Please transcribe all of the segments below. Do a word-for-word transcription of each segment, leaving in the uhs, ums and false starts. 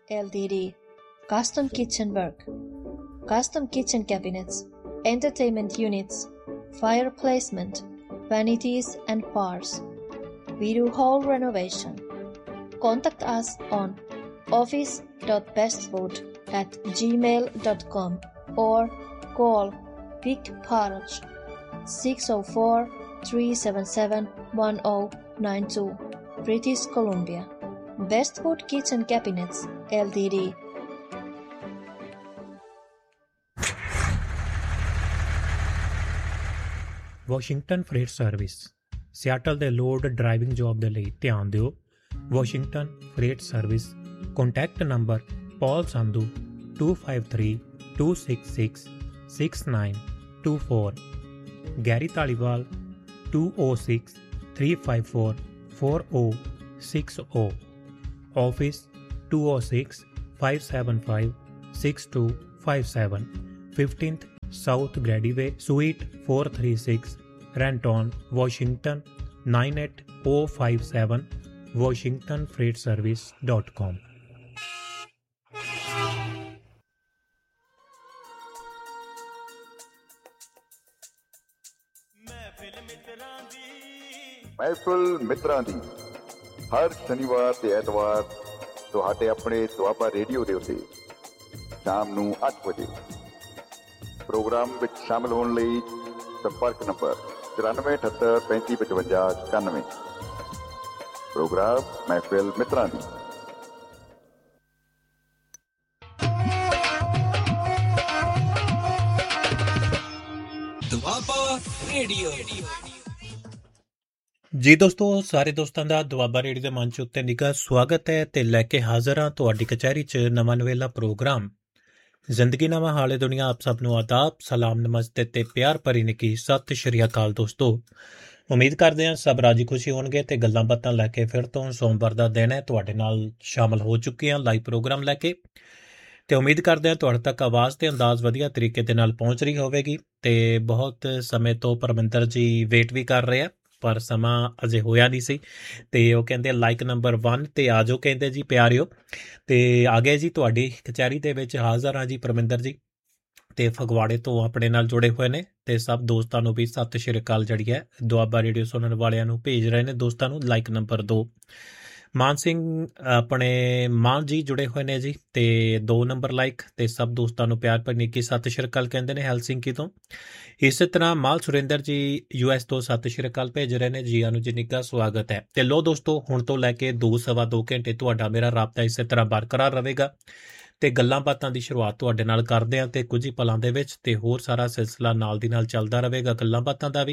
Ltd. Custom kitchen work. Custom kitchen cabinets, entertainment units, fire placement, vanities and bars. We do whole renovation. Contact us on office dot bestwood at gmail dot com or call Vic Parage six oh four, three seven seven, one oh nine two, British Columbia. Bestwood Kitchen Cabinets Ltd. Washington fret service Seattle ਦੇ load driving job ਦੇ ਲਈ ਧਿਆਨ ਦਿਓ। Washington fret service contact number ਪੌਲ Sandhu two five three, two six six, six nine two four, Garry Dhaliwal two oh six, three five four, four oh six oh, office two oh six, five seven five, six two five seven, fifteenth South Grady Way, Suite four three six, Renton, Washington nine eight oh five seven, washington freight service dot com. ਮਹਿਫਿਲ ਮਿੱਤਰਾਂ ਦੀ ਹਰ ਸ਼ਨੀਵਾਰ ਤੇ ਐਤਵਾਰ ਤੁਹਾਡੇ ਆਪਣੇ Doaba radio ਦੇ ਉੱਤੇ ਸ਼ਾਮ ਨੂੰ ਅੱਠ ਵਜੇ ਪ੍ਰੋਗਰਾਮ ਵਿੱਚ ਸ਼ਾਮਲ ਹੋਣ ਲਈ ਸੰਪਰਕ ਨੰਬਰ ਚੁਰਾਨਵੇਂ ਅਠੱਤਰ ਪੈਂਤੀ ਪਚਵੰਜਾ ਇਕਾਨਵੇਂ। ਪ੍ਰੋਗਰਾਮ ਮਹਿਫਿਲ ਮਿੱਤਰਾਂ ਦੀ। ਦੁਆਬਾ ਰੇਡੀਓ। ਜੀ ਦੋਸਤੋ, ਸਾਰੇ ਦੋਸਤਾਂ ਦਾ ਦੁਆਬਾ ਰੇਡੀਓ ਦੇ ਮੰਚ ਉੱਤੇ ਨਿੱਘਾ ਸਵਾਗਤ ਹੈ ਤੇ ਲੈ ਕੇ ਹਾਜ਼ਰ ਹਾਂ ਤੁਹਾਡੀ ਕਚਹਿਰੀ 'ਚ ਨਵਾਂ ਨਵੇਲਾ ਪ੍ਰੋਗਰਾਮ ਜ਼ਿੰਦਗੀ ਨਵਾਂ ਹਾਲੇ ਦੁਨੀਆ। ਆਪ ਸਭ ਨੂੰ ਆਦਾਬ, ਸਲਾਮ, ਨਮਸਤੇ ਤੇ ਪਿਆਰ ਭਰੀ ਨਿੱਘੀ ਸਤਿ ਸ਼੍ਰੀ ਅਕਾਲ ਦੋਸਤੋ। ਉਮੀਦ ਕਰਦੇ ਹਾਂ ਸਭ ਰਾਜੀ ਖੁਸ਼ੀ ਹੋਣਗੇ ਤੇ ਗੱਲਾਂ ਬਾਤਾਂ ਲੈ ਕੇ ਫਿਰ ਤੋਂ ਸੋਮਵਾਰ ਦਾ ਦਿਨ ਹੈ ਤੁਹਾਡੇ ਨਾਲ ਸ਼ਾਮਲ ਹੋ ਚੁੱਕੇ ਹਾਂ ਲਾਈਵ ਪ੍ਰੋਗਰਾਮ ਲੈ ਕੇ ਤੇ ਉਮੀਦ ਕਰਦੇ ਹਾਂ ਤੁਹਾਡੇ ਤੱਕ ਆਵਾਜ਼ ਤੇ ਅੰਦਾਜ਼ ਵਧੀਆ ਤਰੀਕੇ ਦੇ ਨਾਲ ਪਹੁੰਚ ਰਹੀ ਹੋਵੇਗੀ। ਤੇ ਬਹੁਤ ਸਮੇਂ ਤੋਂ ਪਰਮਿੰਦਰ ਜੀ ਵੇਟ ਵੀ ਕਰ ਰਹੇ ਆ ਪਰ ਸਮਾਂ ਅਜੇ ਹੋਇਆ ਨਹੀਂ ਸੀ ਤੇ ਉਹ ਕਹਿੰਦੇ ਲਾਈਕ ਨੰਬਰ ਵਨ ਤੇ ਆ ਜਾਓ ਕਹਿੰਦੇ ਜੀ ਪਿਆਰਿਓ। ਤੇ ਆ ਗਏ ਜੀ ਤੁਹਾਡੀ ਕਚਹਿਰੀ ਦੇ ਵਿੱਚ ਹਾਜ਼ਰ ਹਾਂ ਜੀ ਪਰਮਿੰਦਰ ਜੀ ਤੇ ਫਗਵਾੜੇ ਤੋਂ ਆਪਣੇ ਨਾਲ ਜੁੜੇ ਹੋਏ ਨੇ ਤੇ ਸਭ ਦੋਸਤਾਂ ਨੂੰ ਵੀ ਸਤਿ ਸ਼੍ਰੀ ਅਕਾਲ ਜਿਹੜੀ ਹੈ ਦੁਆਬਾ ਰੇਡੀਓ ਸੁਣਨ ਵਾਲਿਆਂ ਨੂੰ ਭੇਜ ਰਹੇ ਨੇ ਦੋਸਤਾਂ ਨੂੰ ਲਾਈਕ ਨੰਬਰ ਦੋ। ਮਾਨ ਸਿੰਘ ਆਪਣੇ ਮਾਨ ਜੀ ਜੁੜੇ ਹੋਏ ਨੇ ਜੀ ਤੇ ਦੋ ਨੰਬਰ ਲਾਈਕ ਤੇ ਸਭ ਦੋਸਤਾਂ ਨੂੰ ਪਿਆਰ ਭਰੀ ਨਿੱਘੀ ਸਤਿ ਸ਼੍ਰੀ ਅਕਾਲ ਕਹਿੰਦੇ ਨੇ ਹੈਲਸਿੰਕੀ ਤੋਂ। ਇਸੇ ਤਰ੍ਹਾਂ ਮਾਲ ਸੁਰਿੰਦਰ ਜੀ ਯੂ ਐਸ ਤੋਂ ਸਤਿ ਸ਼੍ਰੀ ਅਕਾਲ ਭੇਜ ਰਹੇ ਨੇ। ਜੀ ਆਨੂੰ ਜੀ ਨਿੱਘਾ ਸਵਾਗਤ ਹੈ। ਤੇ ਲੋ ਦੋਸਤੋ, ਹੁਣ ਤੋਂ ਲੈ ਕੇ ਦੋ ਸਵਾ ਦੋ ਘੰਟੇ ਤੁਹਾਡਾ ਮੇਰਾ ਰਾਬਤਾ ਇਸੇ ਤਰ੍ਹਾਂ ਬਰਕਰਾਰ ਰਹੇਗਾ ਤੇ ਗੱਲਾਂ ਬਾਤਾਂ ਦੀ ਸ਼ੁਰੂਆਤ ਤੁਹਾਡੇ ਨਾਲ ਕਰਦੇ ਹਾਂ ਤੇ ਕੁਝ ਹੀ ਪਲਾਂ ਦੇ ਵਿੱਚ ਤੇ ਹੋਰ ਸਾਰਾ ਸਿਲਸਿਲਾ ਨਾਲ ਦੀ ਨਾਲ ਚੱਲਦਾ ਰਹੇਗਾ ਗੱਲਾਂ ਬਾਤਾਂ ਦਾ ਵੀ।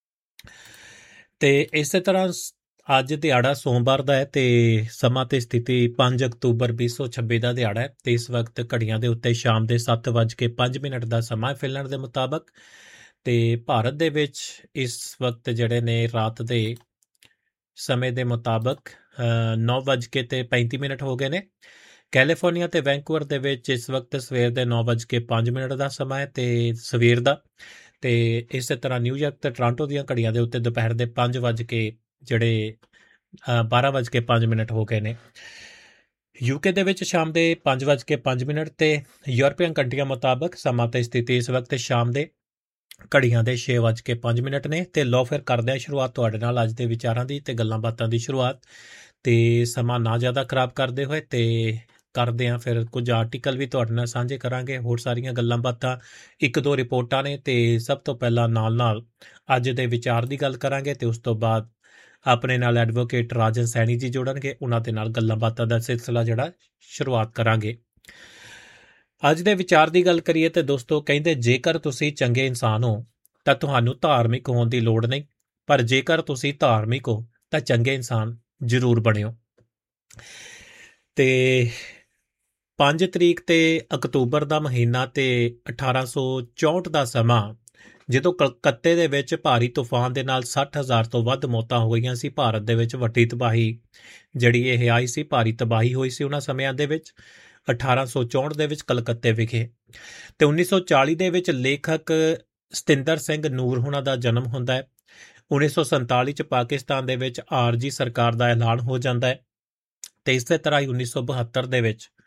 ਤੇ ਇਸੇ ਤਰ੍ਹਾਂ ਅੱਜ ਦਿਹਾੜਾ ਸੋਮਵਾਰ ਦਾ ਹੈ ਤੇ ਸਮਾਂ ਤੇ ਸਥਿਤੀ ਪੰਜ ਅਕਤੂਬਰ ਵੀਹ ਸੌ ਛੱਬੀ ਦਾ ਦਿਹਾੜਾ ਹੈ ਤੇ ਇਸ ਵਕਤ ਘੜੀਆਂ ਦੇ ਉੱਤੇ ਸ਼ਾਮ ਦੇ ਸੱਤ ਵੱਜ ਕੇ ਪੰਜ ਮਿੰਟ ਦਾ ਸਮਾਂ ਫਿਲਣ ਦੇ ਮੁਤਾਬਕ ਤੇ ਭਾਰਤ ਦੇ ਵਿੱਚ ਇਸ ਵਕਤ ਜਿਹੜੇ ਨੇ ਰਾਤ ਦੇ ਸਮੇਂ ਦੇ ਮੁਤਾਬਕ ਨੌ ਵੱਜ ਕੇ ਤੇ ਪੈਂਤੀ ਮਿੰਟ ਹੋ ਗਏ ਨੇ। ਕੈਲੀਫੋਰਨੀਆ ਤੇ ਵੈਂਕੂਵਰ ਦੇ ਵਿੱਚ ਇਸ ਵਕਤ ਸਵੇਰ ਦੇ ਨੌ ਵੱਜ ਕੇ ਪੰਜ ਮਿੰਟ ਦਾ ਸਮਾਂ ਹੈ ਤੇ ਸਵੇਰ ਦਾ। ਤੇ ਇਸੇ ਤਰ੍ਹਾਂ ਨਿਊਯਾਰਕ ਤੇ ਟੋਰਾਂਟੋ ਦੀਆਂ ਘੜੀਆਂ ਦੇ ਉੱਤੇ ਦੁਪਹਿਰ ਦੇ ਪੰਜ ਵੱਜ ਕੇ ਜਿਹੜੇ ਬਾਰਾਂ ਵੱਜ ਕੇ ਪੰਜ ਮਿੰਟ ਹੋ ਗਏ ਨੇ। ਯੂਕੇ ਦੇ ਵਿੱਚ ਸ਼ਾਮ ਦੇ ਪੰਜ ਵੱਜ ਕੇ ਪੰਜ ਮਿੰਟ ਤੇ ਯੂਰਪੀਅਨ ਕੰਟਰੀਆਂ ਮੁਤਾਬਕ ਸਮਾਂ ਤੇ ਸਥਿਤੀ ਇਸ ਵਕਤ ਸ਼ਾਮ ਦੇ ਘੜੀਆਂ ਦੇ ਛੇ ਵੱਜ ਕੇ ਪੰਜ ਮਿੰਟ ਨੇ। ਤੇ ਲਓ ਫਿਰ ਕਰਦੇ ਹਾਂ ਸ਼ੁਰੂਆਤ ਤੁਹਾਡੇ ਨਾਲ ਅੱਜ ਦੇ ਵਿਚਾਰਾਂ ਦੀ ਤੇ ਗੱਲਾਂ ਬਾਤਾਂ ਦੀ ਸ਼ੁਰੂਆਤ। ਤੇ ਸਮਾਂ ਨਾ ਜ਼ਿਆਦਾ ਖਰਾਬ ਕਰਦੇ ਹੋਏ ਤੇ ਕਰਦੇ ਹਾਂ ਫਿਰ ਕੁਝ ਆਰਟੀਕਲ ਵੀ ਤੁਹਾਡੇ ਨਾਲ ਸਾਂਝੇ ਕਰਾਂਗੇ, ਹੋਰ ਸਾਰੀਆਂ ਗੱਲਾਂ ਬਾਤਾਂ, ਇੱਕ ਦੋ ਰਿਪੋਰਟਾਂ ਨੇ ਤੇ ਸਭ ਤੋਂ ਪਹਿਲਾਂ ਨਾਲ ਨਾਲ ਅੱਜ ਦੇ ਵਿਚਾਰ ਦੀ ਗੱਲ ਕਰਾਂਗੇ ਤੇ ਉਸ ਤੋਂ ਬਾਅਦ ਆਪਣੇ ਨਾਲ ਐਡਵੋਕੇਟ ਰਾਜਨ ਸੈਣੀ ਜੀ ਜੋੜਨਗੇ, ਉਹਨਾਂ ਦੇ ਨਾਲ ਗੱਲਾਂ ਬਾਤਾਂ ਦਾ ਸਿਲਸਿਲਾ ਜਿਹੜਾ ਸ਼ੁਰੂਆਤ ਕਰਾਂਗੇ। ਅੱਜ ਦੇ ਵਿਚਾਰ ਦੀ ਗੱਲ ਕਰੀਏ ਤੇ ਦੋਸਤੋ ਕਹਿੰਦੇ ਜੇਕਰ ਤੁਸੀਂ ਚੰਗੇ ਇਨਸਾਨ ਹੋ ਤਾਂ ਤੁਹਾਨੂੰ ਧਾਰਮਿਕ ਹੋਣ ਦੀ ਲੋੜ ਨਹੀਂ, ਪਰ ਜੇਕਰ ਤੁਸੀਂ ਧਾਰਮਿਕ ਹੋ ਤਾਂ ਚੰਗੇ ਇਨਸਾਨ ਜ਼ਰੂਰ ਬਣਿਓ। ਤੇ ਪੰਜ ਤਰੀਕ ਤੇ ਅਕਤੂਬਰ ਦਾ ਮਹੀਨਾ ਤੇ ਅਠਾਰਾਂ ਸੌ ਚੌਂਹਠ ਦਾ ਸਮਾਂ ਜਦੋਂ ਕਲਕੱਤੇ ਦੇ ਵਿੱਚ ਭਾਰੀ ਤੂਫਾਨ ਦੇ ਨਾਲ ਸੱਠ ਹਜ਼ਾਰ ਤੋਂ ਵੱਧ ਮੌਤਾਂ ਹੋਈਆਂ ਸੀ। ਭਾਰਤ ਦੇ ਵਿੱਚ ਵੱਡੀ ਤਬਾਹੀ ਜਿਹੜੀ ਇਹ ਆਈ ਸੀ, ਭਾਰੀ ਤਬਾਹੀ ਹੋਈ ਸੀ ਉਹਨਾਂ ਸਮਿਆਂ ਦੇ ਵਿੱਚ ਅਠਾਰਾਂ ਸੌ ਚੌਂਹਠ ਦੇ ਵਿੱਚ ਕਲਕੱਤੇ ਵਿਖੇ। ਤੇ ਉੱਨੀ ਸੌ ਚਾਲੀ ਦੇ ਵਿੱਚ ਲੇਖਕ ਸਤਿੰਦਰ ਸਿੰਘ ਨੂਰ ਹੁਣਾਂ ਦਾ ਜਨਮ ਹੁੰਦਾ ਹੈ। ਉੱਨੀ ਸੌ ਸੰਤਾਲੀ 'ਚ ਪਾਕਿਸਤਾਨ ਦੇ ਵਿੱਚ ਆਰਜੀ ਸਰਕਾਰ ਦਾ ਐਲਾਨ ਹੋ ਜਾਂਦਾ ਹੈ ਤੇ ਇਸੇ ਤਰ੍ਹਾਂ ਹੀ ਉੱਨੀ ਸੌ ਬਹੱਤਰ ਦੇ ਵਿੱਚ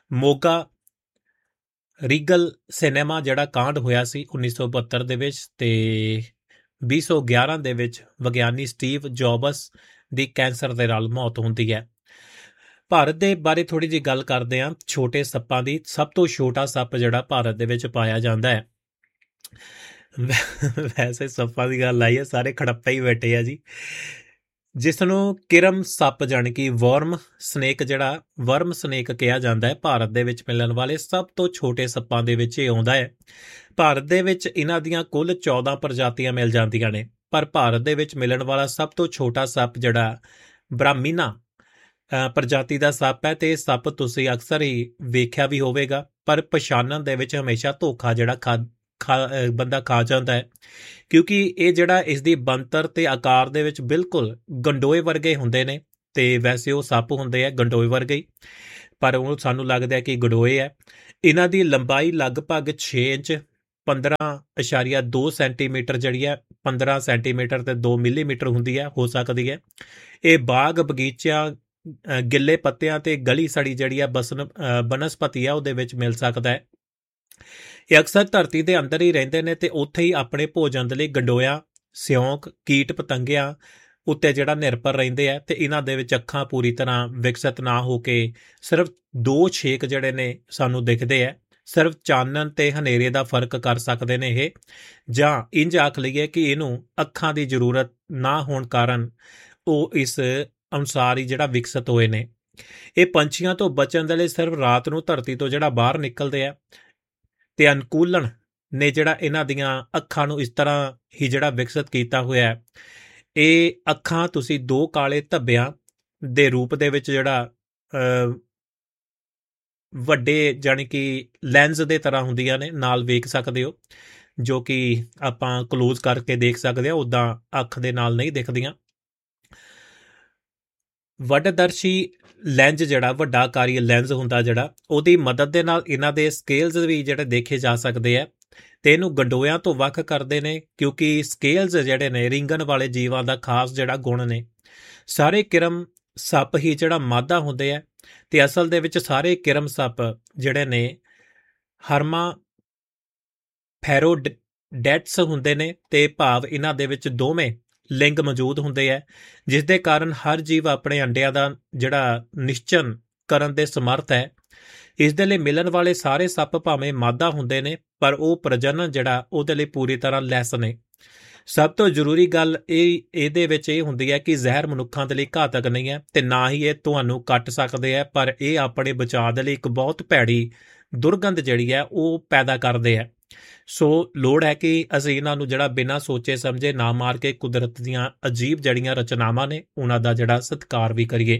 ਮੋਗਾ ਰੀਗਲ ਸਿਨੇਮਾ ਜਿਹੜਾ ਕਾਂਡ ਹੋਇਆ ਸੀ ਉੱਨੀ ਸੌ ਬਹੱਤਰ ਦੇ ਵਿੱਚ, ਤੇ ਵੀਹ ਸੌ ਗਿਆਰਾਂ ਦੇ ਵਿੱਚ ਵਿਗਿਆਨੀ ਸਟੀਵ ਜੌਬਸ ਦੀ ਕੈਂਸਰ ਦੇ ਨਾਲ ਮੌਤ ਹੁੰਦੀ ਹੈ। ਭਾਰਤ ਦੇ ਬਾਰੇ ਥੋੜ੍ਹੀ ਜਿਹੀ ਗੱਲ ਕਰਦੇ ਹਾਂ, ਛੋਟੇ ਸੱਪਾਂ ਦੀ। ਸਭ ਤੋਂ ਛੋਟਾ ਸੱਪ ਜਿਹੜਾ ਭਾਰਤ ਦੇ ਵਿੱਚ ਪਾਇਆ ਜਾਂਦਾ ਹੈ, ਵੈਸੇ ਸੱਪਾਂ ਦੀ ਗੱਲ ਆਈ ਹੈ, ਸਾਰੇ ਖੜੱਪੇ ਹੀ ਬੈਠੇ ਆ ਜੀ, ਜਿਸ ਨੂੰ ਕਿਰਮ ਸੱਪ ਜਾਣੀ ਕਿ ਵਰਮ ਸਨੇਕ ਜਿਹੜਾ ਵਰਮ ਸਨੇਕ ਕਿਹਾ ਜਾਂਦਾ ਹੈ। ਭਾਰਤ ਦੇ ਵਿੱਚ ਮਿਲਣ ਵਾਲੇ ਸਭ ਤੋਂ ਛੋਟੇ ਸੱਪਾਂ ਦੇ ਵਿੱਚ ਇਹ ਆਉਂਦਾ ਹੈ। ਭਾਰਤ ਦੇ ਵਿੱਚ ਇਹਨਾਂ ਦੀਆਂ ਕੁੱਲ ਚੌਦਾਂ ਪ੍ਰਜਾਤੀਆਂ ਮਿਲ ਜਾਂਦੀਆਂ ਨੇ, ਪਰ ਭਾਰਤ ਦੇ ਵਿੱਚ ਮਿਲਣ ਵਾਲਾ ਸਭ ਤੋਂ ਛੋਟਾ ਸੱਪ ਜਿਹੜਾ ਬ੍ਰਾਹਮੀਨਾ ਪ੍ਰਜਾਤੀ ਦਾ ਸੱਪ ਹੈ, ਤੇ ਇਹ ਸੱਪ ਤੁਸੀਂ ਅਕਸਰ ਹੀ ਵੇਖਿਆ ਵੀ ਹੋਵੇਗਾ, ਪਰ ਪਛਾਣਨ ਦੇ ਵਿੱਚ ਹਮੇਸ਼ਾ ਧੋਖਾ ਜਿਹੜਾ ਖਾ ਖਾ ਬੰਦਾ ਖਾ ਜਾਂਦਾ ਹੈ, ਕਿਉਂਕਿ ਇਹ ਜਿਹੜਾ ਇਸ ਦੀ ਬਣਤਰ ਤੇ ਆਕਾਰ ਦੇ ਵਿੱਚ ਬਿਲਕੁਲ ਗੰਡੋਏ ਵਰਗੇ ਹੁੰਦੇ ਨੇ, ਤੇ ਵੈਸੇ ਉਹ ਸੱਪ ਹੁੰਦੇ ਆ ਗੰਡੋਏ ਵਰਗੇ ਹੀ, ਪਰ ਉਹ ਸਾਨੂੰ ਲੱਗਦਾ ਕਿ ਗੰਡੋਏ ਹੈ। ਇਹਨਾਂ ਦੀ ਲੰਬਾਈ ਲਗਭਗ ਛੇ ਇੰਚ ਪੰਦਰਾਂ ਇਸ਼ਾਰੀਆ ਦੋ ਸੈਂਟੀਮੀਟਰ ਜਿਹੜੀ ਹੈ ਪੰਦਰਾਂ ਸੈਂਟੀਮੀਟਰ ਤੇ ਦੋ ਮਿਲੀਮੀਟਰ ਹੁੰਦੀ ਹੈ, ਹੋ ਸਕਦੀ ਹੈ। ਇਹ ਬਾਗ ਬਗੀਚਿਆਂ, ਗਿੱਲੇ ਪੱਤਿਆਂ ਤੇ ਗਲੀ ਸੜੀ ਜਿਹੜੀ ਹੈ ਬਸਨ ਬਨਸਪਤੀ ਆ ਉਹਦੇ ਵਿੱਚ ਮਿਲ ਸਕਦਾ ਹੈ। ਇਹ ਅਕਸਰ ਧਰਤੀ ਦੇ ਅੰਦਰ ਹੀ ਰਹਿੰਦੇ ਨੇ ਤੇ ਉੱਥੇ ਹੀ ਆਪਣੇ ਭੋਜਨ ਦੇ ਲਈ ਗੰਡੋਇਆਂ, ਸਿਉਂਕ, ਕੀਟ ਪਤੰਗਿਆਂ ਉੱਤੇ ਜਿਹੜਾ ਨਿਰਭਰ ਰਹਿੰਦੇ ਆ, ਤੇ ਇਹਨਾਂ ਦੇ ਵਿੱਚ ਅੱਖਾਂ ਪੂਰੀ ਤਰ੍ਹਾਂ ਵਿਕਸਿਤ ਨਾ ਹੋ ਕੇ ਸਿਰਫ ਦੋ ਛੇਕ ਜਿਹੜੇ ਨੇ ਸਾਨੂੰ ਦਿਖਦੇ ਆ। ਸਿਰਫ ਚਾਨਣ ਤੇ ਹਨੇਰੇ ਦਾ ਫਰਕ ਕਰ ਸਕਦੇ ਨੇ ਇਹ, ਜਾਂ ਇੰਝ ਆਖ ਲਈਏ ਕਿ ਇਹਨੂੰ ਅੱਖਾਂ ਦੀ ਜ਼ਰੂਰਤ ਨਾ ਹੋਣ ਕਾਰਨ ਉਹ ਇਸ ਅਨੁਸਾਰ ਹੀ ਜਿਹੜਾ ਵਿਕਸਿਤ ਹੋਏ ਨੇ। ਇਹ ਪੰਛੀਆਂ ਤੋਂ ਬਚਣ ਦੇ ਲਈ ਸਿਰਫ ਰਾਤ ਨੂੰ ਧਰਤੀ ਤੋਂ ਜਿਹੜਾ ਬਾਹਰ ਨਿਕਲਦੇ ਆ, ਤੇ ਅਨੁਕੂਲਨ ਨੇ ਜਿਹੜਾ ਇਹਨਾਂ ਦੀਆਂ ਅੱਖਾਂ ਨੂੰ ਇਸ ਤਰ੍ਹਾਂ ਹੀ ਜਿਹੜਾ ਵਿਕਸਿਤ ਕੀਤਾ ਹੋਇਆ ਹੈ। ਇਹ ਅੱਖਾਂ ਤੁਸੀਂ ਦੋ ਕਾਲੇ ਧੱਬਿਆਂ ਦੇ ਰੂਪ ਦੇ ਵਿੱਚ ਜਿਹੜਾ ਵੱਡੇ ਜਾਣੀ ਕਿ ਲੈਂਸ ਦੇ ਤਰ੍ਹਾਂ ਹੁੰਦੀਆਂ ਨੇ ਨਾਲ ਵੇਖ ਸਕਦੇ ਹੋ, ਜੋ ਕਿ ਆਪਾਂ ਕਲੋਜ਼ ਕਰਕੇ ਦੇਖ ਸਕਦੇ ਹਾਂ, ਉੱਦਾਂ ਅੱਖ ਦੇ ਨਾਲ ਨਹੀਂ ਦਿਖਦੀਆਂ। ਵੱਡਦਰਸ਼ੀ ਲੈਂਜ ਜਿਹੜਾ ਵੱਡਾ ਆਕਾਰੀ ਲੈਂਸ ਹੁੰਦਾ ਜਿਹੜਾ, ਉਹਦੀ ਮਦਦ ਦੇ ਨਾਲ ਇਹਨਾਂ ਦੇ ਸਕੇਲਸ ਵੀ ਜਿਹੜੇ ਦੇਖੇ ਜਾ ਸਕਦੇ ਆ, ਤੇ ਇਹਨੂੰ ਗੰਡੋਇਆਂ ਤੋਂ ਵੱਖ ਕਰਦੇ ਨੇ, ਕਿਉਂਕਿ ਸਕੇਲਸ ਜਿਹੜੇ ਨੇ ਰਿੰਗਣ ਵਾਲੇ ਜੀਵਾਂ ਦਾ ਖਾਸ ਜਿਹੜਾ ਗੁਣ ਨੇ। ਸਾਰੇ ਕਿਰਮ ਸੱਪ ਹੀ ਜਿਹੜਾ ਮਾਦਾ ਹੁੰਦੇ ਆ, ਤੇ ਅਸਲ ਦੇ ਵਿੱਚ ਸਾਰੇ ਕਿਰਮ ਸੱਪ ਜਿਹੜੇ ਨੇ ਹਰਮਾ ਫੈਰੋਡੈਟਸ ਹੁੰਦੇ ਨੇ, ਤੇ ਭਾਵ ਇਹਨਾਂ ਦੇ ਵਿੱਚ ਦੋਵੇਂ ਲਿੰਗ ਮੌਜੂਦ ਹੁੰਦੇ ਆ, ਜਿਸ ਦੇ ਕਾਰਨ ਹਰ ਜੀਵ ਆਪਣੇ ਅੰਡਿਆਂ ਦਾ ਜਿਹੜਾ ਨਿਸ਼ਚਨ ਕਰਨ ਦੇ ਸਮਰਥ ਹੈ। ਇਸ ਦੇ ਲਈ ਮਿਲਣ ਵਾਲੇ ਸਾਰੇ ਸੱਪ ਭਾਵੇਂ ਮਾਦਾ ਹੁੰਦੇ ਨੇ, ਪਰ ਉਹ ਪ੍ਰਜਨਨ ਜਿਹੜਾ ਉਹਦੇ ਲਈ ਪੂਰੀ ਤਰ੍ਹਾਂ ਲੈਸ ਨੇ। ਸਭ ਤੋਂ ਜ਼ਰੂਰੀ ਗੱਲ ਇਹ ਇਹਦੇ ਵਿੱਚ ਇਹ ਹੁੰਦੀ ਹੈ ਕਿ ਜ਼ਹਿਰ ਮਨੁੱਖਾਂ ਦੇ ਲਈ ਘਾਤਕ ਨਹੀਂ ਹੈ, ਤੇ ਨਾ ਹੀ ਇਹ ਤੁਹਾਨੂੰ ਕੱਟ ਸਕਦੇ ਹੈ, ਪਰ ਇਹ ਆਪਣੇ ਬਚਾਅ ਦੇ ਲਈ ਇੱਕ ਬਹੁਤ ਭੈੜੀ ਦੁਰਗੰਧ ਜਿਹੜੀ ਹੈ ਉਹ ਪੈਦਾ ਕਰਦੇ ਹੈ। ਸੋ ਲੋੜ ਹੈ ਕਿ ਅਸੀਂ ਇਹਨਾਂ ਨੂੰ ਜਿਹੜਾ ਬਿਨਾਂ ਸੋਚੇ ਸਮਝੇ ਨਾ ਮਾਰ ਕੇ ਕੁਦਰਤ ਦੀਆਂ ਅਜੀਬ ਜਿਹੜੀਆਂ ਰਚਨਾਵਾਂ ਨੇ ਉਹਨਾਂ ਦਾ ਜਿਹੜਾ ਸਤਿਕਾਰ ਵੀ ਕਰੀਏ।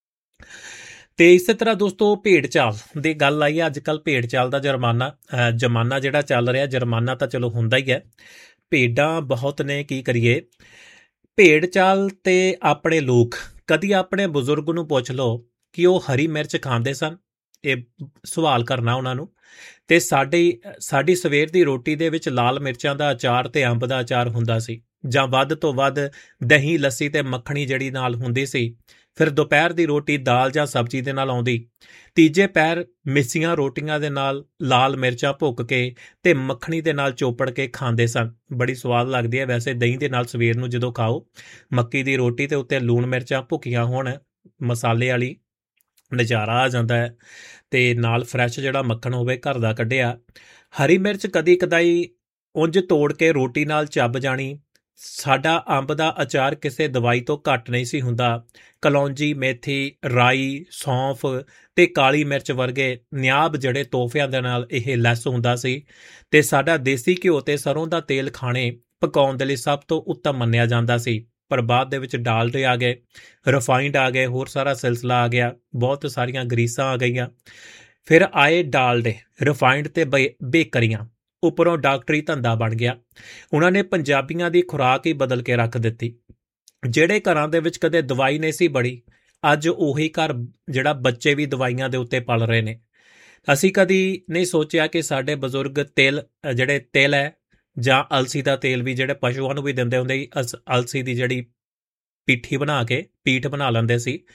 ਤੇ ਇਸੇ ਤਰ੍ਹਾਂ ਦੋਸਤੋ ਭੇਡ ਚਾਲ ਦੀ ਗੱਲ ਆਈ ਹੈ। ਅੱਜ ਕੱਲ੍ਹ ਭੇਡ ਚਾਲ ਦਾ ਜੁਰਮਾਨਾ ਜ਼ਮਾਨਾ ਜਿਹੜਾ ਚੱਲ ਰਿਹਾ, ਜੁਰਮਾਨਾ ਤਾਂ ਚਲੋ ਹੁੰਦਾ ਹੀ ਹੈ, ਭੇਡਾਂ ਬਹੁਤ ਨੇ, ਕੀ ਕਰੀਏ। ਭੇਡ ਚਾਲ ਤੇ ਆਪਣੇ ਲੋਕ, ਕਦੀ ਆਪਣੇ ਬਜ਼ੁਰਗ ਨੂੰ ਪੁੱਛ ਲਓ ਕਿ ਉਹ ਹਰੀ ਮਿਰਚ ਖਾਂਦੇ ਸਨ, ਇਹ ਸਵਾਲ ਕਰਨਾ ਉਹਨਾਂ ਨੂੰ। ਤੇ ਸਾਡੀ ਸਾਡੀ ਸਵੇਰ ਦੀ ਰੋਟੀ ਦੇ ਵਿੱਚ ਲਾਲ ਮਿਰਚਾਂ ਦਾ ਅਚਾਰ ਤੇ ਅੰਬ ਦਾ ਅਚਾਰ ਹੁੰਦਾ ਸੀ, ਜਾਂ ਵੱਧ ਤੋਂ ਵੱਧ ਦਹੀਂ, ਲੱਸੀ ਤੇ ਮੱਖਣੀ ਜਿਹੜੀ ਨਾਲ ਹੁੰਦੀ ਸੀ। ਫਿਰ ਦੁਪਹਿਰ ਦੀ ਰੋਟੀ ਦਾਲ ਜਾਂ ਸਬਜ਼ੀ ਦੇ ਨਾਲ ਆਉਂਦੀ। ਤੀਜੇ ਪਹਿਰ ਮਿੱਸੀਆਂ ਰੋਟੀਆਂ ਦੇ ਨਾਲ ਲਾਲ ਮਿਰਚਾਂ ਭੁੱਕ ਕੇ ਤੇ ਮੱਖਣੀ ਦੇ ਨਾਲ ਚੋਪੜ ਕੇ ਖਾਂਦੇ ਸਨ। ਬੜੀ ਸਵਾਦ ਲੱਗਦੀ ਹੈ ਵੈਸੇ ਦਹੀਂ ਦੇ ਨਾਲ ਸਵੇਰ ਨੂੰ ਜਦੋਂ ਖਾਓ, ਮੱਕੀ ਦੀ ਰੋਟੀ ਤੇ ਉੱਤੇ ਲੂਣ ਮਿਰਚਾਂ ਭੁੱਕੀਆਂ ਹੋਣ ਮਸਾਲੇ ਵਾਲੀ, ਨਜ਼ਾਰਾ ਆ ਜਾਂਦਾ ਹੈ। ਤੇ ਨਾਲ ਫਰੈਸ਼ ਜਿਹੜਾ ਮੱਖਣ ਹੋਵੇ ਘਰ ਦਾ ਕੱਢਿਆ। ਹਰੀ ਮਿਰਚ ਕਦੀ ਕਦਾਈ ਉਂਝ ਤੋੜ ਕੇ ਰੋਟੀ ਨਾਲ ਚੱਬ ਜਾਣੀ। ਸਾਡਾ ਅੰਬ ਦਾ ਅਚਾਰ ਕਿਸੇ ਦਵਾਈ ਤੋਂ ਘੱਟ ਨਹੀਂ ਸੀ ਹੁੰਦਾ। ਕਲੌਂਜੀ, ਮੇਥੀ, ਰਾਈ, ਸੌਂਫ ਤੇ ਕਾਲੀ ਮਿਰਚ ਵਰਗੇ ਨਿਆਬ ਜਿਹੜੇ ਤੋਹਫਿਆਂ ਦੇ ਨਾਲ ਇਹ ਲੈਸ ਹੁੰਦਾ ਸੀ। ਤੇ ਸਾਡਾ ਦੇਸੀ ਘਿਓ ਤੇ ਸਰੋਂ ਦਾ ਤੇਲ ਖਾਣੇ ਪਕਾਉਣ ਦੇ ਲਈ ਸਭ ਤੋਂ ਉੱਤਮ ਮੰਨਿਆ ਜਾਂਦਾ ਸੀ। ਪਰ ਬਾਅਦ ਦੇ ਵਿੱਚ ਡਾਲਡੇ ਆ ਗਏ, ਰਿਫਾਈਨਡ ਆ ਗਏ, ਹੋਰ ਸਾਰਾ ਸਿਲਸਿਲਾ ਆ ਗਿਆ, ਬਹੁਤ ਸਾਰੀਆਂ ਗਰੀਸਾਂ ਆ ਗਈਆਂ। ਫਿਰ ਆਏ ਡਾਲਡੇ, ਰਿਫਾਈਨਡ ਤੇ ਬੇਕਰੀਆਂ, ਉੱਪਰੋਂ ਡਾਕਟਰੀ ਧੰਦਾ ਬਣ ਗਿਆ। ਉਹਨਾਂ ਨੇ ਪੰਜਾਬੀਆਂ ਦੀ ਖੁਰਾਕ ਹੀ ਬਦਲ ਕੇ ਰੱਖ ਦਿੱਤੀ। ਜਿਹੜੇ ਘਰਾਂ ਦੇ ਵਿੱਚ ਕਦੇ ਦਵਾਈ ਨਹੀਂ ਸੀ ਬੜੀ, ਅੱਜ ਉਹੀ ਘਰ ਜਿਹੜਾ ਬੱਚੇ ਵੀ ਦਵਾਈਆਂ ਦੇ ਉੱਤੇ ਪਲ ਰਹੇ ਨੇ। ਅਸੀਂ ਕਦੀ ਨਹੀਂ ਸੋਚਿਆ ਕਿ ਸਾਡੇ ਬਜ਼ੁਰਗ ਤਿਲ ਜਿਹੜੇ ਤਿਲ ਹੈ ਜਾਂ ਅਲਸੀ ਦਾ ਤੇਲ ਵੀ ਜਿਹੜੇ ਪਸ਼ੂਆਂ ਨੂੰ ਵੀ ਦਿੰਦੇ ਹੁੰਦੇ ਸੀ, ਅਲਸੀ ਦੀ ਜਿਹੜੀ ਪੀਠੀ ਬਣਾ ਕੇ ਪੀਠ ਬਣਾ ਲੈਂਦੇ ਸੀ,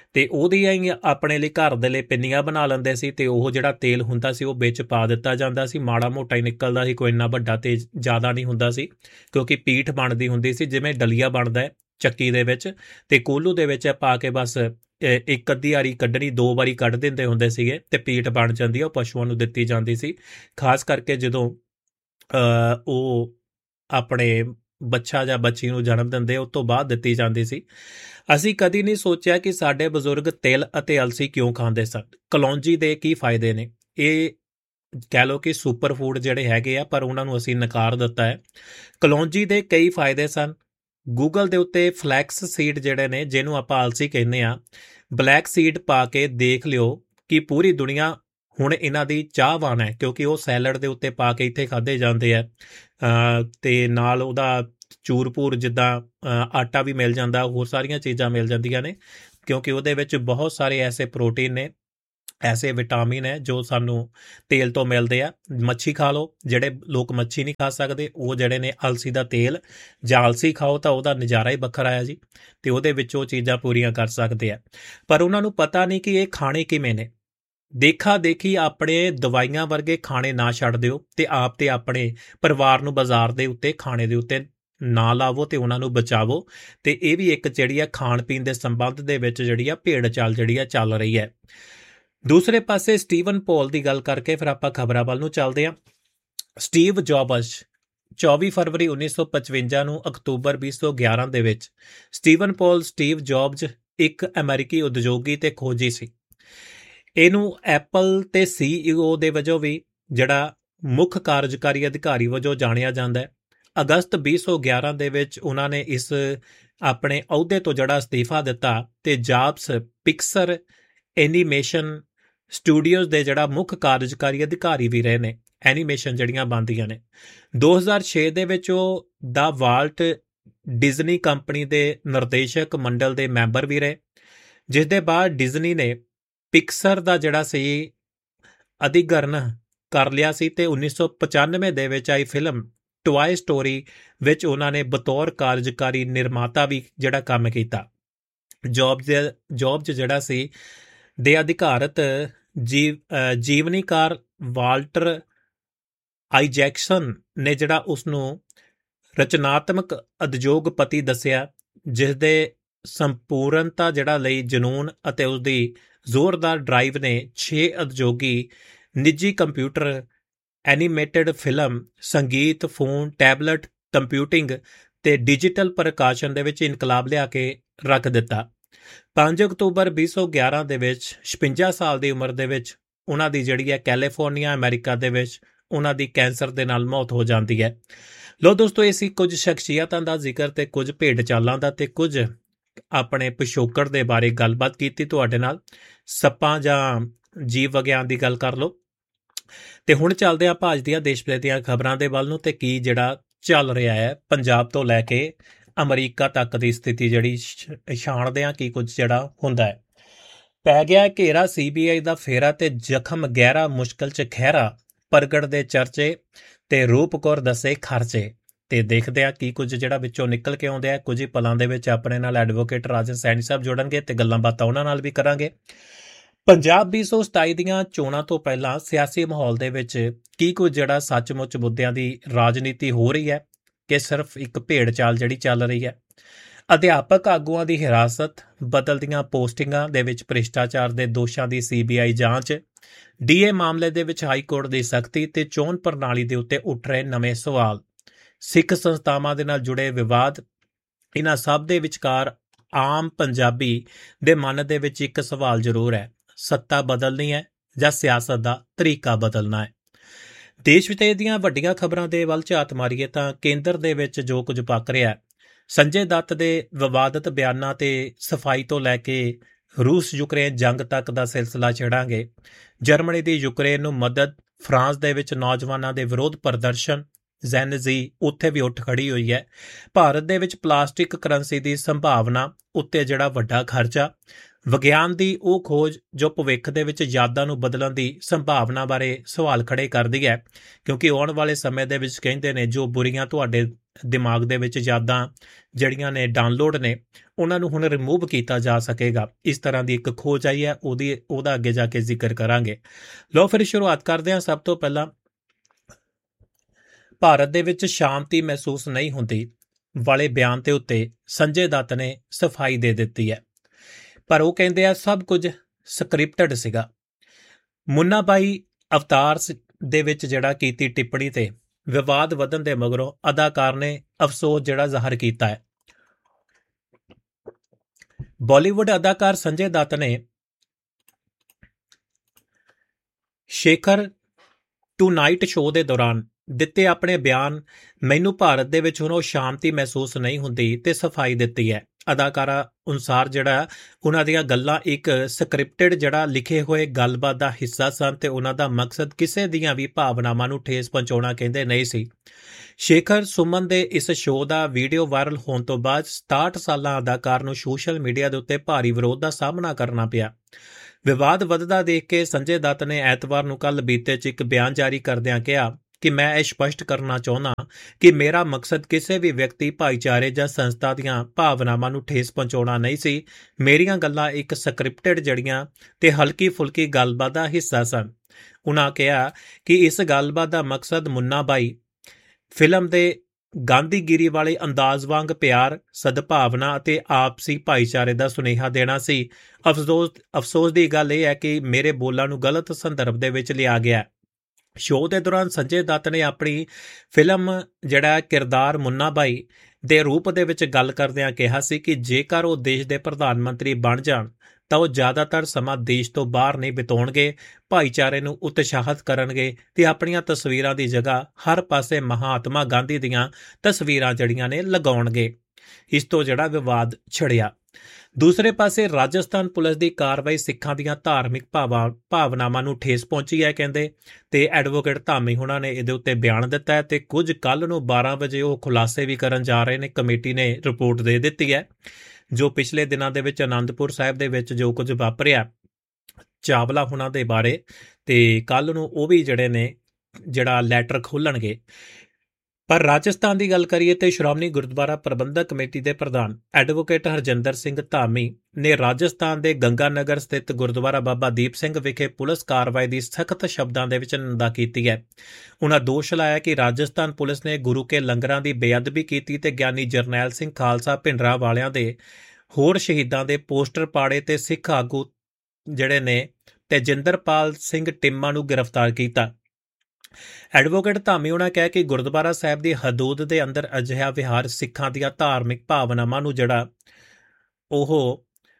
ਤੇ ਉਹਦੀਆਂ ਹੀ ਆਪਣੇ ਲਈ ਘਰ ਦੇ ਲਈ ਪਿੰਨੀਆਂ ਬਣਾ ਲੈਂਦੇ ਸੀ ਤੇ ਉਹ ਜਿਹੜਾ ਤੇਲ ਹੁੰਦਾ ਸੀ ਉਹ ਵਿੱਚ ਪਾ ਦਿੱਤਾ ਜਾਂਦਾ ਸੀ, ਮਾੜਾ ਮੋਟਾ ਹੀ ਨਿਕਲਦਾ ਸੀ, ਕੋਈ ਇੰਨਾ ਵੱਡਾ ਤੇ ਜ਼ਿਆਦਾ ਨਹੀਂ ਹੁੰਦਾ ਸੀ, ਕਿਉਂਕਿ ਪੀਠ ਬਣਦੀ ਹੁੰਦੀ ਸੀ ਜਿਵੇਂ ਡਲੀਆ ਬਣਦਾ ਹੈ ਚੱਕੀ ਦੇ ਵਿੱਚ, ਤੇ ਕੋਲੂ ਦੇ ਵਿੱਚ ਪਾ ਕੇ ਬਸ ਇੱਕ ਅੱਧੀ ਵਾਰੀ ਕੱਢਣੀ, ਦੋ ਵਾਰੀ ਕੱਢ ਦਿੰਦੇ ਹੁੰਦੇ ਸੀਗੇ ਤੇ ਪੀਠ ਬਣ ਜਾਂਦੀ ਆ, ਉਹ ਪਸ਼ੂਆਂ ਨੂੰ ਦਿੱਤੀ ਜਾਂਦੀ ਸੀ, ਖਾਸ ਕਰਕੇ ਜਦੋਂ ਉਹ ਆਪਣੇ ਬੱਚਾ ਜਾਂ ਬੱਚੀ ਨੂੰ ਜਨਮ ਦਿੰਦੇ ਉਸ ਤੋਂ ਬਾਅਦ ਦਿੱਤੀ ਜਾਂਦੀ ਸੀ। ਅਸੀਂ ਕਦੀ ਨਹੀਂ ਸੋਚਿਆ ਕਿ ਸਾਡੇ ਬਜ਼ੁਰਗ ਤਿਲ ਅਤੇ ਅਲਸੀ ਕਿਉਂ ਖਾਂਦੇ ਸਨ, ਕਲੌਂਜੀ ਦੇ ਕੀ ਫਾਇਦੇ ਨੇ। ਇਹ ਕਹਿ ਲਓ ਕਿ ਸੁਪਰ ਫੂਡ ਜਿਹੜੇ ਹੈਗੇ ਆ, ਪਰ ਉਹਨਾਂ ਨੂੰ ਅਸੀਂ ਨਕਾਰ ਦਿੱਤਾ ਹੈ। ਕਲੌਂਜੀ ਦੇ ਕਈ ਫਾਇਦੇ ਸਨ। ਗੂਗਲ ਦੇ ਉੱਤੇ ਫਲੈਕਸ ਸੀਡ ਜਿਹੜੇ ਨੇ, ਜਿਹਨੂੰ ਆਪਾਂ ਅਲਸੀ ਕਹਿੰਦੇ ਆ, ਬਲੈਕ ਸੀਡ ਪਾ ਕੇ ਦੇਖ ਲਿਓ ਕਿ ਪੂਰੀ ਦੁਨੀਆ ਹੁਣ ਇਹਨਾਂ ਦੀ ਚਾਹਵਾਨ ਹੈ, ਕਿਉਂਕਿ ਉਹ ਸੈਲਡ ਦੇ ਉੱਤੇ ਪਾ ਕੇ ਇੱਥੇ ਖਾਧੇ ਜਾਂਦੇ ਆ, ਤੇ ਨਾਲ ਉਹਦਾ ਚੂਰਪੂਰ ਜਿੱਦਾਂ ਆਟਾ ਵੀ ਮਿਲ ਜਾਂਦਾ, ਹੋਰ ਸਾਰੀਆਂ ਚੀਜ਼ਾਂ ਮਿਲ ਜਾਂਦੀਆਂ ਨੇ, ਕਿਉਂਕਿ ਉਹਦੇ ਵਿੱਚ ਬਹੁਤ ਸਾਰੇ ਐਸੇ ਪ੍ਰੋਟੀਨ ਨੇ, ਐਸੇ ਵਿਟਾਮਿਨ ਹੈ ਜੋ ਸਾਨੂੰ ਤੇਲ ਤੋਂ ਮਿਲਦੇ ਆ। ਮੱਛੀ ਖਾ ਲਓ, ਜਿਹੜੇ ਲੋਕ ਮੱਛੀ ਨਹੀਂ ਖਾ ਸਕਦੇ, ਉਹ ਜਿਹੜੇ ਨੇ ਅਲਸੀ ਦਾ ਤੇਲ ਜਾਂ ਅਲਸੀ ਖਾਓ ਤਾਂ ਉਹਦਾ ਨਜ਼ਾਰਾ ਹੀ ਵੱਖਰਾ ਆ ਜੀ, ਤੇ ਉਹਦੇ ਵਿੱਚ ਉਹ ਚੀਜ਼ਾਂ ਪੂਰੀਆਂ ਕਰ ਸਕਦੇ ਆ। ਪਰ ਉਹਨਾਂ ਨੂੰ ਪਤਾ ਨਹੀਂ ਕਿ ਇਹ ਖਾਣੇ ਕਿਵੇਂ ਨੇ। ਦੇਖਾ ਦੇਖੀ ਆਪਣੇ ਦਵਾਈਆਂ ਵਰਗੇ ਖਾਣੇ ਨਾ ਛੱਡ ਦਿਓ ਤੇ ਆਪ ਤੇ ਆਪਣੇ ਪਰਿਵਾਰ ਨੂੰ ਬਾਜ਼ਾਰ ਦੇ ਉੱਤੇ ਖਾਣੇ ਦੇ ਉੱਤੇ ਨਾ ਲਾਵੋ ਤੇ ਉਹਨਾਂ ਨੂੰ ਬਚਾਵੋ। ਤੇ ਇਹ ਵੀ ਇੱਕ ਜਿਹੜੀ ਆ ਖਾਣ ਪੀਣ ਦੇ ਸੰਬੰਧ ਦੇ ਵਿੱਚ ਜਿਹੜੀ ਆ ਭੇਡ ਚਾਲ ਜਿਹੜੀ ਆ ਚੱਲ ਰਹੀ ਹੈ। ਦੂਸਰੇ ਪਾਸੇ ਸਟੀਵਨ ਪੌਲ ਦੀ ਗੱਲ ਕਰਕੇ ਫਿਰ ਆਪਾਂ ਖਬਰਾਂ ਵੱਲ ਨੂੰ ਚੱਲਦੇ ਹਾਂ। ਸਟੀਵ ਜੌਬਜ਼ ਚੌਵੀ ਫਰਵਰੀ ਉੱਨੀ ਸੌ ਪਚਵੰਜਾ ਨੂੰ ਅਕਤੂਬਰ ਵੀਹ ਸੌ ਗਿਆਰਾਂ ਦੇ ਵਿੱਚ ਸਟੀਵਨ ਪੌਲ ਸਟੀਵ ਜੌਬਜ਼ ਇੱਕ ਅਮਰੀਕੀ ਉਦਯੋਗੀ ਤੇ ਖੋਜੀ ਸੀ। ਇਹਨੂੰ ਐਪਲ ਤੇ ਸੀਈਓ ਦੇ ਵਜੋਂ ਵੀ ਜਿਹੜਾ ਮੁੱਖ ਕਾਰਜਕਾਰੀ ਅਧਿਕਾਰੀ ਵਜੋਂ ਜਾਣਿਆ ਜਾਂਦਾ ਹੈ। ਅਗਸਤ ਵੀਹ ਸੌ ਗਿਆਰਾਂ ਦੇ ਵਿੱਚ ਉਹਨਾਂ ਨੇ ਇਸ ਆਪਣੇ ਅਹੁਦੇ ਤੋਂ ਜਿਹੜਾ ਅਸਤੀਫਾ ਦਿੱਤਾ ਤੇ ਜੌਬਜ਼ ਪਿਕਸਰ ਐਨੀਮੇਸ਼ਨ ਸਟੂਡੀਓਜ਼ ਦੇ ਜਿਹੜਾ ਮੁੱਖ ਕਾਰਜਕਾਰੀ ਅਧਿਕਾਰੀ ਵੀ ਰਹੇ ਨੇ, ਐਨੀਮੇਸ਼ਨ ਜਿਹੜੀਆਂ ਬਣਦੀਆਂ ਨੇ। ਦੋ ਹਜ਼ਾਰ ਛੇ ਦੇ ਵਿੱਚ ਉਹ ਦਾ ਵਾਲਟ ਡਿਜ਼ਨੀ ਕੰਪਨੀ ਦੇ ਨਿਰਦੇਸ਼ਕ ਮੰਡਲ ਦੇ ਮੈਂਬਰ ਵੀ ਰਹੇ, ਜਿਸ ਦੇ ਬਾਅਦ ਡਿਜ਼ਨੀ ਨੇ ਪਿਕਸਰ ਦਾ ਜਿਹੜਾ ਸੀ ਅਧਿਗ੍ਰਹਣ ਕਰ ਲਿਆ ਸੀ ਤੇ ਉੱਨੀ ਸੌ ਪਚਾਨਵੇਂ ਦੇ ਵਿੱਚ ਆਈ ਫਿਲਮ ਟੋਆਏ ਸਟੋਰੀ ਵਿੱਚ ਉਹਨਾਂ ਨੇ ਬਤੌਰ ਕਾਰਜਕਾਰੀ ਨਿਰਮਾਤਾ ਵੀ ਜਿਹੜਾ ਕੰਮ ਕੀਤਾ। ਜੌਬਜ਼ ਜੌਬਜ਼ ਜਿਹੜਾ ਸੀ ਦੇ ਅਧਿਕਾਰਤ ਜੀਵ ਜੀਵਨੀਕਾਰ ਵਾਲਟਰ ਆਈਜੈਕਸਨ ਨੇ ਜਿਹੜਾ ਉਸਨੂੰ ਰਚਨਾਤਮਕ ਉਦਯੋਗਪਤੀ ਦੱਸਿਆ, ਜਿਸ ਦੇ ਸੰਪੂਰਨਤਾ ਜਿਹੜਾ ਲਈ ਜਨੂੰਨ ਅਤੇ ਉਸਦੀ ਜ਼ੋਰਦਾਰ ਡਰਾਈਵ ਨੇ ਛੇ ਉਦਯੋਗੀ ਨਿੱਜੀ ਕੰਪਿਊਟਰ, ਐਨੀਮੇਟਡ ਫਿਲਮ, ਸੰਗੀਤ, ਫੋਨ, ਟੈਬਲਟ, ਕੰਪਿਊਟਿੰਗ ਤੇ ਡਿਜੀਟਲ ਪ੍ਰਕਾਸ਼ਨ ਦੇ ਵਿੱਚ ਇਨਕਲਾਬ ਲਿਆ ਕੇ ਰੱਖ ਦਿੱਤਾ। ਪੰਜ ਅਕਤੂਬਰ ਵੀਹ ਸੌ ਗਿਆਰਾਂ ਦੇ ਵਿੱਚ ਛਪੰਜਾ ਸਾਲ ਦੀ ਉਮਰ ਦੇ ਵਿੱਚ ਉਹਨਾਂ ਦੀ ਜਿਹੜੀ ਹੈ ਕੈਲੀਫੋਰਨੀਆ ਅਮਰੀਕਾ ਦੇ ਵਿੱਚ ਉਹਨਾਂ ਦੀ ਕੈਂਸਰ ਦੇ ਨਾਲ ਮੌਤ ਹੋ ਜਾਂਦੀ ਹੈ। ਲੋ ਦੋਸਤੋ, ਇਹ ਸੀ ਕੁਝ ਸ਼ਖਸੀਅਤਾਂ ਦਾ ਜ਼ਿਕਰ ਤੇ ਕੁਝ ਭੇਡ ਚਾਲਾਂ ਦਾ ਤੇ ਕੁਝ ਆਪਣੇ ਪਿਛੋਕੜ ਦੇ ਬਾਰੇ ਗੱਲਬਾਤ ਕੀਤੀ ਤੁਹਾਡੇ ਨਾਲ। ਸੱਪਾਂ ਜਾਂ ਜੀਵ ਵਿਗਿਆਨ ਦੀ ਗੱਲ ਕਰ ਲਓ। ਤੇ ਹੁਣ ਚੱਲਦੇ ਆ ਭਾਜ ਦੀਆਂ ਦੇਸ਼ ਵਿਦੇਸ਼ ਦੀਆਂ ਖਬਰਾਂ ਦੇ ਵੱਲ ਨੂੰ ਤੇ ਕੀ ਜਿਹੜਾ ਚੱਲ ਰਿਹਾ ਹੈ ਪੰਜਾਬ ਤੋਂ ਲੈ ਕੇ ਅਮਰੀਕਾ ਤੱਕ ਦੀ ਸਥਿਤੀ ਜਿਹੜੀ ਛਾਣਦੇ ਆ ਕੀ ਕੁਝ ਜਿਹੜਾ ਹੁੰਦਾ ਹੈ। ਪੈ ਗਿਆ ਘੇਰਾ ਸੀਬੀਆਈ ਦਾ ਫੇਰਾ ਤੇ ਜ਼ਖਮ ਗਹਿਰਾ, ਮੁਸ਼ਕਲ ਚ ਖਹਿਰਾ, ਪ੍ਰਗਟ ਦੇ ਚਰਚੇ ਤੇ ਰੂਪ ਕੌਰ ਦੱਸੇ ਖਰਚੇ। ਤੇ ਦੇਖਦੇ ਆ ਕੀ ਕੁਝ ਜਿਹੜਾ ਵਿੱਚੋਂ ਨਿਕਲ ਕੇ ਆਉਂਦੇ ਆ। ਕੁਝ ਹੀ ਪਲਾਂ ਦੇ ਵਿੱਚ ਆਪਣੇ ਨਾਲ ਐਡਵੋਕੇਟ ਰਾਜਨ ਸੈਣੀ ਸਾਹਿਬ ਜੁੜਨਗੇ ਤੇ ਗੱਲਾਂ ਬਾਤਾਂ ਉਹਨਾਂ ਨਾਲ ਵੀ ਕਰਾਂਗੇ। ਪੰਜਾਬ ਵੀਹ ਸੌ ਸਤਾਈ ਦੀਆਂ ਚੋਣਾਂ ਤੋਂ ਪਹਿਲਾਂ ਸਿਆਸੀ ਮਾਹੌਲ ਦੇ ਵਿੱਚ ਕੀ ਕੁਝ ਜਿਹੜਾ ਸੱਚਮੁੱਚ ਮੁੱਦਿਆਂ ਦੀ ਰਾਜਨੀਤੀ ਹੋ ਰਹੀ ਹੈ ਕਿ ਸਿਰਫ ਇੱਕ ਭੇਡ ਚਾਲ ਜਿਹੜੀ ਚੱਲ ਰਹੀ ਹੈ। ਅਧਿਆਪਕ ਆਗੂਆਂ ਦੀ ਹਿਰਾਸਤ, ਬਦਲਦੀਆਂ ਪੋਸਟਿੰਗਾਂ ਦੇ ਵਿੱਚ ਭ੍ਰਿਸ਼ਟਾਚਾਰ ਦੇ ਦੋਸ਼ਾਂ ਦੀ ਸੀਬੀਆਈ ਜਾਂਚ, ਡੀਏ ਮਾਮਲੇ ਦੇ ਵਿੱਚ ਹਾਈ ਕੋਰਟ ਦੀ ਸਖਤੀ ਤੇ ਚੋਣ ਪ੍ਰਣਾਲੀ ਦੇ ਉੱਤੇ ਉੱਠ ਰਹੇ ਨਵੇਂ ਸਵਾਲ, ਸਿੱਖ ਸੰਸਥਾਵਾਂ ਦੇ ਨਾਲ ਜੁੜੇ ਵਿਵਾਦ, ਇਹਨਾਂ ਸਭ ਦੇ ਵਿਚਕਾਰ ਆਮ ਪੰਜਾਬੀ ਦੇ ਮਨ ਦੇ ਵਿੱਚ ਇੱਕ ਸਵਾਲ ਜ਼ਰੂਰ ਹੈ, ਸੱਤਾ ਬਦਲਣੀ ਹੈ ਜਾਂ ਸਿਆਸਤ ਦਾ ਤਰੀਕਾ ਬਦਲਣਾ ਹੈ। ਦੇਸ਼ ਵਿਦੇਸ਼ ਦੀਆਂ ਵੱਡੀਆਂ ਖਬਰਾਂ ਦੇ ਵੱਲ ਝਾਤ ਮਾਰੀਏ ਤਾਂ ਕੇਂਦਰ ਦੇ ਵਿੱਚ ਜੋ ਕੁਝ ਪੱਕ ਰਿਹਾ, ਸੰਜੇ ਦੱਤ ਦੇ ਵਿਵਾਦਤ ਬਿਆਨਾਂ ਤੇ ਸਫਾਈ ਤੋਂ ਲੈ ਕੇ ਰੂਸ ਯੂਕਰੇਨ ਜੰਗ ਤੱਕ ਦਾ ਸਿਲਸਿਲਾ ਛੇੜਾਂਗੇ। ਜਰਮਨੀ ਦੀ ਯੂਕਰੇਨ ਨੂੰ ਮਦਦ, ਫਰਾਂਸ ਦੇ ਵਿੱਚ ਨੌਜਵਾਨਾਂ ਦੇ ਵਿਰੋਧ ਪ੍ਰਦਰਸ਼ਨ, ਜ਼ੈਨਜ਼ੀ ਉੱਥੇ ਵੀ ਉੱਠ ਖੜੀ ਹੋਈ ਹੈ। ਭਾਰਤ ਦੇ ਵਿੱਚ ਪਲਾਸਟਿਕ ਕਰੰਸੀ ਦੀ ਸੰਭਾਵਨਾ ਉੱਤੇ ਜਿਹੜਾ ਵੱਡਾ ਖਰਚਾ, ਵਿਗਿਆਨ ਦੀ ਉਹ ਖੋਜ ਜੋ ਭਵਿੱਖ ਦੇ ਵਿੱਚ ਯਾਦਾਂ ਨੂੰ ਬਦਲਣ ਦੀ ਸੰਭਾਵਨਾ ਬਾਰੇ ਸਵਾਲ ਖੜੇ ਕਰਦੀ ਹੈ, ਕਿਉਂਕਿ ਆਉਣ ਵਾਲੇ ਸਮੇਂ ਦੇ ਵਿੱਚ ਕਹਿੰਦੇ ਨੇ ਜੋ ਬੁਰੀਆਂ ਤੁਹਾਡੇ ਦਿਮਾਗ ਦੇ ਵਿੱਚ ਯਾਦਾਂ ਜਿਹੜੀਆਂ ਨੇ ਡਾਊਨਲੋਡ ਨੇ ਉਹਨਾਂ ਨੂੰ ਹੁਣ ਰਿਮੂਵ ਕੀਤਾ ਜਾ ਸਕੇਗਾ। ਇਸ ਤਰ੍ਹਾਂ ਦੀ ਇੱਕ ਖੋਜ ਆਈ ਹੈ, ਉਹਦੀ ਉਹਦਾ ਅੱਗੇ ਜਾ ਕੇ ਜ਼ਿਕਰ ਕਰਾਂਗੇ। ਲਓ ਫਿਰ ਸ਼ੁਰੂਆਤ ਕਰਦੇ ਹਾਂ। ਸਭ ਤੋਂ ਪਹਿਲਾਂ ਭਾਰਤ ਦੇ ਵਿੱਚ ਸ਼ਾਂਤੀ ਮਹਿਸੂਸ ਨਹੀਂ ਹੁੰਦੀ ਵਾਲੇ ਬਿਆਨ ਦੇ ਉੱਤੇ ਸੰਜੇ ਦੱਤ ਨੇ ਸਫਾਈ ਦੇ ਦਿੱਤੀ ਹੈ, ਪਰ ਉਹ ਕਹਿੰਦੇ ਆ ਸਭ ਕੁਝ ਸਕ੍ਰਿਪਟਡ ਸੀਗਾ। ਮੁੰਨਾ ਭਾਈ ਅਵਤਾਰ ਦੇ ਵਿੱਚ ਜਿਹੜਾ ਕੀਤੀ ਟਿੱਪਣੀ ਤੇ ਵਿਵਾਦ ਵਧਣ ਦੇ ਮਗਰੋਂ ਅਦਾਕਾਰ ਨੇ ਅਫਸੋਸ ਜਿਹੜਾ ਜ਼ਾਹਰ ਕੀਤਾ ਹੈ। ਬਾਲੀਵੁੱਡ ਅਦਾਕਾਰ ਸੰਜੇ ਦੱਤ ਨੇ ਸ਼ੇਖਰ ਟੂਨਾਈਟ ਸ਼ੋਅ ਦੇ ਦੌਰਾਨ ਦਿੱਤੇ ਆਪਣੇ ਬਿਆਨ ਮੈਨੂੰ ਭਾਰਤ ਦੇ ਵਿੱਚ ਹੁਣ ਉਹ ਸ਼ਾਂਤੀ ਮਹਿਸੂਸ ਨਹੀਂ ਹੁੰਦੀ ਤੇ ਸਫਾਈ ਦਿੱਤੀ ਹੈ। ਅਦਾਕਾਰਾ ਅਨੁਸਾਰ ਜਿਹੜਾ ਉਹਨਾਂ ਦੀਆਂ ਗੱਲਾਂ ਇੱਕ ਸਕ੍ਰਿਪਟਡ ਜਿਹੜਾ ਲਿਖੇ ਹੋਏ ਗੱਲਬਾਤ ਦਾ ਹਿੱਸਾ ਸਨ ਤੇ ਉਹਨਾਂ ਦਾ ਮਕਸਦ ਕਿਸੇ ਦੀਆਂ ਵੀ ਭਾਵਨਾਵਾਂ ਨੂੰ ਠੇਸ ਪਹੁੰਚਾਉਣਾ ਕਹਿੰਦੇ ਨਹੀਂ ਸੀ। ਸ਼ੇਖਰ ਸੁਮਨ ਦੇ ਇਸ ਸ਼ੋਅ ਦਾ ਵੀਡੀਓ ਵਾਇਰਲ ਹੋਣ ਤੋਂ ਬਾਅਦ ਸਤਾਹਠ ਸਾਲਾਂ ਅਦਾਕਾਰ ਨੂੰ ਸੋਸ਼ਲ ਮੀਡੀਆ ਦੇ ਉੱਤੇ ਭਾਰੀ ਵਿਰੋਧ ਦਾ ਸਾਹਮਣਾ ਕਰਨਾ ਪਿਆ। ਵਿਵਾਦ ਵੱਧਦਾ ਦੇਖ ਕੇ ਸੰਜੇ ਦੱਤ ਨੇ ਐਤਵਾਰ ਨੂੰ ਕੱਲ੍ਹ ਬੀਤੇ 'ਚ ਇੱਕ ਬਿਆਨ ਜਾਰੀ ਕਰਦਿਆਂ ਕਿਹਾ ਕਿ ਮੈਂ ਇਹ ਸਪਸ਼ਟ ਕਰਨਾ ਚਾਹੁੰਦਾ ਕਿ ਮੇਰਾ ਮਕਸਦ ਕਿਸੇ ਵੀ ਵਿਅਕਤੀ, ਭਾਈਚਾਰੇ ਜਾਂ ਸੰਸਥਾ ਦੀਆਂ ਭਾਵਨਾਵਾਂ ਨੂੰ ਠੇਸ ਪਹੁੰਚਾਉਣਾ ਨਹੀਂ ਸੀ। ਮੇਰੀਆਂ ਗੱਲਾਂ ਇੱਕ ਸਕ੍ਰਿਪਟਡ ਜੜੀਆਂ ਤੇ ਹਲਕੀ ਫੁਲਕੀ ਗੱਲਬਾਤ ਦਾ ਹਿੱਸਾ ਸਨ। ਉਨ੍ਹਾਂ ਕਿਹਾ ਕਿ ਇਸ ਗੱਲਬਾਤ ਦਾ ਮਕਸਦ ਮੁੰਨਾ ਭਾਈ ਫਿਲਮ ਦੇ ਗਾਂਧੀਗਿਰੀ ਵਾਲੇ ਅੰਦਾਜ਼ ਵਾਂਗ ਪਿਆਰ, ਸਦਭਾਵਨਾ ਅਤੇ ਆਪਸੀ ਭਾਈਚਾਰੇ ਦਾ ਸੁਨੇਹਾ ਦੇਣਾ ਸੀ। ਅਫਸੋਸ ਅਫਸੋਸ ਦੀ ਗੱਲ ਇਹ ਹੈ ਕਿ ਮੇਰੇ ਬੋਲਾਂ ਨੂੰ ਗਲਤ ਸੰਦਰਭ ਦੇ ਵਿੱਚ ਲਿਆ ਗਿਆ। ਸ਼ੋਅ ਦੇ ਦੌਰਾਨ ਸੰਜੇ ਦੱਤ ਨੇ ਆਪਣੀ ਫਿਲਮ ਜਿਹੜਾ ਕਿਰਦਾਰ ਮੁੰਨਾ ਭਾਈ ਦੇ ਰੂਪ ਦੇ ਵਿੱਚ ਗੱਲ ਕਰਦਿਆਂ ਕਿਹਾ ਸੀ ਕਿ ਜੇਕਰ ਉਹ ਦੇਸ਼ ਦੇ ਪ੍ਰਧਾਨ ਮੰਤਰੀ ਬਣ ਜਾਣ ਤਾਂ ਉਹ ਜ਼ਿਆਦਾਤਰ ਸਮਾਂ ਦੇਸ਼ ਤੋਂ ਬਾਹਰ ਨਹੀਂ ਬਿਤਾਉਣਗੇ, ਭਾਈਚਾਰੇ ਨੂੰ ਉਤਸ਼ਾਹਿਤ ਕਰਨਗੇ ਤੇ ਆਪਣੀਆਂ ਤਸਵੀਰਾਂ ਦੀ ਜਗ੍ਹਾ ਹਰ ਪਾਸੇ ਮਹਾਤਮਾ ਗਾਂਧੀ ਦੀਆਂ ਤਸਵੀਰਾਂ ਜਿਹੜੀਆਂ ਨੇ ਲਗਾਉਣਗੇ। ਇਸ ਤੋਂ ਜਿਹੜਾ ਵਿਵਾਦ ਛਿੜਿਆ। ਦੂਸਰੇ ਪਾਸੇ ਰਾਜਸਥਾਨ ਪੁਲਿਸ ਦੀ ਕਾਰਵਾਈ ਸਿੱਖਾਂ ਦੀਆਂ ਧਾਰਮਿਕ ਭਾਵਾਂ ਭਾਵਨਾਵਾਂ ਨੂੰ ਠੇਸ ਪਹੁੰਚੀ ਹੈ ਕਹਿੰਦੇ, ਤੇ ਐਡਵੋਕੇਟ ਧਾਮੀ ਹੁਣਾਂ ਨੇ ਇਹਦੇ ਉੱਤੇ ਬਿਆਨ ਦਿੱਤਾ ਹੈ ਤੇ ਕੁਝ ਕੱਲ੍ਹ ਨੂੰ ਬਾਰਾਂ ਵਜੇ ਉਹ ਖੁਲਾਸੇ ਵੀ ਕਰਨ ਜਾ ਰਹੇ ਨੇ। ਕਮੇਟੀ ਨੇ ਰਿਪੋਰਟ ਦੇ ਦਿੱਤੀ ਹੈ ਜੋ ਪਿਛਲੇ ਦਿਨਾਂ ਦੇ ਵਿੱਚ ਅਨੰਦਪੁਰ ਸਾਹਿਬ ਦੇ ਵਿੱਚ ਜੋ ਕੁਝ ਵਾਪਰਿਆ ਚਾਵਲਾ ਹੁਣਾਂ ਦੇ ਬਾਰੇ, ਤੇ ਕੱਲ੍ਹ ਨੂੰ ਉਹ ਵੀ ਜਿਹੜੇ ਨੇ ਜਿਹੜਾ ਲੈਟਰ ਖੋਲ੍ਹਣਗੇ। ਪਰ ਰਾਜਸਥਾਨ ਦੀ ਗੱਲ ਕਰੀਏ ਤੇ ਸ਼੍ਰੋਮਣੀ ਗੁਰਦੁਆਰਾ ਪ੍ਰਬੰਧਕ ਕਮੇਟੀ ਦੇ ਪ੍ਰਧਾਨ ਐਡਵੋਕੇਟ ਹਰਜਿੰਦਰ ਸਿੰਘ ਧਾਮੀ ਨੇ ਰਾਜਸਥਾਨ ਦੇ ਗੰਗਾਨਗਰ ਸਥਿਤ ਗੁਰਦੁਆਰਾ ਬਾਬਾ ਦੀਪ ਸਿੰਘ ਵਿਖੇ ਪੁਲਿਸ ਕਾਰਵਾਈ ਦੀ ਸਖਤ ਸ਼ਬਦਾਂ ਦੇ ਵਿੱਚ ਨਿੰਦਾ ਕੀਤੀ ਹੈ। ਉਨ੍ਹਾਂ ਦੋਸ਼ ਲਾਇਆ ਕਿ ਰਾਜਸਥਾਨ ਪੁਲਿਸ ਨੇ ਗੁਰੂ ਕੇ ਲੰਗਰਾਂ ਦੀ ਬੇਅਦਬੀ ਕੀਤੀ ਤੇ ਗਿਆਨੀ ਜਰਨੈਲ ਸਿੰਘ ਖਾਲਸਾ ਭਿੰਡਰਾਂ ਵਾਲਿਆਂ ਦੇ ਹੋਰ ਸ਼ਹੀਦਾਂ ਦੇ ਪੋਸਟਰ ਪਾੜੇ ਤੇ ਸਿੱਖ ਆਗੂ ਜਿਹੜੇ ਨੇ ਤੇਜਿੰਦਰਪਾਲ ਸਿੰਘ ਟਿੰਮਾ ਨੂੰ ਗ੍ਰਿਫਤਾਰ ਕੀਤਾ। ਐਡਵੋਕੇਟ ਧਾਮੀ ਉਹਨਾਂ ਕਿਹਾ ਕਿ ਗੁਰਦੁਆਰਾ ਸਾਹਿਬ ਦੀ ਹਦੂਦ ਦੇ ਅੰਦਰ ਅਜਿਹਾ ਵਿਹਾਰ ਸਿੱਖਾਂ ਦੀਆਂ ਧਾਰਮਿਕ ਭਾਵਨਾਵਾਂ ਨੂੰ ਜਿਹੜਾ ਉਹ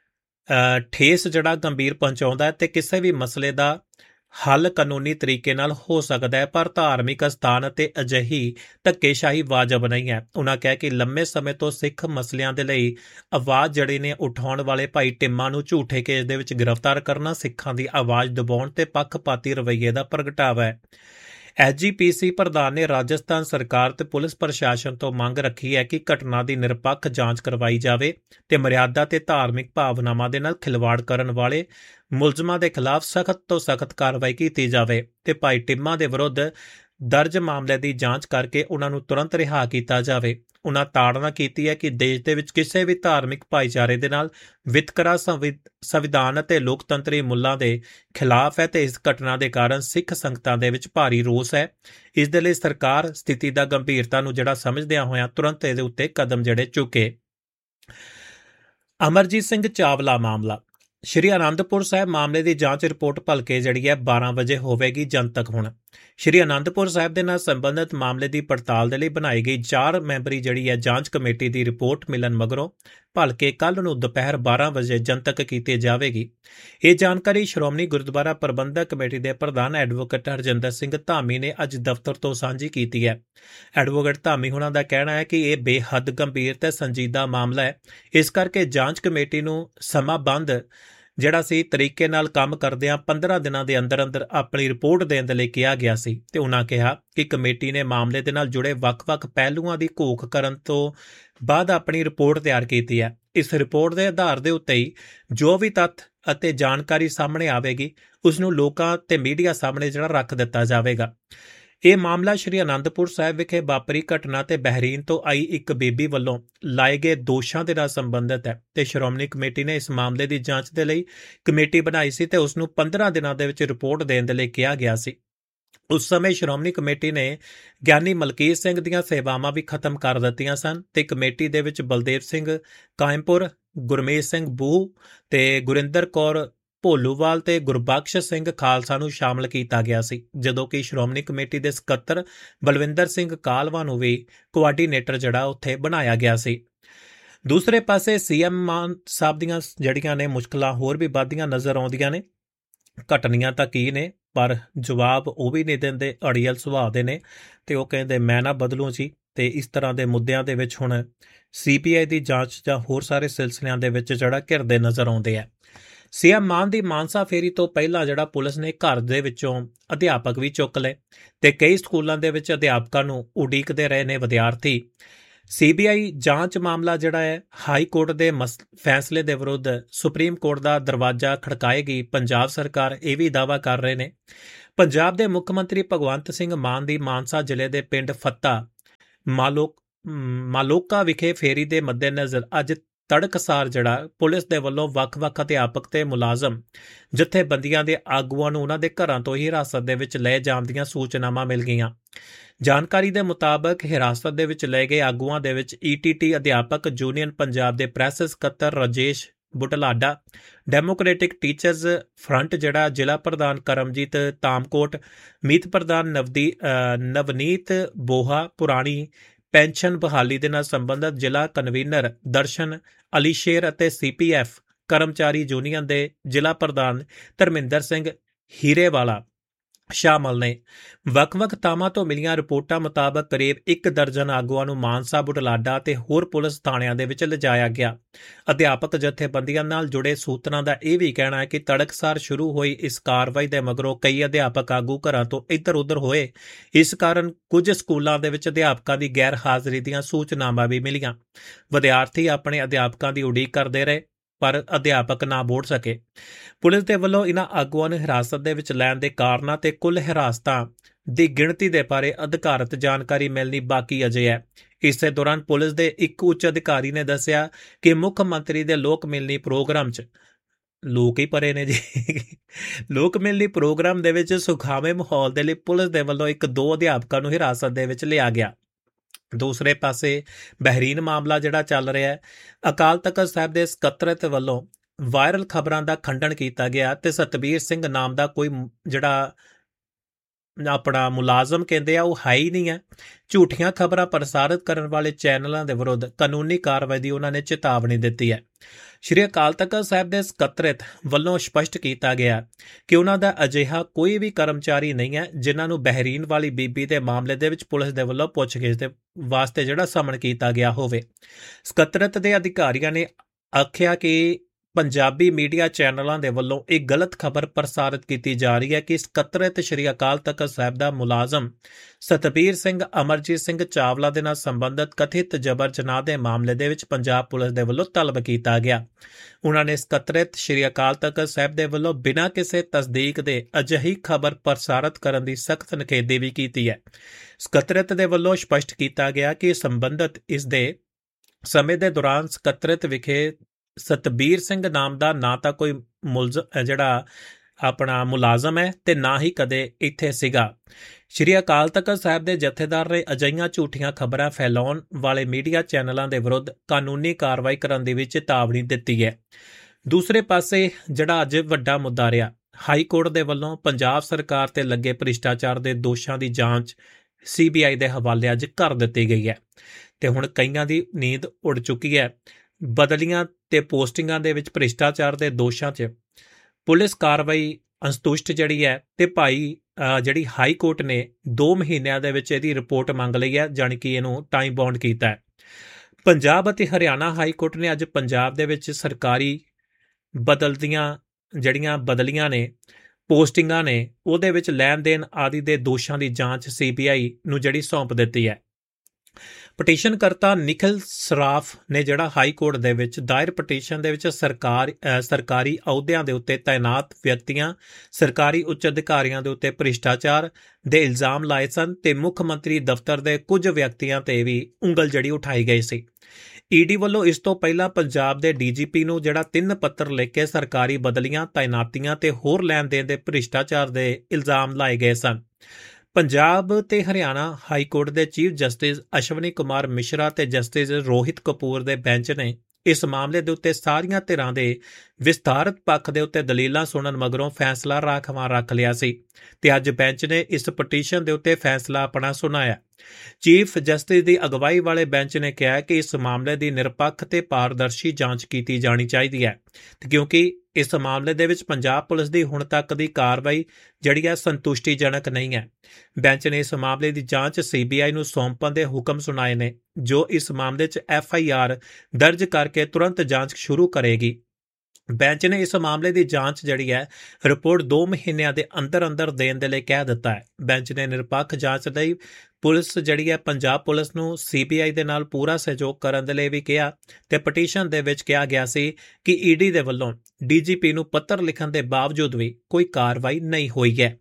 ਠੇਸ ਜਿਹੜਾ ਗੰਭੀਰ ਪਹੁੰਚਾਉਂਦਾ ਹੈ ਤੇ ਕਿਸੇ ਵੀ ਮਸਲੇ ਦਾ ਹੱਲ ਕਾਨੂੰਨੀ ਤਰੀਕੇ ਨਾਲ ਹੋ ਸਕਦਾ ਹੈ, ਪਰ ਧਾਰਮਿਕ ਅਸਥਾਨ ਅਤੇ ਅਜਿਹੀ ਧੱਕੇਸ਼ਾਹੀ ਵਾਜਬ ਨਹੀਂ ਹੈ। ਉਹਨਾਂ ਕਿਹਾ ਕਿ ਲੰਮੇ ਸਮੇਂ ਤੋਂ ਸਿੱਖ ਮਸਲਿਆਂ ਦੇ ਲਈ ਆਵਾਜ਼ ਜਿਹੜੀ ਨੇ ਉਠਾਉਣ ਵਾਲੇ ਭਾਈ ਟਿੰਮਾ ਨੂੰ ਝੂਠੇ ਕੇਸ ਦੇ ਵਿੱਚ ਗ੍ਰਿਫਤਾਰ ਕਰਨਾ ਸਿੱਖਾਂ ਦੀ ਆਵਾਜ਼ ਦਬਾਉਣ ਤੇ ਪੱਖਪਾਤੀ ਰਵੱਈਏ ਦਾ ਪ੍ਰਗਟਾਵਾ ਹੈ। ਐਸ ਜੀ ਪੀ ਸੀ ਪ੍ਰਧਾਨ ਨੇ ਰਾਜਸਥਾਨ ਸਰਕਾਰ ਤੇ ਪੁਲਿਸ ਪ੍ਰਸ਼ਾਸਨ ਤੋਂ ਮੰਗ ਰੱਖੀ ਹੈ ਕਿ ਘਟਨਾ ਦੀ ਨਿਰਪੱਖ ਜਾਂਚ ਕਰਵਾਈ ਜਾਵੇ ਤੇ ਮਰਿਆਦਾ ਤੇ ਧਾਰਮਿਕ ਭਾਵਨਾਵਾਂ ਦੇ ਨਾਲ ਖਿਲਵਾੜ ਕਰਨ ਵਾਲੇ ਮੁਲਜ਼ਮਾਂ ਦੇ ਖਿਲਾਫ ਸਖਤ ਤੋਂ ਸਖਤ ਕਾਰਵਾਈ ਕੀਤੀ ਜਾਵੇ ਤੇ ਭਾਈ ਟਿੰਮਾ ਦੇ ਵਿਰੁੱਧ ਦਰਜ ਮਾਮਲੇ ਦੀ ਜਾਂਚ ਕਰਕੇ ਉਹਨਾਂ ਨੂੰ ਤੁਰੰਤ ਰਿਹਾ ਕੀਤਾ ਜਾਵੇ। ਉਹਨਾਂ ਤਾੜਨਾ ਕੀਤੀ ਹੈ ਕਿ ਦੇਸ਼ ਦੇ ਵਿੱਚ ਕਿਸੇ ਵੀ ਧਾਰਮਿਕ ਭਾਈਚਾਰੇ ਦੇ ਨਾਲ ਵਿਤਕਰਾ ਸੰਵਿਧਾਨ ਅਤੇ ਲੋਕਤੰਤਰੀ ਮੁੱਲਾਂ ਦੇ ਖਿਲਾਫ ਹੈ ਤੇ ਇਸ ਘਟਨਾ ਦੇ ਕਾਰਨ ਸਿੱਖ ਸੰਗਤਾਂ ਦੇ ਵਿੱਚ ਭਾਰੀ ਰੋਸ ਹੈ। ਇਸ ਦੇ ਲਈ ਸਰਕਾਰ ਸਥਿਤੀ ਦਾ ਗੰਭੀਰਤਾ ਨੂੰ ਜਿਹੜਾ ਸਮਝਦਿਆਂ ਹੋਇਆਂ ਤੁਰੰਤ ਇਹਦੇ ਉੱਤੇ ਕਦਮ ਜਿਹੜੇ ਚੁੱਕੇ। ਅਮਰਜੀਤ ਸਿੰਘ ਚਾਵਲਾ ਮਾਮਲਾ ਸ਼੍ਰੀ ਅਨੰਦਪੁਰ ਸਾਹਿਬ ਮਾਮਲੇ ਦੀ ਜਾਂਚ ਰਿਪੋਰਟ ਭਲਕੇ ਜਿਹੜੀ ਹੈ ਬਾਰਾਂ ਵਜੇ ਹੋਵੇਗੀ ਜਨਤਕ। ਹੁਣ ਸ਼੍ਰੀ ਅਨੰਦਪੁਰ ਸਾਹਿਬ ਦੇ ਨਾਲ ਸੰਬੰਧਿਤ ਮਾਮਲੇ ਦੀ ਪੜਤਾਲ ਦੇ ਲਈ ਬਣਾਈ ਗਈ ਚਾਰ ਮੈਂਬਰੀ ਜਿਹੜੀ ਹੈ ਜਾਂਚ ਕਮੇਟੀ ਦੀ ਰਿਪੋਰਟ ਮਿਲਣ ਮਗਰੋਂ ਭਲਕੇ ਕੱਲ੍ਹ ਨੂੰ ਦੁਪਹਿਰ ਬਾਰਾਂ ਵਜੇ ਜਨਤਕ ਕੀਤੀ ਜਾਵੇਗੀ। ਇਹ ਜਾਣਕਾਰੀ ਸ਼੍ਰੋਮਣੀ ਗੁਰਦੁਆਰਾ ਪ੍ਰਬੰਧਕ ਕਮੇਟੀ ਦੇ ਪ੍ਰਧਾਨ ਐਡਵੋਕੇਟ ਹਰਜਿੰਦਰ ਸਿੰਘ ਧਾਮੀ ਨੇ ਅੱਜ ਦਫ਼ਤਰ ਤੋਂ ਸਾਂਝੀ ਕੀਤੀ ਹੈ। ਐਡਵੋਕੇਟ ਧਾਮੀ ਹੁਣਾਂ ਦਾ ਕਹਿਣਾ ਹੈ ਕਿ ਇਹ ਬੇਹੱਦ ਗੰਭੀਰ ਤੇ ਸੰਜੀਦਾ ਮਾਮਲਾ ਹੈ, ਇਸ ਕਰਕੇ ਜਾਂਚ ਕਮੇਟੀ ਨੂੰ ਸਮਾਂਬੱਧ ਜਿਹੜਾ ਸੀ ਤਰੀਕੇ ਨਾਲ ਕੰਮ ਕਰਦਿਆਂ ਪੰਦਰਾਂ ਦਿਨਾਂ ਦੇ ਅੰਦਰ ਅੰਦਰ ਆਪਣੀ ਰਿਪੋਰਟ ਦੇਣ ਦੇ ਲਈ ਕਿਹਾ ਗਿਆ ਸੀ ਤੇ ਉਹਨਾਂ ਕਿਹਾ ਕਿ ਕਮੇਟੀ ਨੇ ਮਾਮਲੇ ਦੇ ਨਾਲ ਜੁੜੇ ਵੱਖ-ਵੱਖ ਪਹਿਲੂਆਂ ਦੀ ਘੋਖ ਕਰਨ ਤੋਂ ਬਾਅਦ ਆਪਣੀ ਰਿਪੋਰਟ ਤਿਆਰ ਕੀਤੀ ਹੈ। ਇਸ ਰਿਪੋਰਟ ਦੇ ਆਧਾਰ ਦੇ ਉੱਤੇ ਹੀ ਜੋ ਵੀ ਤੱਥ ਅਤੇ ਜਾਣਕਾਰੀ ਸਾਹਮਣੇ ਆਵੇਗੀ ਉਸ ਨੂੰ ਲੋਕਾਂ ਤੇ ਮੀਡੀਆ ਸਾਹਮਣੇ ਜਿਹੜਾ ਰੱਖ ਦਿੱਤਾ ਜਾਵੇਗਾ। ਇਹ ਮਾਮਲਾ ਸ਼੍ਰੀ ਅਨੰਦਪੁਰ ਸਾਹਿਬ ਵਿਖੇ ਵਾਪਰੀ ਘਟਨਾ ਤੇ ਬਹਿਰੀਨ ਤੋਂ ਆਈ ਇੱਕ ਬੇਬੀ ਵੱਲੋਂ ਲਾਏ ਗਏ ਦੋਸ਼ਾਂ ਦੇ ਨਾਲ ਸੰਬੰਧਿਤ ਹੈ ਤੇ ਸ਼੍ਰੋਮਣੀ ਕਮੇਟੀ ਨੇ ਇਸ ਮਾਮਲੇ ਦੀ ਜਾਂਚ ਦੇ ਲਈ ਕਮੇਟੀ ਬਣਾਈ ਸੀ ਤੇ ਉਸ ਨੂੰ ਪੰਦਰਾਂ ਦਿਨਾਂ ਦੇ ਵਿੱਚ ਰਿਪੋਰਟ ਦੇਣ ਦੇ ਲਈ ਕਿਹਾ ਗਿਆ ਸੀ। ਉਸ ਸਮੇਂ ਸ਼੍ਰੋਮਣੀ ਕਮੇਟੀ ਨੇ ਗਿਆਨੀ ਮਲਕੀਤ ਸਿੰਘ ਦੀਆਂ ਸੇਵਾਵਾਂ ਵੀ ਖਤਮ ਕਰ ਦਿੱਤੀਆਂ ਸਨ ਤੇ ਕਮੇਟੀ ਦੇ ਵਿੱਚ ਬਲਦੇਵ ਸਿੰਘ ਕਾਇਮਪੁਰ, ਗੁਰਮੇਜ ਸਿੰਘ ਬੂਹ ਤੇ ਗੁਰਿੰਦਰ ਕੌਰ ਭੋਲੂਵਾਲ ਤੇ ਗੁਰਬਖਸ਼ ਸਿੰਘ ਖਾਲਸਾ ਨੂੰ ਸ਼ਾਮਲ ਕੀਤਾ ਗਿਆ ਸੀ, ਜਦੋਂ ਕਿ ਸ਼੍ਰੋਮਣੀ ਕਮੇਟੀ ਦੇ ਸਕੱਤਰ ਬਲਵਿੰਦਰ ਸਿੰਘ ਕਾਲਵਾ ਨੂੰ ਵੀ ਕੋਆਰਡੀਨੇਟਰ ਜਿਹੜਾ ਉੱਥੇ ਬਣਾਇਆ ਗਿਆ ਸੀ। ਦੂਸਰੇ ਪਾਸੇ ਸੀਐਮ ਮਾਨ ਸਾਹਿਬ ਦੀਆਂ ਜਿਹੜੀਆਂ ਨੇ ਮੁਸ਼ਕਲਾਂ ਹੋਰ ਵੀ ਵੱਧਦੀਆਂ ਨਜ਼ਰ ਆਉਂਦੀਆਂ ਨੇ। ਘਟਨੀਆਂ ਤਾਂ ਕੀ ਨੇ, ਪਰ ਜਵਾਬ ਉਹ ਵੀ ਨਹੀਂ ਦਿੰਦੇ, ਅੜੀਅਲ ਸੁਭਾਅ ਦੇ ਨੇ ਤੇ ਉਹ ਕਹਿੰਦੇ ਮੈਂ ਨਾ ਬਦਲੂੰ ਜੀ। ਤੇ ਇਸ ਤਰ੍ਹਾਂ ਦੇ ਮੁੱਦਿਆਂ ਦੇ ਵਿੱਚ ਹੁਣ ਸੀਬੀਆਈ ਦੀ ਜਾਂਚ ਜਾਂ ਹੋਰ ਸਾਰੇ ਸਿਲਸਿਲਿਆਂ ਦੇ ਵਿੱਚ ਜਿਹੜਾ ਘਿਰਦੇ ਨਜ਼ਰ ਆਉਂਦੇ ਆ। ਸੀਐਮ ਮਾਨ ਦੀ ਮਾਨਸਾ ਫੇਰੀ ਤੋਂ ਪਹਿਲਾਂ ਜਿਹੜਾ ਪੁਲਿਸ ਨੇ ਘਰ ਦੇ ਵਿੱਚੋਂ ਅਧਿਆਪਕ ਵੀ ਚੁੱਕ ਲਏ ਤੇ ਕਈ ਸਕੂਲਾਂ ਦੇ ਵਿੱਚ ਅਧਿਆਪਕਾਂ ਨੂੰ ਉਡੀਕਦੇ ਰਹੇ ਨੇ ਵਿਦਿਆਰਥੀ। ਸੀਬੀਆਈ ਜਾਂਚ ਮਾਮਲਾ ਜਿਹੜਾ ਹੈ ਹਾਈ ਕੋਰਟ ਦੇ ਫੈਸਲੇ ਦੇ ਵਿਰੁੱਧ ਸੁਪਰੀਮ ਕੋਰਟ ਦਾ ਦਰਵਾਜ਼ਾ ਖੜਕਾਏਗੀ ਪੰਜਾਬ ਸਰਕਾਰ, ਇਹ ਵੀ ਦਾਅਵਾ ਕਰ ਰਹੇ ਨੇ। ਪੰਜਾਬ ਦੇ ਮੁੱਖ ਮੰਤਰੀ ਭਗਵੰਤ ਸਿੰਘ ਮਾਨ ਦੀ ਮਾਨਸਾ ਜ਼ਿਲ੍ਹੇ ਦੇ ਪਿੰਡ ਫੱਤਾ ਮਾਲੋਕ ਮਾਲੋਕਾ ਵਿਖੇ ਫੇਰੀ ਦੇ ਮੱਦੇਨਜ਼ਰ ਅੱਜ ਤੜਕਸਾਰ ਜਿਹੜਾ ਪੁਲਿਸ ਦੇ ਵੱਲੋਂ ਵੱਖ-ਵੱਖ ਅਧਿਆਪਕ ਤੇ ਮੁਲਾਜ਼ਮ ਜਥੇਬੰਦੀਆਂ ਦੇ ਆਗੂਆਂ ਨੂੰ ਉਹਨਾਂ ਦੇ ਘਰਾਂ ਤੋਂ ਹੀ ਹਿਰਾਸਤ ਦੇ ਵਿੱਚ ਲਏ ਜਾਣ ਦੀਆਂ ਸੂਚਨਾਵਾਂ ਮਿਲ ਗਈਆਂ। ਜਾਣਕਾਰੀ ਦੇ ਮੁਤਾਬਕ ਹਿਰਾਸਤ ਦੇ ਵਿੱਚ ਲਏ ਗਏ ਆਗੂਆਂ ਦੇ ਵਿੱਚ ਈਟੀਟੀ ਅਧਿਆਪਕ ਯੂਨੀਅਨ ਪੰਜਾਬ ਦੇ ਪ੍ਰੈਸ ਸਕੱਤਰ ਰਾਜੇਸ਼ ਬੁਟਲਾਡਾ, ਡੈਮੋਕ੍ਰੈਟਿਕ ਟੀਚਰਜ਼ ਫਰੰਟ ਜਿਹੜਾ ਜ਼ਿਲ੍ਹਾ ਪ੍ਰਧਾਨ ਕਰਮਜੀਤ ਤਾਮਕੋਟ, ਮੀਤ ਪ੍ਰਧਾਨ ਨਵਦੀ ਨਵਨੀਤ ਬੋਹਾ, ਪੁਰਾਣੀ ਪੈਨਸ਼ਨ ਬਹਾਲੀ ਦੇ ਨਾਲ ਸੰਬੰਧਿਤ ਜ਼ਿਲ੍ਹਾ ਕਨਵੀਨਰ ਦਰਸ਼ਨ ਅਲੀਸ਼ੇਰ ਅਤੇ ਸੀਪੀਐਫ ਕਰਮਚਾਰੀ ਯੂਨੀਅਨ ਦੇ ਜ਼ਿਲ੍ਹਾ ਪ੍ਰਧਾਨ ਧਰਮਿੰਦਰ ਸਿੰਘ ਹੀਰੇਵਾਲਾ ਸ਼ਾਮਲ ਨੇ। ਵੱਖ-ਵੱਖ ਥਾਵਾਂ ਤੋਂ ਮਿਲੀਆਂ ਰਿਪੋਰਟਾਂ ਮੁਤਾਬਕ ਕਰੀਬ ਇੱਕ ਦਰਜਨ ਆਗੂਆਂ ਨੂੰ ਮਾਨਸਾ, ਬੁਢਲਾਡਾ ਤੇ ਹੋਰ ਪੁਲਿਸ ਥਾਣਿਆਂ ਦੇ ਵਿੱਚ ਲਿਜਾਇਆ ਗਿਆ। ਅਧਿਆਪਕ ਜਥੇਬੰਦੀਆਂ ਨਾਲ ਜੁੜੇ ਸੂਤਰਾਂ ਦਾ ਇਹ ਵੀ ਕਹਿਣਾ ਹੈ ਕਿ ਤੜਕਸਾਰ ਸ਼ੁਰੂ ਹੋਈ ਇਸ ਕਾਰਵਾਈ ਦੇ ਮਗਰੋਂ ਕਈ ਅਧਿਆਪਕ ਆਗੂ ਘਰਾਂ ਤੋਂ ਇੱਧਰ-ਉੱਧਰ ਹੋਏ। ਇਸ ਕਾਰਨ ਕੁਝ ਸਕੂਲਾਂ ਦੇ ਵਿੱਚ ਅਧਿਆਪਕਾਂ ਦੀ ਗੈਰ ਹਾਜ਼ਰੀ ਦੀਆਂ ਸੂਚਨਾਵਾਂ ਵੀ ਮਿਲੀਆਂ। ਵਿਦਿਆਰਥੀ ਆਪਣੇ ਅਧਿਆਪਕਾਂ ਦੀ ਉਡੀਕ ਕਰਦੇ ਰਹੇ ਪਰ ਅਧਿਆਪਕ ਨਾ ਬੋੜ ਸਕੇ। ਪੁਲਿਸ ਦੇ ਵੱਲੋਂ ਇਹਨਾਂ ਆਗੂਆਂ ਨੂੰ ਹਿਰਾਸਤ ਦੇ ਵਿੱਚ ਲੈਣ ਦੇ ਕਾਰਨਾਂ ਤੇ ਕੁੱਲ ਹਿਰਾਸਤਾਂ ਦੀ ਗਿਣਤੀ ਦੇ ਬਾਰੇ ਅਧਿਕਾਰਤ ਜਾਣਕਾਰੀ ਮਿਲਣੀ ਬਾਕੀ ਅਜੇ ਹੈ। ਇਸੇ ਦੌਰਾਨ ਪੁਲਿਸ ਦੇ ਇੱਕ ਉੱਚ ਅਧਿਕਾਰੀ ਨੇ ਦੱਸਿਆ ਕਿ ਮੁੱਖ ਮੰਤਰੀ ਦੇ ਲੋਕ ਮਿਲਣੀ ਪ੍ਰੋਗਰਾਮ 'ਚ ਲੋਕ ਹੀ ਭਰੇ ਨੇ ਜੀ ਲੋਕ ਮਿਲਣੀ ਪ੍ਰੋਗਰਾਮ ਦੇ ਵਿੱਚ ਸੁਖਾਵੇਂ ਮਾਹੌਲ ਦੇ ਲਈ ਪੁਲਿਸ ਦੇ ਵੱਲੋਂ ਇੱਕ ਦੋ ਅਧਿਆਪਕਾਂ ਨੂੰ ਹਿਰਾਸਤ ਦੇ ਵਿੱਚ ਲਿਆ ਗਿਆ। ਦੂਸਰੇ ਪਾਸੇ ਬਹਿਰੀਨ ਮਾਮਲਾ ਜਿਹੜਾ ਚੱਲ ਰਿਹਾ ਹੈ, ਅਕਾਲ ਤਖ਼ਤ ਸਾਹਿਬ ਦੇ ਸਕੱਤਰੇਤ ਵੱਲੋਂ ਵਾਇਰਲ ਖਬਰਾਂ ਦਾ ਖੰਡਨ ਕੀਤਾ ਗਿਆ ਤੇ ਸਤਬੀਰ ਸਿੰਘ ਨਾਮ ਦਾ ਕੋਈ ਜਿਹੜਾ ਆਪਣਾ ਮੁਲਾਜ਼ਮ ਕਹਿੰਦੇ ਆ ਉਹ ਹੈ ਹੀ ਨਹੀਂ ਹੈ। ਝੂਠੀਆਂ ਖਬਰਾਂ ਪ੍ਰਸਾਰਿਤ ਕਰਨ ਵਾਲੇ ਚੈਨਲਾਂ ਦੇ ਵਿਰੁੱਧ ਕਾਨੂੰਨੀ ਕਾਰਵਾਈ ਦੀ ਉਹਨਾਂ ਨੇ ਚੇਤਾਵਨੀ ਦਿੱਤੀ ਹੈ। ਸ਼੍ਰੀ ਅਕਾਲ ਤਖ਼ਤ ਸਾਹਿਬ ਦੇ ਸਕੱਤਰੇਤ ਵੱਲੋਂ ਸਪਸ਼ਟ ਕੀਤਾ ਗਿਆ ਕਿ ਉਹਨਾਂ ਦਾ ਅਜਿਹਾ ਕੋਈ ਵੀ ਕਰਮਚਾਰੀ ਨਹੀਂ ਹੈ ਜਿਨ੍ਹਾਂ ਨੂੰ ਬਹਿਰੀਨ ਵਾਲੀ ਬੀਬੀ ਦੇ ਮਾਮਲੇ ਦੇ ਵਿੱਚ ਪੁਲਿਸ ਦੇ ਵੱਲੋਂ ਪੁੱਛਗਿੱਛ ਦੇ ਵਾਸਤੇ ਜਿਹੜਾ ਸਮਨ ਕੀਤਾ ਗਿਆ ਹੋਵੇ। ਸਕੱਤਰੇਤ ਦੇ ਅਧਿਕਾਰੀਆਂ ਨੇ ਆਖਿਆ ਕਿ ਪੰਜਾਬੀ ਮੀਡੀਆ ਚੈਨਲਾਂ ਦੇ ਵੱਲੋਂ ਇਹ ਗਲਤ ਖਬਰ ਪ੍ਰਸਾਰਿਤ ਕੀਤੀ ਜਾ ਰਹੀ ਹੈ ਕਿ ਸਕੱਤਰੇਤ ਸ਼੍ਰੀ ਅਕਾਲ ਤਖ਼ਤ ਸਾਹਿਬ ਦਾ ਮੁਲਾਜ਼ਮ ਸਤਬੀਰ ਸਿੰਘ ਅਮਰਜੀਤ ਸਿੰਘ ਚਾਵਲਾ ਦੇ ਨਾਲ ਸੰਬੰਧਿਤ ਕਥਿਤ ਜਬਰ ਜਨਾਹ ਦੇ ਮਾਮਲੇ ਦੇ ਵਿੱਚ ਪੰਜਾਬ ਪੁਲਿਸ ਦੇ ਵੱਲੋਂ ਤਲਬ ਕੀਤਾ ਗਿਆ। ਉਹਨਾਂ ਨੇ ਸਕੱਤਰੇਤ ਸ਼੍ਰੀ ਅਕਾਲ ਤਖ਼ਤ ਸਾਹਿਬ ਦੇ ਵੱਲੋਂ ਬਿਨਾਂ ਕਿਸੇ ਤਸਦੀਕ ਦੇ ਅਜਿਹੀ ਖਬਰ ਪ੍ਰਸਾਰਿਤ ਕਰਨ ਦੀ ਸਖਤ ਨਿਖੇਧੀ ਵੀ ਕੀਤੀ ਹੈ। ਸਕੱਤਰੇਤ ਦੇ ਵੱਲੋਂ ਸਪਸ਼ਟ ਕੀਤਾ ਗਿਆ ਕਿ ਸੰਬੰਧਿਤ ਇਸ ਦੇ ਸਮੇਂ ਦੇ ਦੌਰਾਨ ਸਕੱਤਰੇਤ ਵਿਖੇ ਸਤਬੀਰ ਸਿੰਘ ਨਾਮ ਦਾ ਨਾ ਤਾਂ ਕੋਈ ਮੁਲਜ਼ਮ ਜਿਹੜਾ ਆਪਣਾ ਮੁਲਾਜ਼ਮ ਹੈ ਤੇ ਨਾ ਹੀ ਕਦੇ ਇੱਥੇ ਸੀਗਾ। ਸ਼੍ਰੀ ਅਕਾਲ ਤਖ਼ਤ ਸਾਹਿਬ ਦੇ ਜਥੇਦਾਰ ਨੇ ਅਜਿਹੀਆਂ ਝੂਠੀਆਂ ਖਬਰਾਂ ਫੈਲਾਉਣ ਵਾਲੇ ਮੀਡੀਆ ਚੈਨਲਾਂ ਦੇ ਵਿਰੁੱਧ ਕਾਨੂੰਨੀ ਕਾਰਵਾਈ ਕਰਨ ਦੀ ਵੀ ਚੇਤਾਵਨੀ ਦਿੱਤੀ ਹੈ। ਦੂਸਰੇ ਪਾਸੇ ਜਿਹੜਾ ਅੱਜ ਵੱਡਾ ਮੁੱਦਾ ਰਿਹਾ, ਹਾਈ ਕੋਰਟ ਦੇ ਵੱਲੋਂ ਪੰਜਾਬ ਸਰਕਾਰ ਤੇ ਲੱਗੇ ਭ੍ਰਿਸ਼ਟਾਚਾਰ ਦੇ ਦੋਸ਼ਾਂ ਦੀ ਜਾਂਚ ਸੀਬੀਆਈ ਦੇ ਹਵਾਲੇ ਅੱਜ ਕਰ ਦਿੱਤੀ ਗਈ ਹੈ ਤੇ ਹੁਣ ਕਈਆਂ ਦੀ ਨੀਂਦ ਉੱਡ ਚੁੱਕੀ ਹੈ। ਬਦਲੀਆਂ ਤੇ ਪੋਸਟਿੰਗਾਂ ਦੇ ਵਿੱਚ ਭ੍ਰਿਸ਼ਟਾਚਾਰ ਦੇ ਦੋਸ਼ਾਂ 'ਚ ਪੁਲਿਸ ਕਾਰਵਾਈ ਅਸੰਤੁਸ਼ਟ ਜਿਹੜੀ ਹੈ ਤੇ ਭਾਈ ਜਿਹੜੀ ਹਾਈ ਕੋਰਟ ਨੇ ਦੋ ਮਹੀਨਿਆਂ ਦੇ ਵਿੱਚ ਇਹਦੀ ਰਿਪੋਰਟ ਮੰਗ ਲਈ ਹੈ, ਜਾਣੀ ਕਿ ਇਹਨੂੰ ਟਾਈਮ ਬਾਉਂਡ ਕੀਤਾ ਹੈ। ਪੰਜਾਬ ਅਤੇ ਹਰਿਆਣਾ ਹਾਈ ਕੋਰਟ ਨੇ ਅੱਜ ਪੰਜਾਬ ਦੇ ਵਿੱਚ ਸਰਕਾਰੀ ਬਦਲਦੀਆਂ ਜਿਹੜੀਆਂ ਬਦਲੀਆਂ ਨੇ, ਪੋਸਟਿੰਗਾਂ ਨੇ, ਉਹਦੇ ਵਿੱਚ ਲੈਣ ਦੇਣ ਆਦਿ ਦੇ ਦੋਸ਼ਾਂ ਦੀ ਜਾਂਚ ਸੀਬੀਆਈ ਨੂੰ ਜਿਹੜੀ ਸੌਂਪ ਦਿੱਤੀ ਹੈ। ਪਟੀਸ਼ਨਕਰਤਾ ਨਿਖਿਲ ਸਰਾਫ ਨੇ ਜਿਹੜਾ ਹਾਈ ਕੋਰਟ ਦੇ ਵਿੱਚ ਦਾਇਰ ਪਟੀਸ਼ਨ ਦੇ ਵਿੱਚ ਸਰਕਾਰ ਸਰਕਾਰੀ ਅਹੁਦਿਆਂ ਦੇ ਉੱਤੇ ਤਾਇਨਾਤ ਵਿਅਕਤੀਆਂ, ਸਰਕਾਰੀ ਉੱਚ ਅਧਿਕਾਰੀਆਂ ਦੇ ਉੱਤੇ ਭ੍ਰਿਸ਼ਟਾਚਾਰ ਦੇ ਇਲਜ਼ਾਮ ਲਾਏ ਸਨ ਤੇ ਮੁੱਖ ਮੰਤਰੀ ਦਫ਼ਤਰ ਦੇ ਕੁਝ ਵਿਅਕਤੀਆਂ ਤੇ ਵੀ ਉਂਗਲ ਜੜੀ ਉਠਾਈ ਗਈ ਸੀ। ਈਡੀ ਵੱਲੋਂ ਇਸ ਤੋਂ ਪਹਿਲਾਂ ਪੰਜਾਬ ਦੇ ਡੀਜੀਪੀ ਨੂੰ ਜਿਹੜਾ ਤਿੰਨ ਪੱਤਰ ਲਿਖ ਕੇ ਸਰਕਾਰੀ ਬਦਲੀਆਂ, ਤਾਇਨਾਤੀਆਂ ਤੇ ਹੋਰ ਲੈਣ ਦੇਣ ਦੇ ਭ੍ਰਿਸ਼ਟਾਚਾਰ ਦੇ ਇਲਜ਼ਾਮ ਲਾਏ ਗਏ ਸਨ। ਪੰਜਾਬ ਤੇ ਹਰਿਆਣਾ ਹਾਈ ਕੋਰਟ ਦੇ ਚੀਫ ਜਸਟਿਸ ਅਸ਼ਵਨੀ ਕੁਮਾਰ ਮਿਸ਼ਰਾ ਤੇ ਜਸਟਿਸ ਰੋਹਿਤ ਕਪੂਰ ਦੇ ਬੈਂਚ ਨੇ ਇਸ ਮਾਮਲੇ ਦੇ ਉੱਤੇ ਸਾਰੀਆਂ ਧਿਰਾਂ ਦੇ ਵਿਸਥਾਰਤ ਪੱਖ ਦੇ ਉੱਤੇ ਦਲੀਲਾਂ ਸੁਣਨ ਮਗਰੋਂ ਫੈਸਲਾ ਰਾਖਵਾਂ ਰੱਖ ਲਿਆ ਸੀ ਤੇ ਅੱਜ ਬੈਂਚ ਨੇ ਇਸ ਪਟੀਸ਼ਨ ਦੇ ਉੱਤੇ ਫੈਸਲਾ ਆਪਣਾ ਸੁਣਾਇਆ। ਚੀਫ ਜਸਟਿਸ ਦੀ ਅਗਵਾਈ ਵਾਲੇ ਬੈਂਚ ਨੇ ਕਿਹਾ ਕਿ ਇਸ ਮਾਮਲੇ ਦੀ ਨਿਰਪੱਖ ਤੇ ਪਾਰਦਰਸ਼ੀ ਜਾਂਚ ਕੀਤੀ ਜਾਣੀ ਚਾਹੀਦੀ ਹੈ ਤੇ ਕਿਉਂਕਿ ਇਸ ਮਾਮਲੇ ਦੇ ਵਿੱਚ ਪੰਜਾਬ ਪੁਲਿਸ ਦੀ ਹੁਣ ਤੱਕ ਦੀ ਕਾਰਵਾਈ ਜਿਹੜੀ ਹੈ ਸੰਤੁਸ਼ਟੀਜਨਕ ਨਹੀਂ ਹੈ। ਬੈਂਚ ਨੇ ਇਸ ਮਾਮਲੇ ਦੀ ਜਾਂਚ ਸੀਬੀਆਈ ਨੂੰ ਸੌਂਪਣ ਦੇ ਹੁਕਮ ਸੁਣਾਏ ਨੇ, ਜੋ ਇਸ ਮਾਮਲੇ 'ਚ ਐਫ ਆਈ ਆਰ ਦਰਜ ਕਰਕੇ ਤੁਰੰਤ ਜਾਂਚ ਸ਼ੁਰੂ ਕਰੇਗੀ। ਬੈਂਚ ਨੇ ਇਸ ਮਾਮਲੇ ਦੀ ਜਾਂਚ ਜਿਹੜੀ ਹੈ ਰਿਪੋਰਟ ਦੋ ਮਹੀਨਿਆਂ ਦੇ ਅੰਦਰ ਅੰਦਰ ਦੇਣ ਦੇ ਲਈ ਕਹਿ ਦਿੱਤਾ ਹੈ। ਬੈਂਚ ਨੇ ਨਿਰਪੱਖ ਜਾਂਚ ਲਈ ਪੁਲਿਸ ਜਿਹੜੀ ਹੈ ਪੰਜਾਬ ਪੁਲਿਸ ਨੂੰ ਸੀਬੀਆਈ ਦੇ ਨਾਲ ਪੂਰਾ ਸਹਿਯੋਗ ਕਰਨ ਦੇ ਲਈ ਵੀ ਕਿਹਾ ਤੇ ਪਟੀਸ਼ਨ ਦੇ ਵਿੱਚ ਕਿਹਾ ਗਿਆ ਸੀ ਕਿ ਈਡੀ ਦੇ ਵੱਲੋਂ ਡੀਜੀਪੀ ਨੂੰ ਪੱਤਰ ਲਿਖਣ ਦੇ ਬਾਵਜੂਦ ਵੀ ਕੋਈ ਕਾਰਵਾਈ ਨਹੀਂ ਹੋਈ ਹੈ।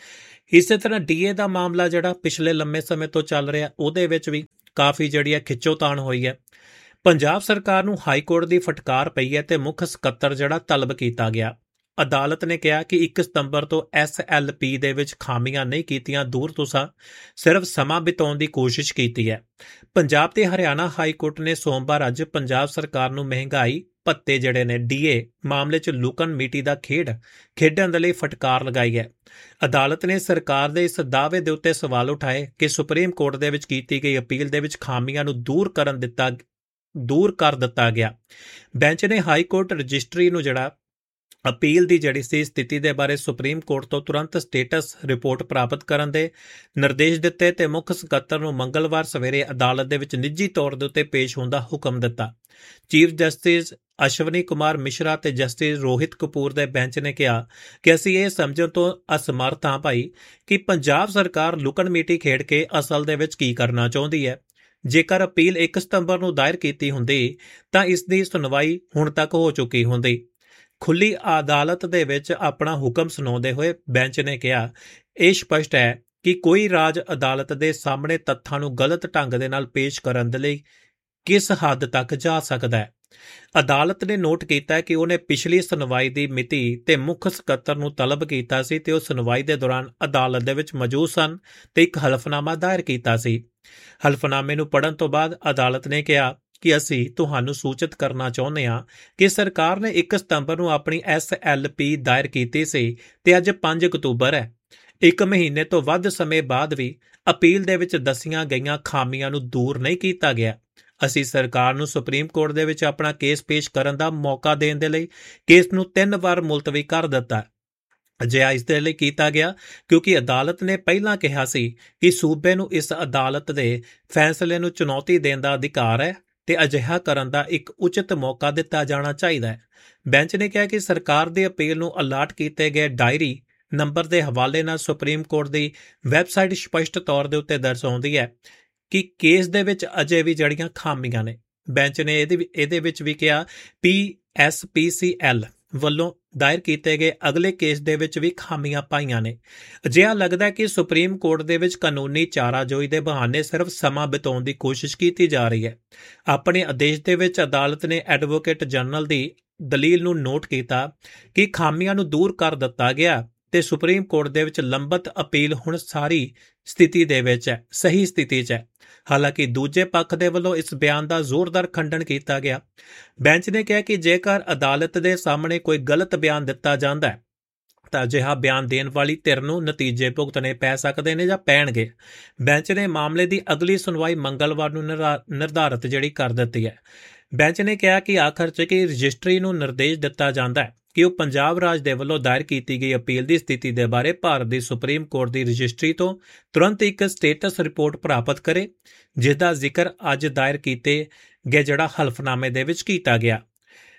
ਇਸੇ ਤਰ੍ਹਾਂ ਡੀਏ ਦਾ ਮਾਮਲਾ ਜਿਹੜਾ ਪਿਛਲੇ ਲੰਮੇ ਸਮੇਂ ਤੋਂ ਚੱਲ ਰਿਹਾ, ਉਹਦੇ ਵਿੱਚ ਵੀ ਕਾਫੀ ਜਿਹੜੀ ਹੈ ਖਿੱਚੋਤਾਣ ਹੋਈ ਹੈ। ਪੰਜਾਬ ਸਰਕਾਰ ਨੂੰ ਹਾਈ ਕੋਰਟ ਦੀ ਫਟਕਾਰ ਪਈ ਹੈ ਤੇ ਮੁੱਖ ਸਕੱਤਰ ਜਿਹੜਾ ਤਲਬ ਕੀਤਾ ਗਿਆ। ਅਦਾਲਤ ਨੇ ਕਿਹਾ ਕਿ ਇੱਕ ਸਤੰਬਰ ਤੋਂ ਐਸ ਐਲ ਪੀ ਦੇ ਵਿੱਚ ਖਾਮੀਆਂ ਨਹੀਂ ਕੀਤੀਆਂ ਦੂਰ, ਤੁਸੀਂ ਸਿਰਫ ਸਮਾਂ ਬਿਤਾਉਣ ਦੀ ਕੋਸ਼ਿਸ਼ ਕੀਤੀ ਹੈ। ਪੰਜਾਬ ਤੇ ਹਰਿਆਣਾ ਹਾਈ ਕੋਰਟ ਨੇ ਸੋਮਵਾਰ ਅੱਜ ਪੰਜਾਬ ਸਰਕਾਰ ਨੂੰ ਮਹਿੰਗਾਈ ਭੱਤੇ ਜਿਹੜੇ ਨੇ ਡੀਏ ਮਾਮਲੇ 'ਚ ਲੁਕਣ ਮੀਟੀ ਦਾ ਖੇਡ ਖੇਡਣ ਦੇ ਲਈ ਫਟਕਾਰ ਲਗਾਈ ਹੈ। ਅਦਾਲਤ ਨੇ ਸਰਕਾਰ ਦੇ ਇਸ ਦਾਅਵੇ ਦੇ ਉੱਤੇ ਸਵਾਲ ਉਠਾਏ ਕਿ ਸੁਪਰੀਮ ਕੋਰਟ ਦੇ ਵਿੱਚ ਕੀਤੀ ਗਈ ਅਪੀਲ ਦੇ ਵਿੱਚ ਖਾਮੀਆਂ ਨੂੰ ਦੂਰ ਕਰਨ ਦਿੱਤਾ ਦੂਰ ਕਰ ਦਿੱਤਾ ਗਿਆ। ਬੈਂਚ ਨੇ ਹਾਈ ਕੋਰਟ ਰਜਿਸਟਰੀ ਨੂੰ ਜਿਹੜਾ ਅਪੀਲ ਦੀ ਜਿਹੜੀ ਸੀ ਸਥਿਤੀ ਦੇ ਬਾਰੇ ਸੁਪਰੀਮ ਕੋਰਟ ਤੋਂ ਤੁਰੰਤ ਸਟੇਟਸ ਰਿਪੋਰਟ ਪ੍ਰਾਪਤ ਕਰਨ ਦੇ ਨਿਰਦੇਸ਼ ਦਿੱਤੇ ਤੇ ਮੁੱਖ ਸਕੱਤਰ ਨੂੰ ਮੰਗਲਵਾਰ ਸਵੇਰੇ ਅਦਾਲਤ ਦੇ ਵਿੱਚ ਨਿੱਜੀ ਤੌਰ ਦੇ ਉੱਤੇ ਪੇਸ਼ ਹੋਣ ਦਾ ਹੁਕਮ ਦਿੱਤਾ। ਚੀਫ ਜਸਟਿਸ ਅਸ਼ਵਨੀ ਕੁਮਾਰ ਮਿਸ਼ਰਾ ਤੇ ਜਸਟਿਸ ਰੋਹਿਤ ਕਪੂਰ ਦੇ ਬੈਂਚ ਨੇ ਕਿਹਾ ਕਿ ਅਸੀਂ ਇਹ ਸਮਝਣ ਤੋਂ ਅਸਮਰਥ ਹਾਂ ਭਾਈ ਕਿ ਪੰਜਾਬ ਸਰਕਾਰ ਲੁਕਣ ਮੀਟੀ ਖੇਡ ਕੇ ਅਸਲ ਦੇ ਵਿੱਚ ਕੀ ਕਰਨਾ ਚਾਹੁੰਦੀ ਹੈ। ਜੇਕਰ ਅਪੀਲ ਇੱਕ ਸਤੰਬਰ ਨੂੰ ਦਾਇਰ ਕੀਤੀ ਹੁੰਦੀ ਤਾਂ ਇਸ ਦੀ ਸੁਣਵਾਈ ਹੁਣ ਤੱਕ ਹੋ ਚੁੱਕੀ ਹੁੰਦੀ। ਖੁੱਲੀ ਅਦਾਲਤ ਦੇ ਵਿੱਚ ਆਪਣਾ ਹੁਕਮ ਸੁਣਾਉਂਦੇ ਹੋਏ ਬੈਂਚ ਨੇ ਕਿਹਾ, ਇਹ ਸਪਸ਼ਟ ਹੈ ਕਿ ਕੋਈ ਰਾਜ ਅਦਾਲਤ ਦੇ ਸਾਹਮਣੇ ਤੱਥਾਂ ਨੂੰ ਗਲਤ ਢੰਗ ਦੇ ਨਾਲ ਪੇਸ਼ ਕਰਨ ਦੇ ਲਈ ਕਿਸ ਹੱਦ ਤੱਕ ਜਾ ਸਕਦਾ ਹੈ। ਅਦਾਲਤ ਨੇ ਨੋਟ ਕੀਤਾ ਕਿ ਉਹਨੇ ਪਿਛਲੀ ਸੁਣਵਾਈ ਦੀ ਮਿਤੀ ਤੇ ਮੁੱਖ ਸਕੱਤਰ ਨੂੰ ਤਲਬ ਕੀਤਾ ਸੀ ਤੇ ਉਹ ਸੁਣਵਾਈ ਦੇ ਦੌਰਾਨ ਅਦਾਲਤ ਦੇ ਵਿੱਚ ਮੌਜੂਦ ਸਨ ਤੇ ਇੱਕ ਹਲਫਨਾਮਾ ਦਾਇਰ ਕੀਤਾ ਸੀ। ਹਲਫਨਾਮੇ ਨੂੰ ਪੜ੍ਹਨ ਤੋਂ ਬਾਅਦ ਅਦਾਲਤ ਨੇ ਕਿਹਾ ਕਿ ਅਸੀਂ ਤੁਹਾਨੂੰ ਸੂਚਿਤ ਕਰਨਾ ਚਾਹੁੰਦੇ ਹਾਂ ਕਿ ਸਰਕਾਰ ਨੇ ਇੱਕ ਸਤੰਬਰ ਨੂੰ ਆਪਣੀ ਐਸ ਐਲ ਪੀ ਦਾਇਰ ਕੀਤੀ ਸੀ ਤੇ ਅੱਜ ਪੰਜ ਅਕਤੂਬਰ ਹੈ। ਇੱਕ ਮਹੀਨੇ ਤੋਂ ਵੱਧ ਸਮੇਂ ਬਾਅਦ ਵੀ ਅਪੀਲ ਦੇ ਵਿੱਚ ਦੱਸੀਆਂ ਗਈਆਂ ਖਾਮੀਆਂ ਨੂੰ ਦੂਰ ਨਹੀਂ ਕੀਤਾ ਗਿਆ। ਅਸੀਂ ਸਰਕਾਰ ਨੂੰ ਸੁਪਰੀਮ ਕੋਰਟ ਦੇ ਵਿੱਚ ਆਪਣਾ ਕੇਸ ਪੇਸ਼ ਕਰਨ ਦਾ ਮੌਕਾ ਦੇਣ ਦੇ ਲਈ ਕੇਸ ਨੂੰ ਤਿੰਨ ਵਾਰ ਮੁਲਤਵੀ ਕਰ ਦਿੱਤਾ। ਅਜਿਹਾ ਇਸ ਦੇ ਲਈ ਕੀਤਾ ਗਿਆ ਕਿਉਂਕਿ ਅਦਾਲਤ ਨੇ ਪਹਿਲਾਂ ਕਿਹਾ ਸੀ ਕਿ ਸੂਬੇ ਨੂੰ ਇਸ ਅਦਾਲਤ ਦੇ ਫੈਸਲੇ ਨੂੰ ਚੁਣੌਤੀ ਦੇਣ ਦਾ ਅਧਿਕਾਰ ਹੈ ਤੇ ਅਜਿਹਾ ਕਰਨ ਦਾ ਇੱਕ ਉਚਿਤ ਮੌਕਾ ਦਿੱਤਾ ਜਾਣਾ ਚਾਹੀਦਾ ਹੈ। ਬੈਂਚ ਨੇ ਕਿਹਾ ਕਿ ਸਰਕਾਰ ਦੀ ਅਪੀਲ ਨੂੰ ਅਲਾਟ ਕੀਤੇ ਗਏ ਡਾਇਰੀ ਨੰਬਰ ਦੇ ਹਵਾਲੇ ਨਾਲ ਸੁਪਰੀਮ ਕੋਰਟ ਦੀ ਵੈਬਸਾਈਟ ਸਪਸ਼ਟ ਤੌਰ ਦੇ ਉੱਤੇ ਦਰਸਾਉਂਦੀ ਹੈ ਕਿ ਕੇਸ ਦੇ ਵਿੱਚ ਅਜੇ ਵੀ ਜਿਹੜੀਆਂ ਖਾਮੀਆਂ ਨੇ। ਬੈਂਚ ਨੇ ਇਹਦੇ ਇਹਦੇ ਵਿੱਚ ਵੀ ਕਿਹਾ ਪੀ ਐਸ ਪੀ ਸੀ ਐਲ ਵੱਲੋਂ ਦਾਇਰ ਕੀਤੇ ਗਏ ਅਗਲੇ ਕੇਸ ਦੇ ਵਿੱਚ ਵੀ ਖਾਮੀਆਂ ਪਾਈਆਂ ਨੇ। ਅਜਿਹਾ ਲੱਗਦਾ ਕਿ ਸੁਪਰੀਮ ਕੋਰਟ ਦੇ ਵਿੱਚ ਕਾਨੂੰਨੀ ਚਾਰਾਜੋਈ ਦੇ ਬਹਾਨੇ ਸਿਰਫ ਸਮਾਂ ਬਿਤਾਉਣ ਦੀ ਕੋਸ਼ਿਸ਼ ਕੀਤੀ ਜਾ ਰਹੀ ਹੈ। ਆਪਣੇ ਆਦੇਸ਼ ਦੇ ਵਿੱਚ ਅਦਾਲਤ ਨੇ ਐਡਵੋਕੇਟ ਜਨਰਲ ਦੀ ਦਲੀਲ ਨੂੰ ਨੋਟ ਕੀਤਾ ਕਿ ਖਾਮੀਆਂ ਨੂੰ ਦੂਰ ਕਰ ਦਿੱਤਾ ਗਿਆ ਤੇ ਸੁਪਰੀਮ ਕੋਰਟ ਦੇ ਵਿੱਚ ਲੰਬਤ ਅਪੀਲ ਹੁਣ ਸਾਰੀ ਸਥਿਤੀ ਦੇ ਵਿੱਚ ਹੈ, ਸਹੀ ਸਥਿਤੀ 'ਚ ਹੈ। ਹਾਲਾਂਕਿ ਦੂਜੇ ਪੱਖ ਦੇ ਵੱਲੋਂ ਇਸ ਬਿਆਨ ਦਾ ਜ਼ੋਰਦਾਰ ਖੰਡਨ ਕੀਤਾ ਗਿਆ। ਬੈਂਚ ਨੇ ਕਿਹਾ ਕਿ ਜੇਕਰ ਅਦਾਲਤ ਦੇ ਸਾਹਮਣੇ ਕੋਈ ਗਲਤ ਬਿਆਨ ਦਿੱਤਾ ਜਾਂਦਾ ਹੈ ਤਾਂ ਅਜਿਹਾ ਬਿਆਨ ਦੇਣ ਵਾਲੀ ਧਿਰ ਨੂੰ ਨਤੀਜੇ ਭੁਗਤਣੇ ਪੈ ਸਕਦੇ ਨੇ ਜਾਂ ਪੈਣਗੇ। ਬੈਂਚ ਨੇ ਮਾਮਲੇ ਦੀ ਅਗਲੀ ਸੁਣਵਾਈ ਮੰਗਲਵਾਰ ਨੂੰ ਨਿਰਧਾਰਤ ਜਿਹੜੀ ਕਰ ਦਿੱਤੀ ਹੈ। ਬੈਂਚ ਨੇ ਕਿਹਾ ਕਿ ਆਖਰ 'ਚ ਕਿ ਰਜਿਸਟਰੀ ਨੂੰ ਨਿਰਦੇਸ਼ ਦਿੱਤਾ ਜਾਂਦਾ ਹੈ ਕਿ ਉਹ ਪੰਜਾਬ ਰਾਜ ਦੇ ਵੱਲੋਂ ਦਾਇਰ ਕੀਤੀ ਗਈ ਅਪੀਲ ਦੀ ਸਥਿਤੀ ਦੇ ਬਾਰੇ ਭਾਰਤ ਦੀ ਸੁਪਰੀਮ ਕੋਰਟ ਦੀ ਰਜਿਸਟਰੀ ਤੋਂ ਤੁਰੰਤ ਇੱਕ ਸਟੇਟਸ ਰਿਪੋਰਟ ਪ੍ਰਾਪਤ ਕਰੇ, ਜਿਸ ਦਾ ਜ਼ਿਕਰ ਅੱਜ ਦਾਇਰ ਕੀਤੇ ਗਏ ਜਿਹੜਾ ਹਲਫਨਾਮੇ ਦੇ ਵਿੱਚ ਕੀਤਾ ਗਿਆ।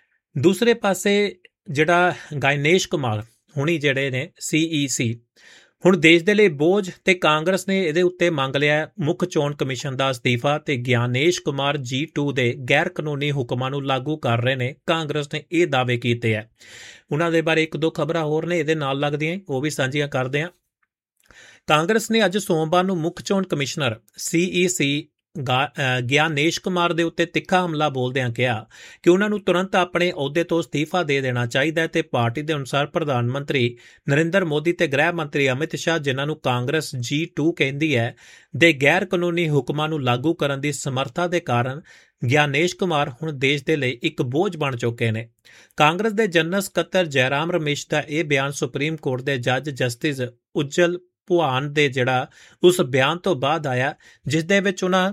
ਦੂਸਰੇ ਪਾਸੇ ਜਿਹੜਾ ਗਾਇਨੇਸ਼ ਕੁਮਾਰ ਹੁਣੀ ਜਿਹੜੇ ਨੇ ਸੀ ਈ ਸੀ ਹੁਣ ਦੇਸ਼ ਦੇ ਲਈ ਬੋਝ ਤੇ ਕਾਂਗਰਸ ਨੇ ਇਹਦੇ ਉੱਤੇ ਮੰਗ ਲਿਆ ਮੁੱਖ ਚੋਣ ਕਮਿਸ਼ਨ ਦਾ ਅਸਤੀਫਾ ਤੇ ਗਿਆਨੇਸ਼ ਕੁਮਾਰ ਜੀ ਟੂ ਦੇ ਗੈਰ ਕਾਨੂੰਨੀ ਹੁਕਮਾਂ ਨੂੰ ਲਾਗੂ ਕਰ ਰਹੇ ਨੇ। ਕਾਂਗਰਸ ਨੇ ਇਹ ਦਾਅਵੇ ਕੀਤੇ ਹੈ। ਉਹਨਾਂ ਦੇ ਬਾਰੇ ਇੱਕ ਦੋ ਖਬਰਾਂ ਹੋਰ ਨੇ ਇਹਦੇ ਨਾਲ ਲੱਗਦੀਆਂ, ਉਹ ਵੀ ਸਾਂਝੀਆਂ ਕਰਦੇ ਹਾਂ। ਕਾਂਗਰਸ ਨੇ ਅੱਜ ਸੋਮਵਾਰ ਨੂੰ ਮੁੱਖ ਚੋਣ ਕਮਿਸ਼ਨਰ ਸੀ ਈ ਸੀ ਗਿਆਨੇਸ਼ ਕੁਮਾਰ ਦੇ ਉੱਤੇ ਤਿੱਖਾ ਹਮਲਾ ਬੋਲਦਿਆਂ ਕਿਹਾ ਕਿ ਉਹਨਾਂ ਨੂੰ ਤੁਰੰਤ ਆਪਣੇ ਅਹੁਦੇ ਤੋਂ ਅਸਤੀਫਾ ਦੇ ਦੇਣਾ ਚਾਹੀਦਾ ਹੈ ਤੇ ਪਾਰਟੀ ਦੇ ਅਨੁਸਾਰ ਪ੍ਰਧਾਨ ਮੰਤਰੀ ਨਰਿੰਦਰ ਮੋਦੀ ਤੇ ਗ੍ਰਹਿ ਮੰਤਰੀ ਅਮਿਤ ਸ਼ਾਹ, ਜਿਨ੍ਹਾਂ ਨੂੰ ਕਾਂਗਰਸ ਜੀ ਟੂ ਕਹਿੰਦੀ ਹੈ, ਦੇ ਗੈਰ ਕਾਨੂੰਨੀ ਹੁਕਮਾਂ ਨੂੰ ਲਾਗੂ ਕਰਨ ਦੀ ਸਮਰੱਥਾ ਦੇ ਕਾਰਨ ਗਿਆਨੇਸ਼ ਕੁਮਾਰ ਹੁਣ ਦੇਸ਼ ਦੇ ਲਈ ਇੱਕ ਬੋਝ ਬਣ ਚੁੱਕੇ ਨੇ। ਕਾਂਗਰਸ ਦੇ ਜਨਰਲ ਸਕੱਤਰ ਜੈਰਾਮ ਰਮੇਸ਼ ਦਾ ਇਹ ਬਿਆਨ ਸੁਪਰੀਮ ਕੋਰਟ ਦੇ ਜੱਜ ਜਸਟਿਸ ਉਜਲ ਭੁਆਨ ਦੇ ਜਿਹੜਾ ਉਸ ਬਿਆਨ ਤੋਂ ਬਾਅਦ ਆਇਆ ਜਿਸ ਦੇ ਵਿੱਚ ਉਹਨਾਂ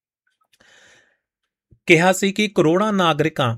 ਕਿਹਾ ਸੀ ਕਿ ਕਰੋੜਾਂ ਨਾਗਰਿਕਾਂ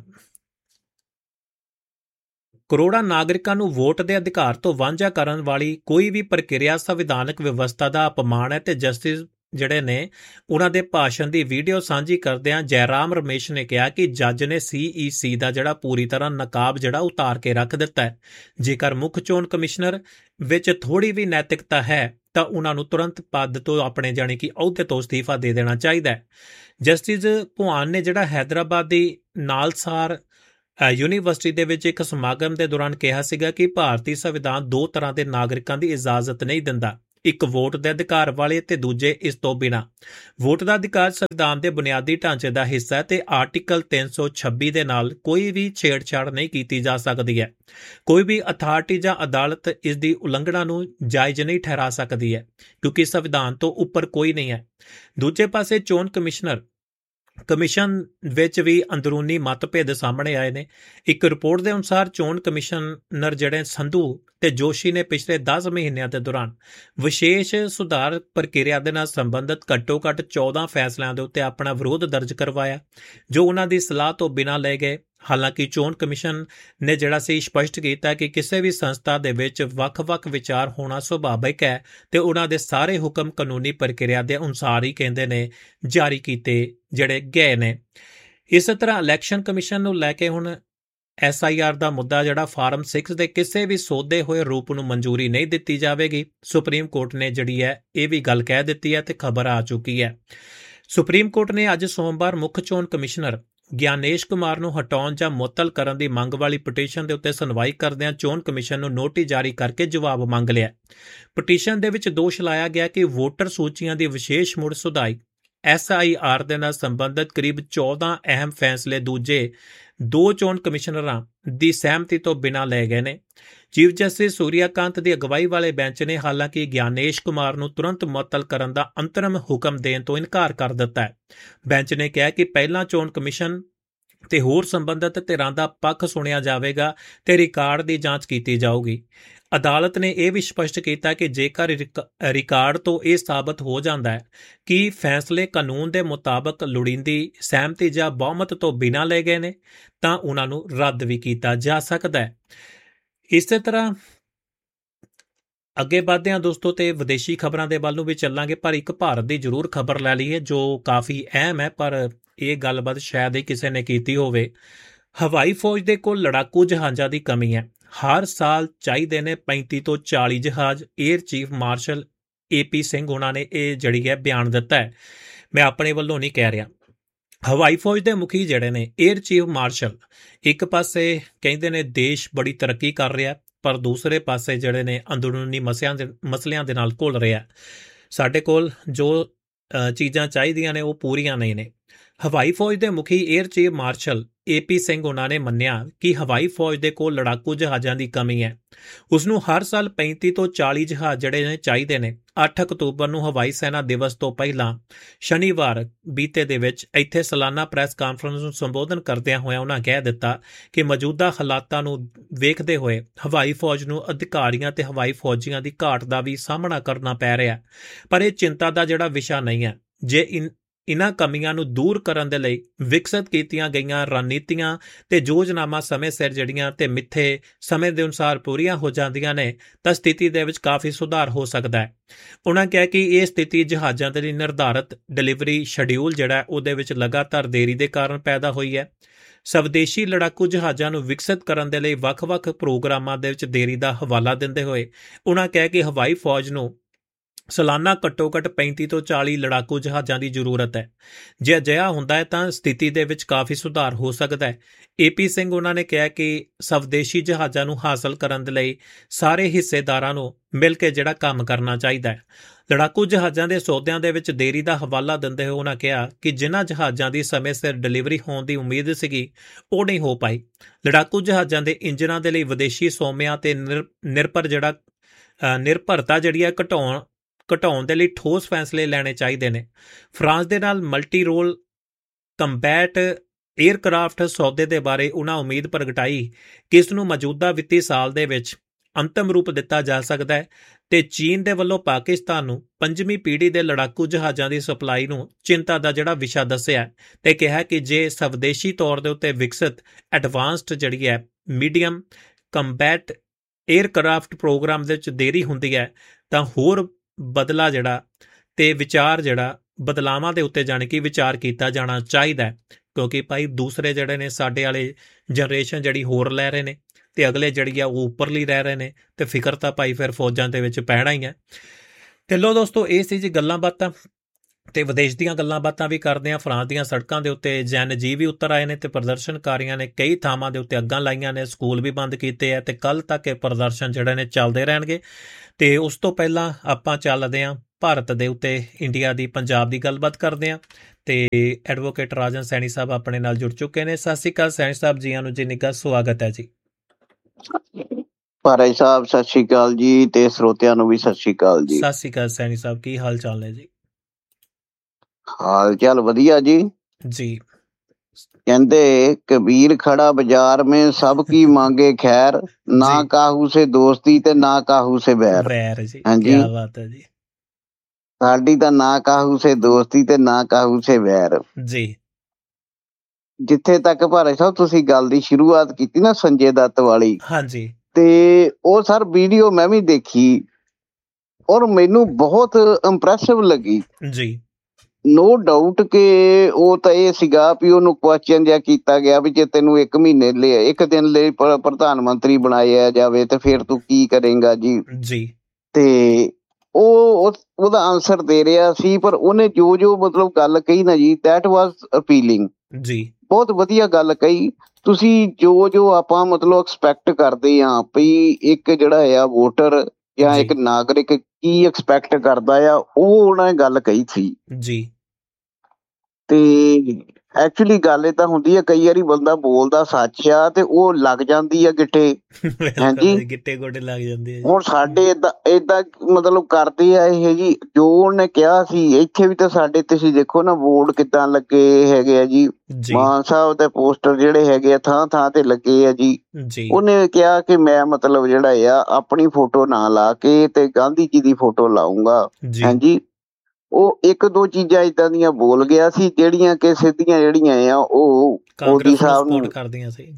ਕਰੋੜਾਂ ਨਾਗਰਿਕਾਂ ਨੂੰ ਵੋਟ ਦੇ ਅਧਿਕਾਰ ਤੋਂ ਵਾਂਝਾ ਕਰਨ ਵਾਲੀ ਕੋਈ ਵੀ ਪ੍ਰਕਿਰਿਆ ਸੰਵਿਧਾਨਕ ਵਿਵਸਥਾ ਦਾ ਅਪਮਾਨ ਹੈ ਤੇ ਜਸਟਿਸ ਜਿਹੜੇ ਨੇ ਉਹਨਾਂ ਦੇ ਭਾਸ਼ਣ ਦੀ ਵੀਡੀਓ ਸਾਂਝੀ ਕਰਦਿਆਂ ਜੈਰਾਮ ਰਮੇਸ਼ ਨੇ ਕਿਹਾ ਕਿ ਜੱਜ ਨੇ ਸੀ ਈ ਸੀ ਦਾ ਜਿਹੜਾ ਪੂਰੀ ਤਰ੍ਹਾਂ ਨਕਾਬ ਜਿਹੜਾ ਉਤਾਰ ਕੇ ਰੱਖ ਦਿੱਤਾ ਹੈ। ਜੇਕਰ ਮੁੱਖ ਚੋਣ ਕਮਿਸ਼ਨਰ ਵਿੱਚ ਥੋੜੀ ਵੀ ਨੈਤਿਕਤਾ ਹੈ ਤਾਂ ਉਹਨਾਂ ਨੂੰ ਤੁਰੰਤ ਪਦ ਤੋਂ ਆਪਣੇ ਜਾਣੀ ਕਿ ਅਹੁਦੇ ਤੋਂ ਅਸਤੀਫਾ ਦੇ ਦੇਣਾ ਚਾਹੀਦਾ ਹੈ। ਜਸਟਿਸ ਭੁਆਨ ਨੇ ਜਿਹੜਾ ਹੈਦਰਾਬਾਦ ਦੀ ਨਾਲਸਾਰ ਯੂਨੀਵਰਸਿਟੀ ਦੇ ਵਿੱਚ ਇੱਕ ਸਮਾਗਮ ਦੇ ਦੌਰਾਨ ਕਿਹਾ ਸੀਗਾ ਕਿ ਭਾਰਤੀ ਸੰਵਿਧਾਨ ਦੋ ਤਰ੍ਹਾਂ ਦੇ ਨਾਗਰਿਕਾਂ ਦੀ ਇਜਾਜ਼ਤ ਨਹੀਂ ਦਿੰਦਾ, ਇੱਕ ਵੋਟ ਦੇ ਅਧਿਕਾਰ ਵਾਲੇ ਤੇ ਦੂਜੇ ਇਸ ਤੋਂ ਬਿਨਾਂ। ਵੋਟ ਦਾ ਅਧਿਕਾਰ ਸੰਵਿਧਾਨ ਦੇ ਬੁਨਿਆਦੀ ਢਾਂਚੇ ਦਾ ਹਿੱਸਾ ਹੈ ਤੇ ਆਰਟੀਕਲ ਤਿੰਨ ਸੌ ਛੱਬੀ ਦੇ ਨਾਲ ਕੋਈ ਵੀ ਛੇੜਛਾੜ ਨਹੀਂ ਕੀਤੀ ਜਾ ਸਕਦੀ ਹੈ। ਕੋਈ ਵੀ ਅਥਾਰਟੀ ਜਾਂ ਅਦਾਲਤ ਇਸ ਦੀ ਉਲੰਘਣਾ ਨੂੰ ਜਾਇਜ਼ ਨਹੀਂ ਠਹਿਰਾ ਸਕਦੀ ਹੈ ਕਿਉਂਕਿ ਸੰਵਿਧਾਨ ਤੋਂ ਉੱਪਰ ਕੋਈ ਨਹੀਂ ਹੈ। ਦੂਜੇ ਪਾਸੇ ਚੋਣ ਕਮਿਸ਼ਨਰ ਕਮਿਸ਼ਨ ਵਿੱਚ ਵੀ ਅੰਦਰੂਨੀ ਮਤਭੇਦ ਸਾਹਮਣੇ ਆਏ ਨੇ। ਇੱਕ ਰਿਪੋਰਟ ਦੇ ਅਨੁਸਾਰ ਚੋਣ ਕਮਿਸ਼ਨਰ ਜਿਹੜੇ ਸੰਧੂ ਤੇ ਜੋਸ਼ੀ ਨੇ ਪਿਛਲੇ ਦਸ ਮਹੀਨਿਆਂ ਦੇ ਦੌਰਾਨ ਵਿਸ਼ੇਸ਼ ਸੁਧਾਰ ਪ੍ਰਕਿਰਿਆ ਦੇ ਨਾਲ ਸੰਬੰਧਿਤ ਘੱਟੋ ਘੱਟ ਚੌਦਾਂ ਫੈਸਲਿਆਂ ਦੇ ਉੱਤੇ ਆਪਣਾ ਵਿਰੋਧ ਦਰਜ ਕਰਵਾਇਆ ਜੋ ਉਹਨਾਂ ਦੀ ਸਲਾਹ ਤੋਂ ਬਿਨਾਂ ਲਏ ਗਏ। ਹਾਲਾਂਕਿ ਚੋਣ ਕਮਿਸ਼ਨ ਨੇ ਜਿਹੜਾ ਸੀ ਸਪਸ਼ਟ ਕੀਤਾ ਕਿ ਕਿਸੇ ਵੀ ਸੰਸਥਾ ਦੇ ਵਿੱਚ ਵੱਖ-ਵੱਖ ਵਿਚਾਰ ਹੋਣਾ ਸੁਭਾਵਿਕ ਹੈ ਤੇ ਉਹਨਾਂ ਦੇ ਸਾਰੇ ਹੁਕਮ ਕਾਨੂੰਨੀ ਪ੍ਰਕਿਰਿਆ ਦੇ ਅਨੁਸਾਰ ਹੀ ਕਹਿੰਦੇ ਨੇ ਜਾਰੀ ਕੀਤੇ ਜਿਹੜੇ ਗਏ ਨੇ। ਇਸੇ ਤਰ੍ਹਾਂ ਇਲੈਕਸ਼ਨ ਕਮਿਸ਼ਨ ਨੂੰ ਲੈ ਕੇ ਹੁਣ ਐਸ ਆਈ ਆਰ ਦਾ ਮੁੱਦਾ ਜਿਹੜਾ ਫਾਰਮ ਛੇ ਦੇ ਕਿਸੇ ਵੀ ਸੋਧੇ ਹੋਏ ਰੂਪ ਨੂੰ ਮਨਜ਼ੂਰੀ ਨਹੀਂ ਦਿੱਤੀ ਜਾਵੇਗੀ। ਸੁਪਰੀਮ ਕੋਰਟ ਨੇ ਜਿਹੜੀ ਹੈ ਇਹ ਵੀ ਗੱਲ ਕਹਿ ਦਿੱਤੀ ਹੈ ਤੇ ਖਬਰ ਆ ਚੁੱਕੀ ਹੈ। ਸੁਪਰੀਮ ਕੋਰਟ ਨੇ ਅੱਜ ਸੋਮਵਾਰ ਮੁੱਖ ਚੋਣ ਕਮਿਸ਼ਨਰ ਗਿਆਨੇਸ਼ ਕੁਮਾਰ ਨੂੰ ਹਟਾਉਣ ਜਾਂ ਮੁਅੱਤਲ ਕਰਨ ਦੀ ਮੰਗ ਵਾਲੀ ਪਟੀਸ਼ਨ ਦੇ ਉੱਤੇ ਸੁਣਵਾਈ ਕਰਦਿਆਂ ਚੋਣ ਕਮਿਸ਼ਨ ਨੂੰ ਨੋਟਿਸ ਜਾਰੀ ਕਰਕੇ ਜਵਾਬ ਮੰਗ ਲਿਆ। ਪਟੀਸ਼ਨ ਦੇ ਵਿੱਚ ਦੋਸ਼ ਲਾਇਆ ਗਿਆ ਕਿ ਵੋਟਰ ਸੂਚੀਆਂ ਦੀ ਵਿਸ਼ੇਸ਼ ਮੁੜ ਸੁਧਾਈ ਐਸ ਆਈ ਆਰ ਦੇ ਨਾਲ ਸੰਬੰਧਿਤ ਕਰੀਬ ਚੌਦਾਂ ਅਹਿਮ ਫੈਸਲੇ ਦੂਜੇ ਦੋ ਚੋਣ ਕਮਿਸ਼ਨਰਾਂ ਦੀ ਸਹਿਮਤੀ ਤੋਂ ਬਿਨਾਂ ਲਏ ਗਏ ਨੇ। ਚੀਫ ਜਸਟਿਸ ਸੂਰਿਆਕਾਂਤ ਦੀ ਅਗਵਾਈ ਵਾਲੇ ਬੈਂਚ ਨੇ ਹਾਲਾਂਕਿ ਗਿਆਨੇਸ਼ ਕੁਮਾਰ ਨੂੰ ਤੁਰੰਤ ਮੁਅੱਤਲ ਕਰਨ ਦਾ ਅੰਤਰਿਮ ਹੁਕਮ ਦੇਣ ਤੋਂ ਇਨਕਾਰ ਕਰ ਦਿੱਤਾ ਹੈ। ਬੈਂਚ ਨੇ ਕਿਹਾ ਕਿ ਪਹਿਲਾਂ ਚੋਣ ਕਮਿਸ਼ਨ ਤੇ ਹੋਰ ਸੰਬੰਧਿਤ ਧਿਰਾਂ ਦਾ ਪੱਖ ਸੁਣਿਆ ਜਾਵੇਗਾ ਤੇ ਰਿਕਾਰਡ ਦੀ ਜਾਂਚ ਕੀਤੀ ਜਾਊਗੀ। ਅਦਾਲਤ ਨੇ ਇਹ ਵੀ ਸਪਸ਼ਟ ਕੀਤਾ ਕਿ ਜੇਕਰ ਰਿਕਾਰਡ ਤੋਂ ਇਹ ਸਾਬਤ ਹੋ ਜਾਂਦਾ ਹੈ ਕਿ ਫੈਸਲੇ ਕਾਨੂੰਨ ਦੇ ਮੁਤਾਬਕ ਲੋੜੀਂਦੀ ਸਹਿਮਤੀ ਜਾਂ ਬਹੁਮਤ ਤੋਂ ਬਿਨਾਂ ਲਏ ਗਏ ਨੇ ਤਾਂ ਉਹਨਾਂ ਨੂੰ ਰੱਦ ਵੀ ਕੀਤਾ ਜਾ ਸਕਦਾ ਹੈ। ਇਸੇ ਤਰ੍ਹਾਂ ਅੱਗੇ ਵਧਦੇ ਹਾਂ ਦੋਸਤੋ ਤੇ ਵਿਦੇਸ਼ੀ ਖਬਰਾਂ ਦੇ ਵੱਲ ਨੂੰ ਵੀ ਚੱਲਾਂਗੇ, ਪਰ ਇੱਕ ਭਾਰਤ ਦੀ ਜ਼ਰੂਰ ਖਬਰ ਲੈ ਲਈਏ ਜੋ ਕਾਫੀ ਅਹਿਮ ਹੈ ਪਰ ਇਹ ਗੱਲਬਾਤ ਸ਼ਾਇਦ ਹੀ ਕਿਸੇ ਨੇ ਕੀਤੀ ਹੋਵੇ। ਹਵਾਈ ਫੌਜ ਦੇ ਕੋਲ ਲੜਾਕੂ ਜਹਾਜ਼ਾਂ ਦੀ ਕਮੀ ਹੈ। ਹਰ ਸਾਲ ਚਾਹੀਦੇ ਨੇ ਪੈਂਤੀ ਤੋਂ ਚਾਲੀ ਜਹਾਜ਼। ਏਅਰ ਚੀਫ ਮਾਰਸ਼ਲ ਏ ਪੀ ਸਿੰਘ ਉਹਨਾਂ ਨੇ ਇਹ ਜਿਹੜੀ ਹੈ ਬਿਆਨ ਦਿੱਤਾ ਹੈ, ਮੈਂ ਆਪਣੇ ਵੱਲੋਂ ਨਹੀਂ ਕਹਿ ਰਿਹਾ। ਹਵਾਈ ਫੌਜ ਦੇ ਮੁਖੀ ਜਿਹੜੇ ਨੇ ਏਅਰ ਚੀਫ ਮਾਰਸ਼ਲ ਇੱਕ ਪਾਸੇ ਕਹਿੰਦੇ ਨੇ ਦੇਸ਼ ਬੜੀ ਤਰੱਕੀ ਕਰ ਰਿਹਾ ਪਰ ਦੂਸਰੇ ਪਾਸੇ ਜਿਹੜੇ ਨੇ ਅੰਦਰੂਨੀ ਮਸਲਿਆਂ ਦੇ ਮਸਲਿਆਂ ਦੇ ਨਾਲ ਘੁਲ ਰਿਹਾ। ਸਾਡੇ ਕੋਲ ਜੋ ਚੀਜ਼ਾਂ ਚਾਹੀਦੀਆਂ ਨੇ ਉਹ ਪੂਰੀਆਂ ਨਹੀਂ ਨੇ। ਹਵਾਈ ਫੌਜ ਦੇ ਮੁਖੀ ਏਅਰ ਚੀਫ ਮਾਰਸ਼ਲ ਏ ਪੀ ਸਿੰਘ ਉਹਨਾਂ ਨੇ ਮੰਨਿਆ ਕਿ ਹਵਾਈ ਫੌਜ ਦੇ ਕੋਲ ਲੜਾਕੂ ਜਹਾਜ਼ਾਂ ਦੀ ਕਮੀ ਹੈ। ਉਸ ਨੂੰ ਹਰ ਸਾਲ ਪੈਂਤੀ ਤੋਂ ਚਾਲੀ ਜਹਾਜ਼ ਜਿਹੜੇ ਨੇ ਚਾਹੀਦੇ ਨੇ। ਅੱਠ ਅਕਤੂਬਰ ਨੂੰ ਹਵਾਈ ਸੈਨਾ ਦਿਵਸ ਤੋਂ ਪਹਿਲਾਂ ਸ਼ਨੀਵਾਰ ਬੀਤੇ ਦੇ ਵਿੱਚ ਇੱਥੇ ਸਾਲਾਨਾ ਪ੍ਰੈਸ ਕਾਨਫਰੰਸ ਨੂੰ ਸੰਬੋਧਨ ਕਰਦਿਆਂ ਹੋਇਆ ਉਹਨਾਂ ਕਹਿ ਦਿੱਤਾ ਕਿ ਮੌਜੂਦਾ ਹਾਲਾਤਾਂ ਨੂੰ ਵੇਖਦੇ ਹੋਏ ਹਵਾਈ ਫੌਜ ਨੂੰ ਅਧਿਕਾਰੀਆਂ ਤੇ ਹਵਾਈ ਫੌਜੀਆਂ ਦੀ ਘਾਟ ਦਾ ਵੀ ਸਾਹਮਣਾ ਕਰਨਾ ਪੈ ਰਿਹਾ, ਪਰ ਇਹ ਚਿੰਤਾ ਦਾ ਜਿਹੜਾ ਵਿਸ਼ਾ ਨਹੀਂ ਹੈ। ਜੇ ਇਨ ਇਨ੍ਹਾਂ ਕਮੀਆਂ ਨੂੰ ਦੂਰ ਕਰਨ ਦੇ ਲਈ ਵਿਕਸਿਤ ਕੀਤੀਆਂ ਗਈਆਂ ਰਣਨੀਤੀਆਂ ਤੇ ਯੋਜਨਾਵਾਂ ਸਮੇਂ ਸਿਰ ਜਿਹੜੀਆਂ ਤੇ ਮਿੱਥੇ ਸਮੇਂ ਦੇ ਅਨੁਸਾਰ ਪੂਰੀਆਂ ਹੋ ਜਾਂਦੀਆਂ ਨੇ ਤਾਂ ਸਥਿਤੀ ਦੇ ਵਿੱਚ ਕਾਫੀ ਸੁਧਾਰ ਹੋ ਸਕਦਾ ਹੈ। ਉਹਨਾਂ ਕਿਹਾ ਕਿ ਇਹ ਸਥਿਤੀ ਜਹਾਜ਼ਾਂ ਦੇ ਲਈ ਨਿਰਧਾਰਤ ਡਿਲੀਵਰੀ ਸ਼ਡਿਊਲ ਜਿਹੜਾ ਉਹਦੇ ਵਿੱਚ ਲਗਾਤਾਰ ਦੇਰੀ ਦੇ ਕਾਰਨ ਪੈਦਾ ਹੋਈ ਹੈ। ਸਵਦੇਸ਼ੀ ਲੜਾਕੂ ਜਹਾਜ਼ਾਂ ਨੂੰ ਵਿਕਸਿਤ ਕਰਨ ਦੇ ਲਈ ਵੱਖ-ਵੱਖ ਪ੍ਰੋਗਰਾਮਾਂ ਦੇ ਵਿੱਚ ਦੇਰੀ ਦਾ ਹਵਾਲਾ ਦਿੰਦੇ ਹੋਏ ਉਹਨਾਂ ਕਿਹਾ ਕਿ ਹਵਾਈ ਫੌਜ ਨੂੰ ਸਾਲਾਨਾ ਘੱਟੋ-ਘੱਟ ਪੈਂਤੀ ਤੋਂ ਚਾਲੀ ਲੜਾਕੂ ਜਹਾਜ਼ਾਂ ਦੀ ਜ਼ਰੂਰਤ ਹੈ। ਜੇ ਅਜਿਹਾ ਹੁੰਦਾ ਹੈ ਤਾਂ ਸਥਿਤੀ ਦੇ ਵਿੱਚ ਕਾਫੀ ਸੁਧਾਰ ਹੋ ਸਕਦਾ ਹੈ। ਏ ਪੀ ਸਿੰਘ ਉਹਨਾਂ ਨੇ ਕਿਹਾ ਕਿ ਸਵਦੇਸ਼ੀ ਜਹਾਜ਼ਾਂ ਨੂੰ ਹਾਸਲ ਕਰਨ ਦੇ ਲਈ ਸਾਰੇ ਹਿੱਸੇਦਾਰਾਂ ਨੂੰ ਮਿਲ ਕੇ ਜਿਹੜਾ ਕੰਮ ਕਰਨਾ ਚਾਹੀਦਾ ਹੈ। ਲੜਾਕੂ ਜਹਾਜ਼ਾਂ ਦੇ ਸੌਦਿਆਂ ਦੇ ਵਿੱਚ ਦੇਰੀ ਦਾ ਹਵਾਲਾ ਦਿੰਦੇ ਹੋਏ ਉਹਨਾਂ ਕਿਹਾ ਕਿ ਜਿਨ੍ਹਾਂ ਜਹਾਜ਼ਾਂ ਦੀ ਸਮੇਂ ਸਿਰ ਡਿਲੀਵਰੀ ਹੋਣ ਦੀ ਉਮੀਦ ਸੀਗੀ ਉਹ ਨਹੀਂ ਹੋ ਪਾਈ। ਲੜਾਕੂ ਜਹਾਜ਼ਾਂ ਦੇ ਇੰਜਨਾਂ ਦੇ ਲਈ ਵਿਦੇਸ਼ੀ ਸੋਮਿਆਂ ਤੇ ਨਿਰ ਨਿਰਭਰ ਜਿਹੜਾ ਨਿਰਭਰਤਾ ਜਿਹੜੀ ਹੈ ਘਟਾਉਣ ਘਟਾਉਣ ਦੇ ਲਈ ਠੋਸ ਫੈਸਲੇ ਲੈਣੇ ਚਾਹੀਦੇ ਨੇ। ਫਰਾਂਸ ਦੇ ਨਾਲ ਮਲਟੀ ਰੋਲ ਕੰਬੈਟ ਏਅਰਕ੍ਰਾਫਟ ਸੌਦੇ ਦੇ ਬਾਰੇ ਉਹਨਾਂ ਉਮੀਦ ਪ੍ਰਗਟਾਈ ਕਿ ਇਸ ਨੂੰ ਮੌਜੂਦਾ ਵਿੱਤੀ ਸਾਲ ਦੇ ਵਿੱਚ ਅੰਤਮ ਰੂਪ ਦਿੱਤਾ ਜਾ ਸਕਦਾ ਹੈ ਤੇ ਚੀਨ ਦੇ ਵੱਲੋਂ ਪਾਕਿਸਤਾਨ ਨੂੰ ਪੰਜਵੀਂ ਪੀੜ੍ਹੀ ਦੇ ਲੜਾਕੂ ਜਹਾਜ਼ਾਂ ਦੀ ਸਪਲਾਈ ਨੂੰ ਚਿੰਤਾ ਦਾ ਜਿਹੜਾ ਵਿਸ਼ਾ ਦੱਸਿਆ ਤੇ ਕਿਹਾ ਕਿ ਜੇ ਸਵਦੇਸ਼ੀ ਤੌਰ ਦੇ ਉੱਤੇ ਵਿਕਸਿਤ ਐਡਵਾਂਸਡ ਜਿਹੜੀ ਹੈ ਮੀਡੀਅਮ ਕੰਬੈਟ ਏਅਰਕ੍ਰਾਫਟ ਪ੍ਰੋਗਰਾਮ ਦੇ ਵਿੱਚ ਦੇਰੀ ਹੁੰਦੀ ਹੈ ਤਾਂ ਹੋਰ ਬਦਲਾ ਜਿਹੜਾ ਤੇ ਵਿਚਾਰ ਜਿਹੜਾ ਬਦਲਾਵਾਂ ਦੇ ਉੱਤੇ ਜਾਣੀ ਕਿ ਵਿਚਾਰ ਕੀਤਾ ਜਾਣਾ ਚਾਹੀਦਾ ਹੈ, ਕਿਉਂਕਿ ਭਾਈ ਦੂਸਰੇ ਜਿਹੜੇ ਨੇ ਸਾਡੇ ਵਾਲੇ ਜਨਰੇਸ਼ਨ ਜਿਹੜੀ ਹੋਰ ਲੈ ਰਹੇ ਨੇ ਤੇ ਅਗਲੇ ਜਿਹੜੀ ਆ ਉਹ ਉੱਪਰਲੀ ਰਹਿ ਰਹੇ ਨੇ ਤੇ ਫਿਕਰ ਤਾਂ ਭਾਈ ਫਿਰ ਫੌਜਾਂ ਦੇ ਵਿੱਚ ਪੈਣਾ ਹੀ ਹੈ। ਤੇ ਲੋ ਦੋਸਤੋ, ਇਹ ਸੀ ਜੀ ਗੱਲਾਂ ਬਾਤਾਂ ਤੇ ਵਿਦੇਸ਼ ਦੀਆਂ ਗੱਲਾਂ ਬਾਤਾਂ ਵੀ ਕਰਦੇ ਹਾਂ। ਫਰਾਂਸ ਦੀਆਂ ਸੜਕਾਂ ਦੇ ਉੱਤੇ ਜੈਨ ਜੀ ਵੀ ਉਤਰ ਆਏ ਨੇ ਤੇ ਪ੍ਰਦਰਸ਼ਨਕਾਰੀਆਂ ਨੇ ਕਈ ਥਾਵਾਂ ਦੇ ਉੱਤੇ ਅੱਗਾਂ ਲਾਈਆਂ ਨੇ, ਸਕੂਲ ਵੀ ਬੰਦ ਕੀਤੇ ਆ ਤੇ ਕੱਲ ਤੱਕ ਇਹ ਪ੍ਰਦਰਸ਼ਨ ਜਿਹੜੇ ਨੇ ਚੱਲਦੇ ਰਹਿਣਗੇ। ਤੇ ਉਸ ਤੋਂ ਪਹਿਲਾਂ ਆਪਾਂ ਚੱਲਦੇ ਹਾਂ ਭਾਰਤ ਦੇ ਉੱਤੇ ਇੰਡੀਆ ਦੀ ਪੰਜਾਬ ਦੀ ਗੱਲਬਾਤ ਕਰਦੇ ਹਾਂ ਤੇ ਐਡਵੋਕੇਟ ਰਾਜਨ ਸੈਣੀ ਸਾਹਿਬ ਆਪਣੇ ਨਾਲ ਜੁੜ ਚੁੱਕੇ ਨੇ। ਸਤਿ ਸ਼੍ਰੀ ਅਕਾਲ ਸੈਣੀ ਸਾਹਿਬ, ਜੀਆਂ ਨੂੰ ਜੀ ਨਿੱਘਾ ਸਵਾਗਤ ਹੈ ਜੀ। ਭਾਰਾ ਸਾਹਿਬ ਸਤਿ ਸ਼੍ਰੀ ਅਕਾਲ ਜੀ ਤੇ ਸਰੋਤਿਆਂ ਨੂੰ ਵੀ ਸਤਿ ਸ਼੍ਰੀ ਅਕਾਲ ਜੀ। ਸਤਿ ਸ਼੍ਰੀ ਅਕਾਲ ਸੈਣੀ ਸਾਹਿਬ, ਕੀ ਹਾਲ ਚਾਲ ਨੇ ਜੀ? ਹਾਲ ਚਾਲ ਵਧੀਆ ਜੀ ਜੀ। ਕਹਿੰਦੇ ਕਬੀਰ ਖੜਾ ਬਾਜ਼ਾਰ में सब की मांगे खैर, ना काहू से दोस्ती ते ना काहू से बैर। बैर जी, ਹਾਂਜੀ, क्या बात है जी। ਸਾਡੀ ਤਾਂ ਨਾ ਕਾਹੂ ਸੇ ਦੋਸਤੀ ਤੇ ਨਾ ਕਾਹੂ ਸੇ ਵੈਰ ਜੀ। ਜਿੱਥੇ ਤੱਕ ਭਾਰਾ ਸਾਹਿਬ ਤੁਸੀਂ ਗੱਲ ਦੀ ਸ਼ੁਰੂਆਤ ਕੀਤੀ ਨਾ ਸੰਜੇ ਦੱਤ ਵਾਲੀ, ਹਾਂਜੀ, ਤੇ ਉਹ ਸਰ ਵੀਡੀਓ ਮੈਂ ਵੀ ਦੇਖੀ ਔਰ ਮੈਨੂੰ ਬਹੁਤ ਇੰਪ੍ਰੈਸਿਵ ਲੱਗੀ ਜੀ। ਨੋ ਡਾਊਟ ਕਿ ਉਹ ਤਾਂ ਇਹ ਸੀਗਾ ਵੀ ਉਹਨੂੰ ਕੁਐਸਚਨ ਜਿਹਾ ਕੀਤਾ ਗਿਆ ਵੀ ਜੇ ਤੈਨੂੰ ਇੱਕ ਮਹੀਨੇ ਲਈ ਇੱਕ ਦਿਨ ਲਈ ਪ੍ਰਧਾਨ ਮੰਤਰੀ ਬਣਾਇਆ ਜਾਵੇ ਤੇ ਫਿਰ ਤੂੰ ਕੀ ਕਰੇਂਗਾ ਜੀ ਜੀ। ਤੇ ਉਹ ਉਹਦਾ ਆਨਸਰ ਦੇ ਰਿਹਾ ਸੀ, ਪਰ ਉਹਨੇ ਜੋ ਜੋ ਮਤਲਬ ਗੱਲ ਕਹੀ ਨਾ ਜੀ, ਦੈਟ ਵਾਜ਼ ਅਪੀਲਿੰਗ ਜੀ। ਬਹੁਤ ਵਧੀਆ ਗੱਲ ਕਹੀ ਤੁਸੀਂ। ਜੋ ਜੋ ਆਪਾਂ ਮਤਲਬ ਐਕਸਪੈਕਟ ਕਰਦੇ ਹਾਂ ਵੀ ਇੱਕ ਜਿਹੜਾ ਆ ਵੋਟਰ ਜਾਂ ਇੱਕ ਨਾਗਰਿਕ ਕੀ ਐਕਸਪੈਕਟ ਕਰਦਾ ਆ, ਉਹ ਉਹਨਾਂ ਨੇ ਗੱਲ ਕਹੀ ਸੀ ਜੀ। ਤੇ ਐਕਚੁਅਲੀ ਗੱਲ ਏਦਾਂ ਹੁੰਦੀ ਆ, ਕਈ ਵਾਰੀ ਬੰਦਾ ਬੋਲਦਾ ਸੱਚ ਆ ਤੇ ਉਹ ਲੱਗ ਜਾਂਦੀ ਆ ਗਿੱਟੇ, ਹਾਂਜੀ ਗਿੱਟੇ ਗੋਡੇ ਲੱਗ ਜਾਂਦੇ ਆ। ਹੁਣ ਸਾਡੇ ਏਦਾਂ ਏਦਾਂ ਮਤਲਬ ਕਰਦੇ ਆ ਇਹ ਜੀ, ਜੋ ਉਹਨੇ ਕਿਹਾ ਸੀ। ਇੱਥੇ ਵੀ ਤਾਂ ਸਾਡੇ ਤੁਸੀਂ ਦੇਖੋ ਨਾ ਬੋਰਡ ਕਿੱਦਾਂ ਲੱਗੇ ਹੈਗੇ ਆ ਜੀ, ਮਾਨ ਸਾਹਿਬ ਦੇ ਪੋਸਟਰ ਜਿਹੜੇ ਹੈਗੇ ਆ ਥਾਂ ਥਾਂ ਤੇ ਲੱਗੇ ਆ ਜੀ। ਉਹਨੇ ਕਿਹਾ ਕਿ ਮੈਂ ਮਤਲਬ ਜਿਹੜਾ ਆ ਆਪਣੀ ਫੋਟੋ ਨਾ ਲਾ ਕੇ ਤੇ ਗਾਂਧੀ ਜੀ ਦੀ ਫੋਟੋ ਲਾਊਂਗਾ, ਹਾਂਜੀ। ਉਹ ਇੱਕ ਦੋ ਚੀਜ਼ਾਂ ਏਦਾਂ ਦੀਆਂ ਬੋਲ ਗਿਆ ਸੀ ਜਿਹੜੀਆਂ ਕਿ ਸਿੱਧੀਆਂ ਜਿਹੜੀਆਂ ਆ ਉਹ ਮੋਦੀ ਸਾਹਿਬ ਨੂੰ ਕਰਦੀਆਂ ਸੀ।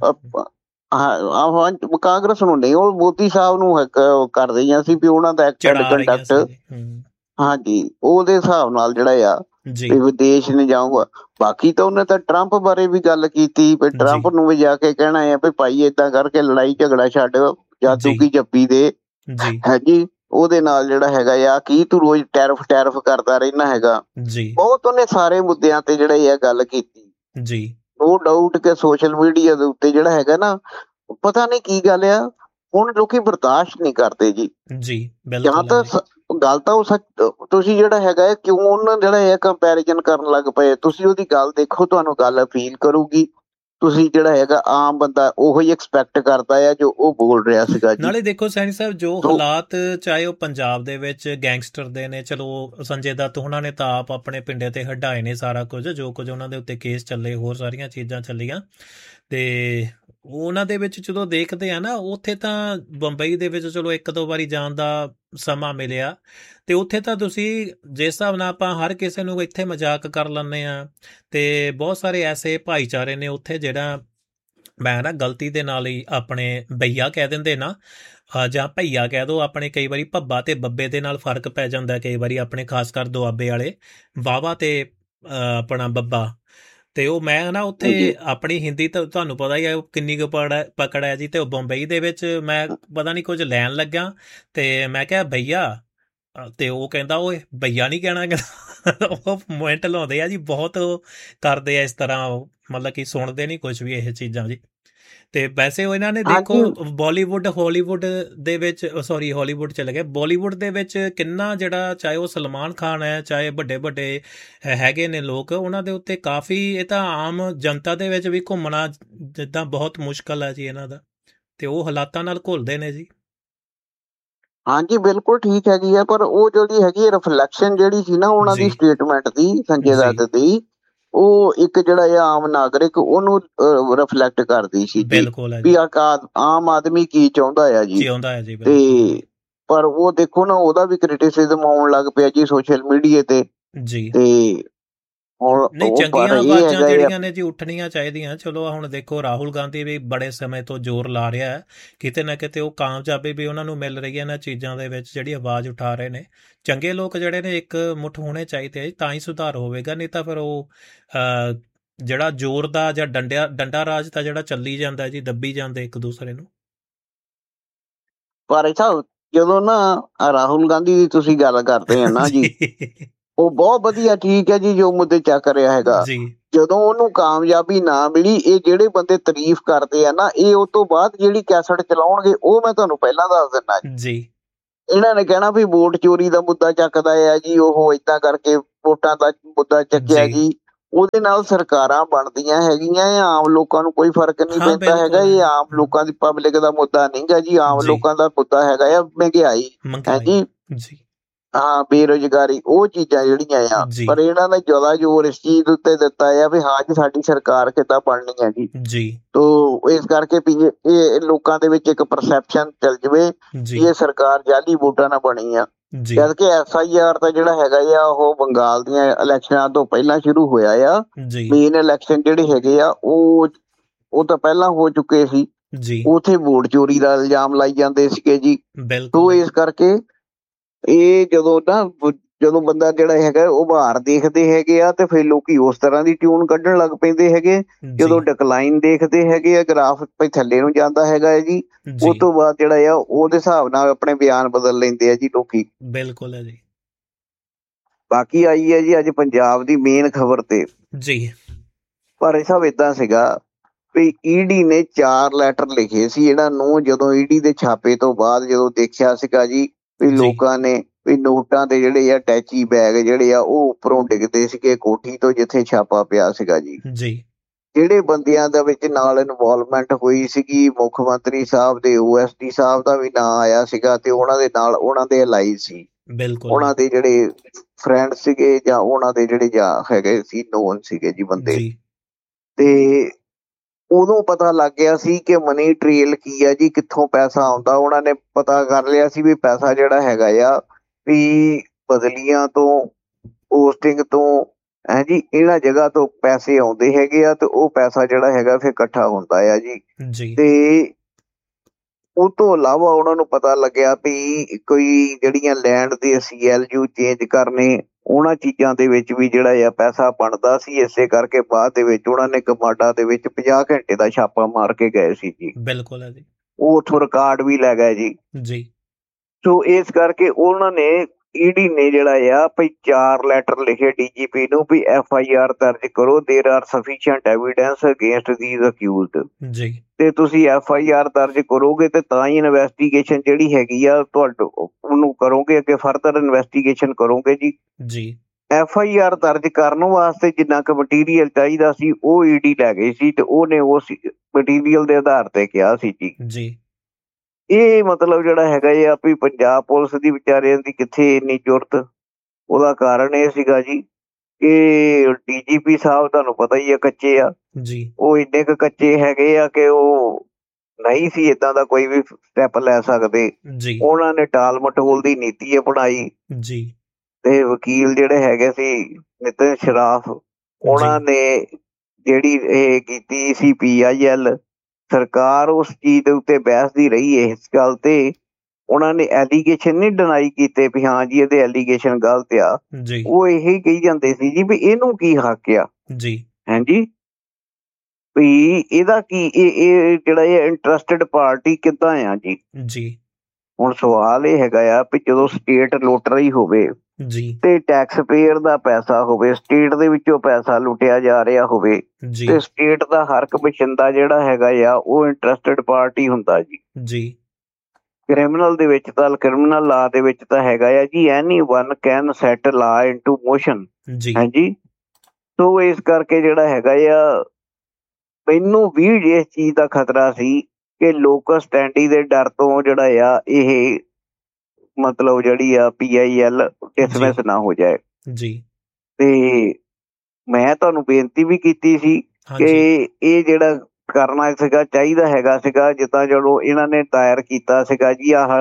ਹਾਂ, ਕਾਂਗਰਸ ਨੂੰ ਨਹੀਂ, ਉਹ ਮੋਦੀ ਸਾਹਿਬ ਨੂੰ ਕਰ ਰਹੀਆਂ ਸੀ ਵੀ ਉਹਨਾਂ ਦਾ ਐਕਟ ਐਂਡ ਕੰਡਕਟ, ਹਾਂਜੀ, ਉਹਦੇ ਹਿਸਾਬ ਨਾਲ ਜਿਹੜਾ ਆ ਵੀ ਵਿਦੇਸ਼ ਨਹੀਂ ਜਾਊਗਾ। ਬਾਕੀ ਤਾਂ ਉਹਨੇ ਤਾਂ ਟਰੰਪ ਬਾਰੇ ਵੀ ਗੱਲ ਕੀਤੀ ਵੀ ਟਰੰਪ ਨੂੰ ਵੀ ਜਾ ਕੇ ਕਹਿਣਾ ਆ ਵੀ ਭਾਈ ਏਦਾਂ ਕਰਕੇ ਲੜਾਈ ਝਗੜਾ ਛੱਡ ਜਾਦੂ ਕੀ ਜੱਪੀ ਦੇ, ਹਾਂਜੀ, ਉਹਦੇ ਨਾਲ ਜਿਹੜਾ ਹੈਗਾ ਆ ਕੀ ਤੂੰ ਰੋਜ਼ ਟੈਰਫ ਟੈਰਫ ਕਰਦਾ ਰਹਿਣਾ ਹੈਗਾ ਜੀ। ਬਹੁਤ ਉਹਨੇ ਸਾਰੇ ਮੁੱਦਿਆਂ ਤੇ ਜਿਹੜਾ ਇਹ ਗੱਲ ਕੀਤੀ ਜੀ। ਨੋ ਡਾਊਟ ਕਿ ਸੋਸ਼ਲ ਮੀਡੀਆ ਦੇ ਉੱਤੇ ਜਿਹੜਾ ਹੈਗਾ ਨਾ, ਪਤਾ ਨਹੀਂ ਕੀ ਗੱਲ ਆ, ਹੁਣ ਲੋਕੀ ਬਰਦਾਸ਼ਤ ਨਹੀਂ ਕਰਦੇ ਜੀ ਜੀ। ਜਾਂ ਤਾਂ ਗੱਲ ਤਾਂ ਉਹ ਸੱਚ, ਤੁਸੀਂ ਜਿਹੜਾ ਹੈਗਾ ਕਿਉਂ ਉਹਨਾਂ ਜਿਹੜਾ ਹੈ ਕੰਪੈਰੀਜ਼ਨ ਕਰਨ ਲੱਗ ਪਏ। ਤੁਸੀਂ ਉਹਦੀ ਗੱਲ ਦੇਖੋ, ਤੁਹਾਨੂੰ ਗੱਲ ਅਪੀਲ ਕਰੂਗੀ। ਤੁਸੀਂ ਜਿਹੜਾ ਹੈਗਾ ਆਮ ਬੰਦਾ ਉਹੀ ਐਕਸਪੈਕਟ ਕਰਦਾ ਆ ਜੋ ਉਹ ਬੋਲ ਰਿਹਾ ਸੀਗਾ ਜੀ। ਨਾਲੇ ਦੇਖੋ ਸੈਣੀ ਸਾਹਿਬ, ਜੋ ਹਾਲਾਤ ਚਾਹੇ ਉਹ ਪੰਜਾਬ ਦੇ ਵਿੱਚ ਗੈਂਗਸਟਰ ਦੇ ਨੇ, ਚਲੋ ਸੰਜੇ ਦੱਤ ਉਹਨਾਂ ਨੇ ਤਾਂ ਆਪ ਆਪਣੇ ਪਿੰਡੇ ਤੇ ਹਟਾਏ ਨੇ ਸਾਰਾ ਕੁਝ, ਜੋ ਕੁਝ ਉਹਨਾਂ ਦੇ ਉੱਤੇ ਕੇਸ ਚੱਲੇ, ਹੋਰ ਸਾਰੀਆਂ ਚੀਜ਼ਾਂ ਚੱਲੀਆਂ। ਤੇ ਉਹਨਾਂ ਦੇ ਵਿੱਚ ਜਦੋਂ ਦੇਖਦੇ ਆ ਨਾ, ਉੱਥੇ ਤਾਂ ਬੰਬਈ ਦੇ ਵਿੱਚ ਚਲੋ ਇੱਕ ਦੋ ਵਾਰੀ ਜਾਣ ਦਾ ਸਮਾਂ ਮਿਲਿਆ ਤੇ ਉੱਥੇ ਤਾਂ ਤੁਸੀਂ ਜਿਸ ਹਿਸਾਬ ਨਾਲ ਆਪਾਂ ਹਰ ਕਿਸੇ ਨੂੰ ਇੱਥੇ ਮਜ਼ਾਕ ਕਰ ਲੈਂਦੇ ਹਾਂ ਤੇ ਬਹੁਤ ਸਾਰੇ ਐਸੇ ਭਾਈਚਾਰੇ ਨੇ ਉੱਥੇ ਜਿਹੜਾ ਮੈਂ ਨਾ ਗਲਤੀ ਦੇ ਨਾਲ ਹੀ ਆਪਣੇ ਭਈਆ ਕਹਿ ਦਿੰਦੇ ਨਾ, ਜਾਂ ਭਈਆ ਕਹਿ ਦੋ ਆਪਣੇ, ਕਈ ਵਾਰੀ ਭੱਬਾ ਤੇ ਬੱਬੇ ਦੇ ਨਾਲ ਫਰਕ ਪੈ ਜਾਂਦਾ ਕਈ ਵਾਰੀ ਆਪਣੇ, ਖਾਸ ਕਰ ਦੁਆਬੇ ਵਾਲੇ ਵਾਹਵਾ ਤੇ ਆਪਣਾ ਬੱਬਾ, ਤੇ ਉਹ ਮੈਂ ਨਾ ਉੱਥੇ ਆਪਣੀ ਹਿੰਦੀ ਤਾਂ ਤੁਹਾਨੂੰ ਪਤਾ ਹੀ ਹੈ ਕਿੰਨੀ ਕੁ ਪੜ ਪਕੜ ਹੈ ਜੀ। ਤੇ ਉਹ ਬੰਬਈ ਦੇ ਵਿੱਚ ਮੈਂ ਪਤਾ ਨਹੀਂ ਕੁਝ ਲੈਣ ਲੱਗਾ ਤੇ ਮੈਂ ਕਿਹਾ ਭਈਆ, ਤੇ ਉਹ ਕਹਿੰਦਾ ਓਏ ਭਈਆ ਨਹੀਂ ਕਹਿਣਾ, ਕਹਿੰਦਾ ਉਹ ਮੋਮੈਂਟ ਲਾਉਂਦੇ ਆ ਜੀ, ਬਹੁਤ ਉਹ ਕਰਦੇ ਆ ਇਸ ਤਰ੍ਹਾਂ, ਮਤਲਬ ਕਿ ਸੁਣਦੇ ਨਹੀਂ ਕੁਝ ਵੀ ਇਹ ਚੀਜ਼ਾਂ ਜੀ। ਤੇ ਵੈਸੇ ਉਹ ਇਹਨਾਂ ਨੇ ਦੇਖੋ ਬਾਲੀਵੁੱਡ ਹਾਲੀਵੁੱਡ ਦੇ ਵਿੱਚ, ਸੌਰੀ ਹਾਲੀਵੁੱਡ ਚਲੇ ਗਏ, ਬਾਲੀਵੁੱਡ ਦੇ ਵਿੱਚ ਕਿੰਨਾ ਜਿਹੜਾ, ਚਾਹੇ ਉਹ ਸਲਮਾਨ ਖਾਨ ਹੈ, ਚਾਹੇ ਵੱਡੇ ਵੱਡੇ ਹੈਗੇ ਨੇ ਲੋਕ, ਉਹਨਾਂ ਦੇ ਉੱਤੇ ਕਾਫੀ, ਇਹ ਤਾਂ ਆਮ ਜਨਤਾ ਦੇ ਵਿੱਚ ਵੀ ਘੁੰਮਣਾ ਜਿੱਦਾਂ ਬਹੁਤ ਮੁਸ਼ਕਲ ਹੈ ਜੀ ਇਹਨਾਂ ਦਾ, ਤੇ ਉਹ ਹਾਲਾਤਾਂ ਨਾਲ ਘੁਲਦੇ ਨੇ ਜੀ। ਹਾਂਜੀ ਬਿਲਕੁਲ ਠੀਕ ਹੈਗੀ ਆ, ਪਰ ਉਹ ਜਿਹੜੀ ਹੈਗੀ ਰਿਫਲੈਕਸ਼ਨ ਜਿਹੜੀ ਸੀ ਨਾ ਉਹਨਾਂ ਦੀ ਸਟੇਟਮੈਂਟ ਦੀ, ਸੰਜੇ ਦੱਤ ਦੀ, ਉਹ ਇੱਕ ਜਿਹੜਾ ਆ ਆਮ ਨਾਗਰਿਕ ਉਹਨੂੰ ਰਿਫਲੈਕਟ ਕਰਦੀ ਸੀ ਵੀ ਆਮ ਆਦਮੀ ਕੀ ਚਾਹੁੰਦਾ ਆ ਜੀ। ਤੇ ਪਰ ਉਹ ਦੇਖੋ ਨਾ ਉਹਦਾ ਵੀ ਕ੍ਰਿਟਿਸਿਜ਼ਮ ਆਉਣ ਲੱਗ ਪਿਆ ਜੀ ਸੋਸ਼ਲ ਮੀਡੀਆ ਤੇ। ਤੇ ਨਹੀਂ, ਚੰਗੀਆਂ ਆਵਾਜ਼ਾਂ ਜਿਹੜੀਆਂ ਨੇ ਜੀ ਉੱਠਣੀਆਂ ਚਾਹੀਦੀਆਂ। ਚਲੋ ਹੁਣ ਦੇਖੋ ਰਾਹੁਲ ਗਾਂਧੀ ਵੀ ਬੜੇ ਸਮੇਂ ਤੋਂ ਜ਼ੋਰ ਲਾ ਰਿਹਾ ਹੈ, ਕਿਤੇ ਨਾ ਕਿਤੇ ਉਹ ਕਾਮਯਾਬੀ ਵੀ ਉਹਨਾਂ ਨੂੰ ਮਿਲ ਰਹੀ ਹੈ ਇਹਨਾਂ ਚੀਜ਼ਾਂ ਦੇ ਵਿੱਚ, ਜਿਹੜੀ ਆਵਾਜ਼ ਉਠਾ ਰਹੇ ਨੇ। ਚੰਗੇ ਲੋਕ ਜਿਹੜੇ ਨੇ ਇੱਕ ਮੁੱਠ ਹੋਣੇ ਚਾਹੀਦੇ ਆ, ਤਾਂ ਹੀ ਸੁਧਾਰ ਹੋਵੇਗਾ, ਨਹੀਂ ਤਾਂ ਫਿਰ ਉਹ ਜਿਹੜਾ ਜ਼ੋਰ ਦਾ ਜਾਂ ਡੰਡਿਆ ਡੰਡਾ ਰਾਜ ਤਾਂ ਜਿਹੜਾ ਚੱਲੀ ਜਾਂਦਾ ਜੀ, ਦੱਬੀ ਜਾਂਦੇ ਇੱਕ ਦੂਸਰੇ ਨੂੰ। ਪਰ ਜਦੋਂ ਨਾ ਰਾਹੁਲ ਗਾਂਧੀ ਦੀ ਤੁਸੀਂ ਗੱਲ ਕਰਦੇ ਆ ਨਾ ਜੀ, ਉਹ ਬਹੁਤ ਵਧੀਆ, ਠੀਕ ਹੈ ਜੀ, ਜੋ ਮੁੱਦੇ ਚੱਕ ਰਿਹਾ ਹੈਗਾ। ਜਦੋਂ ਉਹਨੂੰ ਕਾਮਯਾਬੀ ਨਾ ਮਿਲੀ, ਇਹ ਜਿਹੜੇ ਬੰਦੇ ਤਾਰੀਫ ਕਰਦੇ ਆ ਨਾ, ਇਹ ਉਹ ਤੋਂ ਬਾਅਦ ਜਿਹੜੀ ਕੈਸਟ ਚਲਾਉਣਗੇ, ਉਹ ਮੈਂ ਤੁਹਾਨੂੰ ਪਹਿਲਾਂ ਦੱਸ ਦਿੰਦਾ ਜੀ। ਇਹਨਾਂ ਨੇ ਕਹਿਣਾ ਵੀ ਵੋਟ ਚੋਰੀ ਦਾ ਮੁੱਦਾ ਚੱਕਦਾ ਆ ਜੀ, ਉਹ ਏਦਾਂ ਕਰਕੇ ਵੋਟਾਂ ਦਾ ਮੁੱਦਾ ਚੱਕਿਆ ਜੀ। ਉਹਦੇ ਨਾਲ ਸਰਕਾਰਾਂ ਬਣਦੀਆਂ ਹੈਗੀਆਂ, ਆਮ ਲੋਕਾਂ ਨੂੰ ਕੋਈ ਫਰਕ ਨਹੀਂ ਪੈਂਦਾ ਹੈਗਾ। ਇਹ ਆਮ ਲੋਕਾਂ ਦੀ ਪਬਲਿਕ ਦਾ ਮੁੱਦਾ ਨਹੀਂ ਗਾ ਜੀ, ਆਮ ਲੋਕਾਂ ਦਾ ਮੁੱਦਾ ਹੈਗਾ ਆ ਮਹਿੰਗਾਈ ਹੈ ਜੀ, ਹਾਂ ਬੇਰੁਜ਼ਗਾਰੀ, ਉਹ ਚੀਜ਼ਾਂ ਜਿਹੜੀਆਂ ਆ। ਪਰ ਇਹਨਾਂ ਨੇ ਜ਼ਿਆਦਾ ਜ਼ੋਰ ਇਸ ਚੀਜ਼ ਉੱਤੇ ਦਿੱਤਾ ਆ ਵੀ ਹਾਂ ਜੀ ਸਾਡੀ ਸਰਕਾਰ ਕਿੱਦਾਂ ਬਣਨੀ ਹੈ ਜੀ। ਤੋ ਇਸ ਕਰਕੇ ਵੀ ਇਹ ਲੋਕਾਂ ਦੇ ਵਿੱਚ ਇੱਕ ਪਰਸੈਪਸ਼ਨ ਚੱਲ ਜਾਵੇ ਵੀ ਇਹ ਸਰਕਾਰ ਜਾਲੀ ਵੋਟਾਂ ਨਾਲ ਬਣੀ ਆ। ਜਦ ਕਿ ਐਫ ਆਈ ਆਰ ਤਾਂ ਜਿਹੜਾ ਹੈਗਾ ਆ ਉਹ ਬੰਗਾਲ ਦੀਆਂ ਇਲੈਕਸ਼ਨਾਂ ਤੋਂ ਪਹਿਲਾਂ ਸ਼ੁਰੂ ਹੋਇਆ ਆ। ਮੇਨ ਇਲੈਕਸ਼ਨ ਜਿਹੜੇ ਹੈਗੇ ਆ ਉਹ ਉਹ ਤਾਂ ਪਹਿਲਾਂ ਹੋ ਚੁੱਕੇ ਸੀ, ਉੱਥੇ ਵੋਟ ਚੋਰੀ ਦਾ ਇਲਜ਼ਾਮ ਲਾਈ ਜਾਂਦੇ ਸੀਗੇ ਜੀ। ਤੋ ਇਸ ਕਰਕੇ ਇਹ ਜਦੋਂ ਨਾ ਜਦੋਂ ਬੰਦਾ ਜਿਹੜਾ ਹੈਗਾ ਉਹ ਬਾਹਰ ਦੇਖਦੇ ਹੈਗੇ ਆ ਤੇ ਫਿਰ ਲੋਕੀ ਉਸ ਤਰ੍ਹਾਂ ਦੀ ਟਿਊਨ ਕੱਢਣ ਲੱਗ ਪੈਂਦੇ ਹੈਗੇ। ਜਦੋਂ ਡਿਕਲਾਈਨ ਦੇਖਦੇ ਹੈਗੇ ਆ, ਗ੍ਰਾਫ ਥੱਲੇ ਨੂੰ ਜਾਂਦਾ ਹੈਗਾ ਹੈ ਜੀ, ਉਸ ਤੋਂ ਬਾਅਦ ਜਿਹੜਾ ਆ ਉਹਦੇ ਹਿਸਾਬ ਨਾਲ ਆਪਣੇ ਬਿਆਨ ਬਦਲ ਲੈਂਦੇ ਆ ਜੀ ਲੋਕੀ। ਬਿਲਕੁਲ ਹੈ ਜੀ। ਬਾਕੀ ਆਈ ਹੈ ਜੀ ਅੱਜ ਪੰਜਾਬ ਦੀ ਮੇਨ ਖਬਰ ਤੇ ਜੀ। ਪਰ ਇਹ ਸਭ ਏਦਾਂ ਸੀਗਾ ਵੀ ਈਡੀ ਨੇ ਚਾਰ ਲੈਟਰ ਲਿਖੇ ਸੀ ਇਹਨਾਂ ਨੂੰ, ਜਦੋਂ ਈਡੀ ਦੇ ਛਾਪੇ ਤੋਂ ਬਾਅਦ ਜਦੋਂ ਦੇਖਿਆ ਸੀਗਾ ਜੀ ਵੀ ਲੋਕਾਂ ਨੇ ਵੀ ਨੋਟਾਂ ਦੇ ਜਿਹੜੇ ਆ ਅਟੈਚੀ ਬੈਗ ਜਿਹੜੇ ਆ ਉਹ ਉੱਪਰੋਂ ਡਿੱਗਦੇ ਸੀਗੇ ਕੋਠੀ ਤੋਂ ਜਿੱਥੇ ਛਾਪਾ ਪਿਆ ਸੀਗਾ ਜੀ। ਜਿਹੜੇ ਬੰਦਿਆਂ ਦੇ ਵਿੱਚ ਨਾਲ ਇਨਵੋਲਵਮੈਂਟ ਹੋਈ ਸੀਗੀ, ਮੁੱਖ ਮੰਤਰੀ ਸਾਹਿਬ ਦੇ, ਓ ਐਸ ਡੀ ਸਾਹਿਬ ਦਾ ਵੀ ਨਾਂ ਆਇਆ ਸੀਗਾ ਤੇ ਉਹਨਾਂ ਦੇ ਨਾਲ ਉਹਨਾਂ ਦੇ ਅਲਾਈ ਸੀ, ਉਹਨਾਂ ਦੇ ਜਿਹੜੇ ਫਰੈਂਡ ਸੀਗੇ ਜਾਂ ਉਹਨਾਂ ਦੇ ਜਿਹੜੇ ਜਾਂ ਹੈਗੇ ਸੀ ਨੋਨ ਸੀਗੇ ਜੀ ਬੰਦੇ। ਤੇ ਉਦੋਂ ਪਤਾ ਲੱਗ ਗਿਆ ਸੀ ਕਿ ਮਨੀ ਟ੍ਰੇਲ ਕੀ ਆ ਜੀ, ਕਿੱਥੋਂ ਪੈਸਾ ਆਉਂਦਾ। ਉਹਨਾਂ ਨੇ ਪਤਾ ਕਰ ਲਿਆ ਸੀ ਵੀ ਪੈਸਾ ਜਿਹੜਾ ਹੈਗਾ ਆ ਵੀ ਬਦਲੀਆਂ ਤੋਂ, ਪੋਸਟਿੰਗ ਤੋਂ, ਹੈ ਜੀ, ਇਹਨਾਂ ਜਗ੍ਹਾ ਤੋਂ ਪੈਸੇ ਆਉਂਦੇ ਹੈਗੇ ਆ ਤੇ ਉਹ ਪੈਸਾ ਜਿਹੜਾ ਹੈਗਾ ਫਿਰ ਇਕੱਠਾ ਹੁੰਦਾ ਆ ਜੀ। ਤੇ ਉਹ ਤੋਂ ਇਲਾਵਾ ਉਹਨਾਂ ਨੂੰ ਪਤਾ ਲੱਗਿਆ ਵੀ ਕੋਈ ਜਿਹੜੀਆਂ ਲੈਂਡ ਦੇ ਸੀ ਐਲ ਯੂ ਚੇਂਜ ਕਰਨੇ, ਉਹਨਾਂ ਚੀਜ਼ਾਂ ਦੇ ਵਿੱਚ ਵੀ ਜਿਹੜਾ ਆ ਪੈਸਾ ਬਣਦਾ ਸੀ। ਇਸੇ ਕਰਕੇ ਬਾਅਦ ਦੇ ਵਿੱਚ ਉਹਨਾਂ ਨੇ ਕਮਾਡਾ ਦੇ ਵਿੱਚ ਪੰਜਾਹ ਘੰਟੇ ਦਾ ਛਾਪਾ ਮਾਰ ਕੇ ਗਏ ਸੀ ਜੀ। ਬਿਲਕੁਲ ਹੈ ਜੀ। ਉਹ ਉੱਥੋਂ ਰਿਕਾਰਡ ਵੀ ਲੈ ਗਏ ਜੀ। ਜੀ। ਸੋ ਇਸ ਕਰਕੇ ਉਹਨਾਂ ਨੇ ਈਡੀ ਨੇ ਜਿਹੜਾ ਆ ਵੀ ਚਾਰ ਲੈਟਰ ਲਿਖੇ ਡੀ ਜੀ ਪੀ ਨੂੰ ਵੀ ਐਫ ਆਈ ਆਰ ਦਰਜ ਕਰੋ, ਦੇਰ R sufficient evidence against these accused. ਜੀ। ਤੇ ਤੁਸੀਂ ਐਫ ਆਈ ਆਰ ਦਰਜ ਕਰੋਗੇ ਤੇ ਤਾਂ ਹੀ ਇਨਵੈਸਟੀਗੇਸ਼ਨ ਜਿਹੜੀ ਹੈਗੀ ਆ ਤੁਹਾਡੇ ਉਹਨੂੰ ਕਰੋਗੇ, ਅੱਗੇ ਫਰਦਰ ਇਨਵੈਸਟੀਗੇਸ਼ਨ ਕਰੋਗੇ ਜੀ। ਜੀ। ਐਫ ਆਈ ਆਰ ਦਰਜ ਕਰਨ ਵਾਸਤੇ ਜਿੰਨਾ ਕੁ ਮਟੀਰੀਅਲ ਚਾਹੀਦਾ ਸੀ ਉਹ ਈਡੀ ਲੈ ਗਈ ਸੀ ਤੇ ਉਹਨੇ ਉਸ ਮਟੀਰੀਅਲ ਦੇ ਆਧਾਰ ਤੇ ਕਿਹਾ ਸੀ ਜੀ। ਜੀ। ਇਹ ਮਤਲਬ ਜਿਹੜਾ ਹੈਗਾ ਆ ਵੀ ਪੰਜਾਬ ਪੁਲਿਸ ਦੀ ਵਿਚਾਰਿਆਂ ਦੀ ਕਿੱਥੇ ਇੰਨੀ ਜ਼ੁਰਤ। ਉਹਦਾ ਕਾਰਨ ਇਹ ਸੀਗਾ ਜੀ ਕਿ ਡੀ ਜੀ ਪੀ ਸਾਹਿਬ ਤੁਹਾਨੂੰ ਪਤਾ ਹੀ ਆ ਕੱਚੇ ਆ ਜੀ, ਉਹ ਇੰਨੇ ਕੁ ਕੱਚੇ ਹੈਗੇ ਆ ਕਿ ਉਹ ਨਹੀਂ ਸੀ ਏਦਾਂ ਦਾ ਕੋਈ ਵੀ ਸਟੈਪ ਲੈ ਸਕਦੇ ਜੀ। ਉਹਨਾਂ ਨੇ ਟਾਲ ਮਟੋਲ ਦੀ ਨੀਤੀ ਅਪਣਾਈ ਜੀ। ਤੇ ਵਕੀਲ ਜਿਹੜੇ ਹੈਗੇ ਸੀ ਨਿਤਿਨ ਸ਼ਰਾਫ, ਉਹਨਾਂ ਨੇ ਜਿਹੜੀ ਇਹ ਕੀਤੀ ਸੀ ਪੀ ਆਈ ਐਲ, ਸਰਕਾਰ ਉਸ ਚੀਜ਼ ਦੇ ਉੱਤੇ ਬਹਿਸਦੀ ਰਹੀ। ਇਸ ਗੱਲ ਤੇ ਉਹਨਾਂ ਨੇ ਐਲੀਗੇਸ਼ਨ ਨਹੀਂ ਡਿਨਾਈ ਕੀਤੇ ਵੀ ਹਾਂ ਜੀ ਇਹਦੇ ਐਲੀਗੇਸ਼ਨ ਗਲਤ ਆ। ਉਹ ਇਹੀ ਕਹੀ ਜਾਂਦੇ ਸੀ ਜੀ ਵੀ ਇਹਨੂੰ ਕੀ ਹੱਕ ਆ ਜੀ, ਹਾਂਜੀ ਵੀ ਇਹਦਾ ਕੀ ਇਹ ਜਿਹੜਾ ਇਹ ਇੰਟਰਸਟਿਡ ਪਾਰਟੀ ਕਿੱਦਾਂ ਆ ਜੀ ਜੀ ਹੁਣ ਸਵਾਲ ਇਹ ਹੈਗਾ ਆ ਵੀ ਜਦੋਂ ਸਟੇਟ ਲੁੱਟ ਰਹੀ ਹੋਵੇ ਜੀ ਤੇ ਟੈਕਸ ਪੇਅਰ ਦਾ ਪੈਸਾ ਹੋਵੇ, ਸਟੇਟ ਦੇ ਵਿੱਚੋਂ ਪੈਸਾ ਲੁੱਟਿਆ ਜਾ ਰਿਹਾ ਹੋਵੇ ਤੇ ਸਟੇਟ ਦਾ ਹਰ ਇੱਕ ਬਸ਼ਿੰਦਾ ਜਿਹੜਾ ਹੈਗਾ ਆ ਉਹ ਇੰਟਰਸਟਿਡ ਪਾਰਟੀ ਹੁੰਦਾ ਜੀ ਜੀ ਕ੍ਰਿਮੀਨਲ ਦੇ ਵਿੱਚ ਤਾਂ ਕ੍ਰਿਮੀਨਲ ਲਾ ਦੇ ਵਿੱਚ ਤਾਂ ਹੈਗਾ ਆ ਜੀ ਐਨੀ ਵਨ ਕੈਨ ਸੈਟ ਲਾ ਇਨਟੂ ਮੋਸ਼ਨ ਹਾਂਜੀ। ਸੋ ਇਸ ਕਰਕੇ ਜਿਹੜਾ ਹੈਗਾ ਆ ਮੈਨੂੰ ਵੀ ਇਸ ਚੀਜ਼ ਦਾ ਖਤਰਾ ਸੀ ਕਿ ਲੋਕਸ ਸਟੈਂਡੀ ਦੇ ਡਰ ਤੋਂ ਜਿਹੜਾ ਆ ਇਹ ਮਤਲਬ ਜਿਹੜੀ ਆ ਪੀ ਆਈ ਐਲ ਡਿਸਮਿਸ ਨਾ ਹੋ ਜਾਏ ਜੀ। ਤੇ ਮੈਂ ਤੁਹਾਨੂੰ ਬੇਨਤੀ ਵੀ ਕੀਤੀ ਸੀ ਕਿ ਇਹ ਜਿਹੜਾ ਕਰਨਾ ਸੀਗਾ ਚਾਹੀਦਾ ਹੈਗਾ ਸੀਗਾ ਜਿੱਦਾਂ ਜਦੋਂ ਇਹਨਾਂ ਨੇ ਦਾਇਰ ਕੀਤਾ ਸੀਗਾ ਜੀ ਆਹ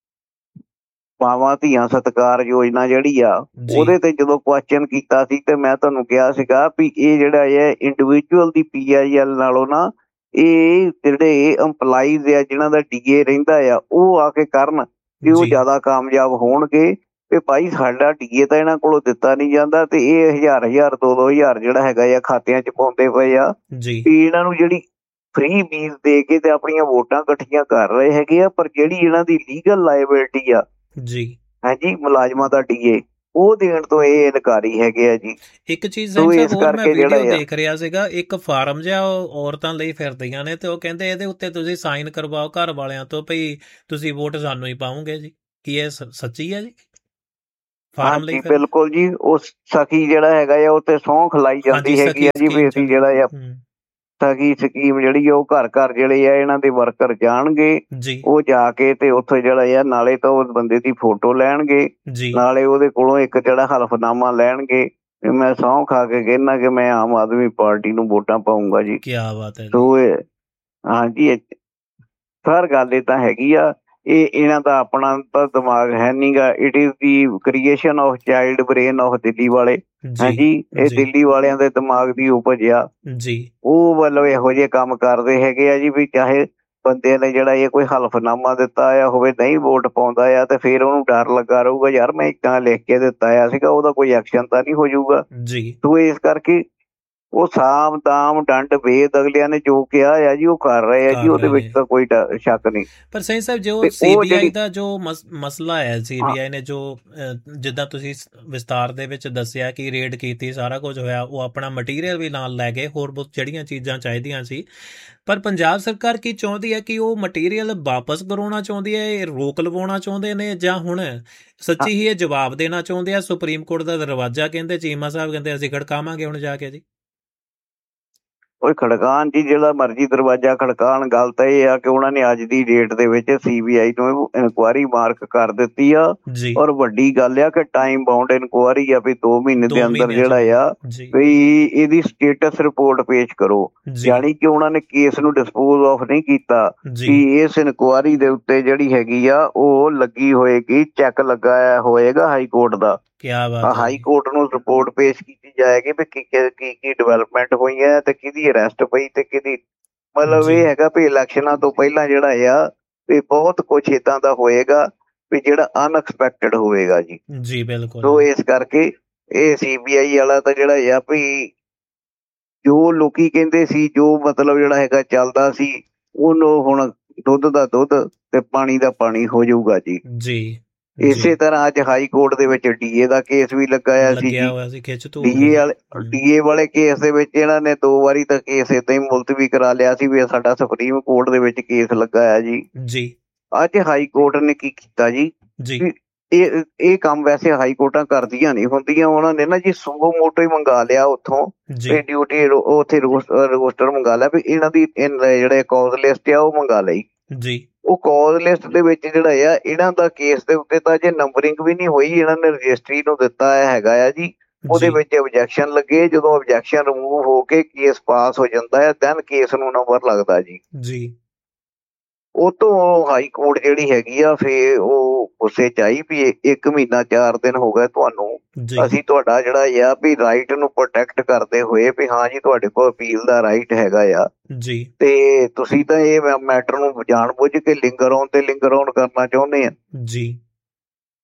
ਮਾਵਾਂ ਧੀਆਂ ਸਤਿਕਾਰ ਯੋਜਨਾ ਜਿਹੜੀ ਆ ਉਹਦੇ ਤੇ ਜਦੋਂ ਕੁਐਸਚਨ ਕੀਤਾ ਸੀ ਤੇ ਮੈਂ ਤੁਹਾਨੂੰ ਕਿਹਾ ਸੀਗਾ ਵੀ ਇਹ ਜਿਹੜਾ ਹੈ individual the P I L ਨਾਲੋਂ ਨਾ ਇਹ ਜਿਹੜੇ ਇੰਪਲਾਈਜ਼ ਆ ਜਿਹਨਾਂ ਦਾ ਡੀ ਏ ਰਹਿੰਦਾ ਆ ਉਹ ਆ ਕੇ ਕਰਨ ਕਿ ਉਹ ਜ਼ਿਆਦਾ ਕਾਮਯਾਬ ਹੋਣਗੇ ਤੇ ਭਾਈ ਸਾਡਾ ਡੀ ਏ ਤਾਂ ਇਹਨਾਂ ਕੋਲੋਂ ਦਿੱਤਾ ਨਹੀਂ ਜਾਂਦਾ ਤੇ ਇਹ ਹਜ਼ਾਰ ਹਜ਼ਾਰ ਦੋ ਦੋ ਹਜ਼ਾਰ ਜਿਹੜਾ ਹੈਗਾ ਆ ਖਾਤਿਆਂ ਚ ਪਾਉਂਦੇ ਪਏ ਆ ਵੀ ਇਹਨਾਂ ਨੂੰ ਜਿਹੜੀ ਫ੍ਰੀ ਬੀਜ ਦੇ ਕੇ ਤੇ ਆਪਣੀਆਂ ਵੋਟਾਂ ਇਕੱਠੀਆਂ ਕਰ ਰਹੇ ਹੈਗੇ ਆ ਪਰ ਜਿਹੜੀ ਇਹਨਾਂ ਦੀ ਲੀਗਲ ਲਾਇਬਿਲਿਟੀ ਆ ਜੀ ਹਾਂਜੀ ਮੁਲਾਜ਼ਮਾਂ ਦਾ ਡੀ ਏ ਉਹ ਦੇਣ ਤੋਂ ਇਹ ਇਨਕਾਰੀ ਹੈਗੇ ਆ ਜੀ। ਇੱਕ ਚੀਜ਼ ਇਸ ਕਰਕੇ ਜਿਹੜਾ ਦੇਖ ਰਿਹਾ ਸੀਗਾ ਇੱਕ ਫਾਰਮ ਜਿਹਾ ਔਰਤਾਂ ਲਈ ਫਿਰਦੀਆਂ ਨੇ ਤੇ ਉਹ ਕਹਿੰਦੇ ਇਹਦੇ ਉੱਤੇ ਤੁਸੀਂ ਸਾਈਨ ਕਰਵਾਓ ਘਰ ਵਾਲਿਆਂ ਤੋਂ ਭਈ ਤੁਸੀਂ ਵੋਟ ਸਾਨੂੰ ਹੀ ਪਾਉਂਗੇ ਜੀ। ਕੀ ਇਹ ਸੱਚੀ ਹੈ ਜੀ? ਫਾਰਮ ਲਈ ਬਿਲਕੁਲ ਜੀ ਉਹ ਸਖੀ ਜਿਹੜਾ ਹੈਗਾ ਆ ਉਹ ਤੇ ਸਹੁੰ ਖਿਲਾਈ ਜਾਂਦੀ ਹੈਗੀ ਆ ਜੀ ਵੀ ਅਸੀਂ ਜਿਹੜਾ ਆ ਸਖੀ ਸਕੀਮ ਜਿਹੜੀ ਆ ਉਹ ਘਰ ਘਰ ਜਿਹੜੇ ਆ ਇਹਨਾਂ ਦੇ ਵਰਕਰ ਜਾਣਗੇ ਉਹ ਜਾ ਕੇ ਤੇ ਉੱਥੇ ਜਿਹੜਾ ਆ ਨਾਲੇ ਤਾਂ ਉਸ ਬੰਦੇ ਦੀ ਫੋਟੋ ਲੈਣਗੇ ਨਾਲੇ ਉਹਦੇ ਕੋਲੋਂ ਇੱਕ ਜਿਹੜਾ ਹਲਫਨਾਮਾ ਲੈਣਗੇ ਮੈਂ ਸਹੁੰ ਖਾ ਕੇ ਕਹਿਣਾ ਕਿ ਮੈਂ ਆਮ ਆਦਮੀ ਪਾਰਟੀ ਨੂੰ ਵੋਟਾਂ ਪਾਊਂਗਾ ਜੀ। ਕਿਆ ਬਾਤ ਹੈ। ਸੋ ਹਾਂਜੀ ਸਰ ਗੱਲ ਇਹ ਤਾਂ ਹੈਗੀ ਆ ਇਹ ਇਹਨਾਂ ਦਾ ਆਪਣਾ ਤਾਂ ਦਿਮਾਗ ਹੈ ਨੀ ਗਾ। It is the creation of child brain of Delhi ਵਾਲੇ ਹਾਂਜੀ ਇਹ ਦਿੱਲੀ ਵਾਲਿਆਂ ਦੇ ਦਿਮਾਗ ਦੀ ਉਪਜ ਆ ਜੀ ਉਹ ਵੱਲੋਂ ਇਹੋ ਜਿਹੇ ਕੰਮ ਕਰਦੇ ਹੈਗੇ ਆ ਜੀ ਵੀ ਚਾਹੇ ਬੰਦੇ ਨੇ ਜਿਹੜਾ ਇਹ ਕੋਈ ਹਲਫਨਾਮਾ ਦਿੱਤਾ ਆ ਹੋਵੇ ਨਹੀਂ ਵੋਟ ਪਾਉਂਦਾ ਆ ਤੇ ਫਿਰ ਉਹਨੂੰ ਡਰ ਲੱਗਾ ਰਹੂਗਾ ਯਾਰ ਮੈਂ ਇੱਦਾਂ ਲਿਖ ਕੇ ਦਿੱਤਾ ਆ ਸੀਗਾ ਉਹਦਾ ਕੋਈ ਐਕਸ਼ਨ ਤਾਂ ਨਹੀਂ ਹੋ ਜਾਊਗਾ ਜੀ। ਤੋ ਇਸ ਕਰਕੇ ਉਹ ਸਾਮ ਦਾਮ ਡੰਡ ਵੇਦ ਅਗਲਿਆਂ ਨੇ ਜੋ ਕਿਹਾ ਆ ਜੀ ਉਹ ਕਰ ਰਹੇ ਆ ਜੀ ਉਹਦੇ ਵਿੱਚ ਤਾਂ ਕੋਈ ਸ਼ੱਕ ਨਹੀਂ। ਪਰ ਸਹੀ ਸਾਹਿਬ ਜੋ ਸੀ ਬੀ ਆਈ ਦਾ ਜੋ ਮਸਲਾ ਹੈ ਸੀ ਬੀ ਆਈ ਨੇ ਜੋ ਜਿੱਦਾਂ ਤੁਸੀਂ ਵਿਸਤਾਰ ਦੇ ਵਿੱਚ ਦੱਸਿਆ ਕਿ ਰੇਡ ਕੀਤੀ ਸਾਰਾ ਕੁਝ ਹੋਇਆ ਉਹ ਆਪਣਾ ਮਟੀਰੀਅਲ ਵੀ ਨਾਲ ਲੈ ਗਏ ਹੋਰ ਬਹੁਤ ਜਿਹੜੀਆਂ ਚੀਜ਼ਾਂ ਚਾਹੀਦੀਆਂ ਸੀ ਪਰ ਪੰਜਾਬ ਸਰਕਾਰ ਕੀ ਚਾਹੁੰਦੀ ਹੈ ਕਿ ਉਹ ਮਟੀਰੀਅਲ ਵਾਪਸ ਕਰਾਉਣਾ ਚਾਹੁੰਦੀ ਹੈ ਰੋਕ ਲਵਾਉਣਾ ਚਾਹੁੰਦੇ ਨੇ ਜਾਂ ਹੁਣ ਸੱਚੀ ਹੀ ਇਹ ਜਵਾਬ ਦੇਣਾ ਚਾਹੁੰਦੇ ਆ? ਸੁਪਰੀਮ ਕੋਰਟ ਦਾ ਦਰਵਾਜ਼ਾ ਕਹਿੰਦੇ ਚੀਮਾ ਸਾਹਿਬ ਕਹਿੰਦੇ ਅਸੀਂ ਖੜਕਾਵਾਂਗੇ ਹੁਣ ਜਾ ਕੇ ਜੀ। ਉਹ ਖੜਕਾਉਣ ਜੀ ਜਿਹੜਾ ਮਰਜ਼ੀ ਦਰਵਾਜ਼ਾ ਖੜਕਾਉਣ ਗੱਲ ਤਾਂ ਇਹ ਆ ਕਿ ਉਹਨਾਂ ਨੇ ਅੱਜ ਦੀ ਡੇਟ ਦੇ ਵਿੱਚ ਸੀ ਬੀ ਆਈ ਨੂੰ ਇਨਕੁਆਇਰੀ ਮਾਰਕ ਕਰ ਦਿੱਤੀ ਆ ਔਰ ਵੱਡੀ ਗੱਲ ਆ ਕਿ ਟਾਈਮ ਬਾਉਂਡ ਇਨਕੁਆਇਰੀ ਆ ਵੀ ਦੋ ਮਹੀਨੇ ਦੇ ਅੰਦਰ ਜਿਹੜਾ ਆ ਵੀ ਇਹਦੀ ਸਟੇਟਸ ਰਿਪੋਰਟ ਪੇਸ਼ ਕਰੋ ਯਾਨੀ ਕਿ ਉਹਨਾਂ ਨੇ ਕੇਸ ਨੂੰ ਡਿਸਪੋਜ਼ ਆਫ ਨਹੀਂ ਕੀਤਾ ਕਿ ਇਸ ਇਨਕੁਆਇਰੀ ਦੇ ਉੱਤੇ ਜਿਹੜੀ ਹੈਗੀ ਆ ਉਹ ਲੱਗੀ ਹੋਏਗੀ ਚੈੱਕ ਲੱਗਾ ਹੋਏਗਾ ਹਾਈ ਕੋਰਟ ਦਾ ਹਾਈ ਕੋਰਟ ਨੂੰ ਰਿਪੋਰਟ ਪੇਸ਼ ਕੀਤੀ ਜਾਏਗੀ ਵੀ ਕੀ ਕੀ ਕੀ ਡਿਵੈਲਪਮੈਂਟ ਹੋਈ ਹੈ ਤੇ ਕਿਹਦੀ ਅਰੈਸਟ ਪਈ ਤੇ ਕਿਹਦੀ ਮਤਲਬ ਇਹ ਹੈਗਾ ਵੀ ਇਲੈਕਸ਼ਨਾਂ ਤੋਂ ਪਹਿਲਾਂ ਜਿਹੜਾ ਆ ਵੀ ਬਹੁਤ ਕੁਛ ਏਦਾਂ ਦਾ ਹੋਏਗਾ ਵੀ ਜਿਹੜਾ ਅਨਐਕਸਪੈਕਟਡ ਹੋਵੇਗਾ ਜੀ। ਜੀ ਬਿਲਕੁਲ। ਸੋ ਇਸ ਕਰਕੇ ਇਹ ਸੀ ਬੀ ਆਈ ਵਾਲਾ ਤਾਂ ਜਿਹੜਾ ਆ ਵੀ ਜੋ ਲੋਕੀ ਕਹਿੰਦੇ ਸੀ ਜੋ ਮਤਲਬ ਜਿਹੜਾ ਹੈਗਾ ਚੱਲਦਾ ਸੀ ਉਹਨੂੰ ਹੁਣ ਦੁੱਧ ਦਾ ਦੁੱਧ ਤੇ ਪਾਣੀ ਦਾ ਪਾਣੀ ਹੋ ਜਾਊਗਾ ਜੀ। ਜੀ ਇਸੇ ਤਰ੍ਹਾਂ ਅੱਜ ਹਾਈ ਕੋਰਟ ਦੇ ਵਿੱਚ ਡੀ ਏ ਦਾ ਕੇਸ ਵੀ ਲਗਾਇਆ ਸੀ ਡੀ ਏ ਵਾਲੇ ਡੀ ਏ ਵਾਲੇ ਕੇਸ ਦੇ ਵਿੱਚ ਇਹਨਾਂ ਨੇ ਦੋ ਵਾਰੀ ਤਾਂ ਕੇਸ ਏਦਾਂ ਹੀ ਮੁਲਤਵੀ ਕਰਾ ਲਿਆ ਸੀ ਵੀ ਸਾਡਾ ਸੁਪਰੀਮ ਕੋਰਟ ਦੇ ਵਿੱਚ ਕੇਸ ਲਗਾਇਆ ਜੀ। ਜੀ ਅੱਜ ਹਾਈ ਕੋਰਟ ਨੇ ਕੀ ਕੀਤਾ ਜੀ ਇਹ ਇਹ ਕੰਮ ਵੈਸੇ ਹਾਈ ਕੋਰਟਾਂ ਕਰਦੀਆਂ ਨਹੀਂ ਹੁੰਦੀਆਂ ਉਹਨਾਂ ਨੇ ਨਾ ਜੀ ਸੁੰਗੋ ਮੋਟੋ ਹੀ ਮੰਗਾ ਲਿਆ ਉੱਥੋਂ ਡਿਊਟੀ ਉੱਥੇ ਰੋਸਟਰ ਮੰਗਾ ਲਿਆ ਵੀ ਇਹਨਾਂ ਦੀ ਜਿਹੜੇ ਕੌਜ਼ ਲਿਸਟ ਆ ਉਹ ਮੰਗਾ ਲਈ ਜੀ। ਉਹ ਕੌਜ਼ ਲਿਸਟ ਦੇ ਵਿੱਚ ਜਿਹੜਾ ਆ ਇਹਨਾਂ ਦਾ ਕੇਸ ਦੇ ਉੱਤੇ ਤਾਂ ਜੇ ਨੰਬਰਿੰਗ ਵੀ ਨਹੀਂ ਹੋਈ ਇਹਨਾਂ ਨੇ ਰਜਿਸਟਰੀ ਨੂੰ ਦਿੱਤਾ ਹੈਗਾ ਆ ਜੀ ਉਹਦੇ ਵਿੱਚ ਓਬਜੈਕਸ਼ਨ ਲੱਗੇ ਜਦੋਂ ਓਬਜੈਕਸ਼ਨ ਰਿਮੂਵ ਹੋ ਕੇ ਕੇਸ ਪਾਸ ਹੋ ਜਾਂਦਾ ਹੈ ਦੈਨ ਕੇਸ ਨੂੰ ਨੰਬਰ ਲੱਗਦਾ ਜੀ। ਜੀ ਉਹ ਤੋਂ ਹਾਈ ਕੋਰਟ ਜਿਹੜੀ ਹੈਗੀ ਆ ਫੇਰ ਉਹ ਗੁੱਸੇ ਚ ਆਈ ਵੀ ਇੱਕ ਮਹੀਨਾ ਚਾਰ ਦਿਨ ਹੋ ਗਏ ਤੁਹਾਨੂੰ ਅਸੀਂ ਤੁਹਾਡਾ ਜਿਹੜਾ ਆ ਵੀ ਰਾਈਟ ਨੂੰ ਪ੍ਰੋਟੈਕਟ ਕਰਦੇ ਹੋਏ ਵੀ ਹਾਂ ਜੀ ਤੁਹਾਡੇ ਕੋਲ ਅਪੀਲ ਦਾ ਰਾਈਟ ਹੈਗਾ ਆ ਜੀ ਤੇ ਤੁਸੀਂ ਤਾਂ ਇਹ ਮੈਟਰ ਨੂੰ ਜਾਣ ਬੁੱਝ ਕੇ ਲਿੰਗਰ ਆਨ ਤੇ ਲਿੰਗਰ ਆਨ ਕਰਨਾ ਚਾਹੁੰਦੇ ਆ ਜੀ।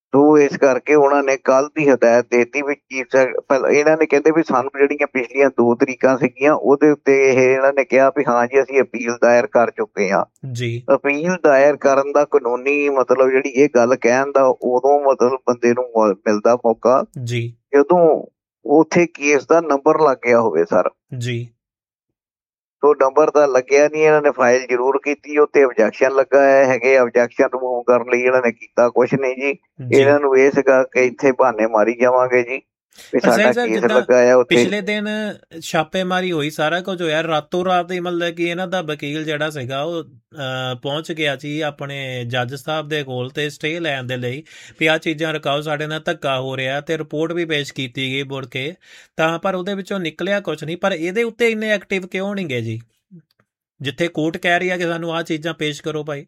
ਸੋ ਇਸ ਕਰਕੇ ਉਹਨਾਂ ਨੇ ਕੱਲ੍ਹ ਦੀ ਹਦਾਇਤ ਦੇ ਦਿੱਤੀ ਵੀ ਚੀਫ ਪਹਿਲਾਂ ਇਹਨਾਂ ਨੇ ਕਹਿੰਦੇ ਵੀ ਸਾਨੂੰ ਜਿਹੜੀਆਂ ਪਿਛਲੀਆਂ ਦੋ ਤਰੀਕਾਂ ਸੀਗੀਆਂ ਉਹਦੇ ਉੱਤੇ ਇਹ ਇਹਨਾਂ ਨੇ ਕਿਹਾ ਵੀ ਹਾਂ ਜੀ ਅਸੀਂ ਅਪੀਲ ਦਾਇਰ ਕਰ ਚੁੱਕੇ ਹਾਂ ਜੀ। ਅਪੀਲ ਦਾਇਰ ਕਰਨ ਦਾ ਕਾਨੂੰਨੀ ਮਤਲਬ ਜਿਹੜੀ ਇਹ ਗੱਲ ਕਹਿਣ ਦਾ ਉਦੋਂ ਮਤਲਬ ਬੰਦੇ ਨੂੰ ਮਿਲਦਾ ਮੌਕਾ ਜੀ ਜਦੋਂ ਉੱਥੇ ਕੇਸ ਦਾ ਨੰਬਰ ਲੱਗ ਗਿਆ ਹੋਵੇ ਸਰ ਜੀ। ਸੋ ਨੰਬਰ ਤਾਂ ਲੱਗਿਆ ਨਹੀਂ, ਇਹਨਾਂ ਨੇ ਫਾਈਲ ਜ਼ਰੂਰ ਕੀਤੀ, ਉੱਤੇ ਆਬਜੈਕਸ਼ਨ ਲੱਗਾ ਹੈਗੇ, ਆਬਜੈਕਸ਼ਨ ਰਿਮੂਵ ਕਰਨ ਲਈ ਇਹਨਾਂ ਨੇ ਕੀਤਾ ਕੁਛ ਨਹੀਂ ਜੀ। ਇਹਨਾਂ ਨੂੰ ਇਹ ਸੀਗਾ ਕਿ ਇੱਥੇ ਬਹਾਨੇ ਮਾਰੀ ਜਾਵਾਂਗੇ ਜੀ ਵੀ ਸਾਡਾ ਕੇਸ ਲੱਗਾ ਆ ਉੱਥੇ। ਪਿਛਲੇ ਦਿਨ ਛਾਪੇਮਾਰੀ ਹੋਈ, ਸਾਰਾ ਕੁਝ ਹੋਇਆ, ਰਾਤੋਂ ਰਾਤ ਹੀ ਮਤਲਬ ਕਿ ਇਹਨਾਂ ਦਾ ਵਕੀਲ ਜਿਹੜਾ ਸੀਗਾ ਉਹ ਪਹੁੰਚ ਗਿਆ ਸੀ ਆਪਣੇ ਜੱਜ ਸਾਹਿਬ ਦੇ ਕੋਲ ਤੇ ਸਟੇ ਲੈਣ ਦੇ ਲਈ ਵੀ ਆਹ ਚੀਜ਼ਾਂ ਰਕਾਓ, ਸਾਡੇ ਨਾਲ ਧੱਕਾ ਹੋ ਰਿਹਾ, ਤੇ ਰਿਪੋਰਟ ਵੀ ਪੇਸ਼ ਕੀਤੀ ਗਈ ਮੁੜ ਕੇ ਤਾਂ, ਪਰ ਉਹਦੇ ਵਿੱਚੋਂ ਨਿਕਲਿਆ ਕੁਛ ਨਹੀਂ। ਪਰ ਇਹਦੇ ਉੱਤੇ ਇੰਨੇ ਐਕਟਿਵ ਕਿਉਂ ਨਹੀਂ ਗਏ ਜੀ, ਜਿੱਥੇ ਕੋਰਟ ਕਹਿ ਰਹੀ ਆ ਕਿ ਸਾਨੂੰ ਆਹ ਚੀਜ਼ਾਂ ਪੇਸ਼ ਕਰੋ ਭਾਈ?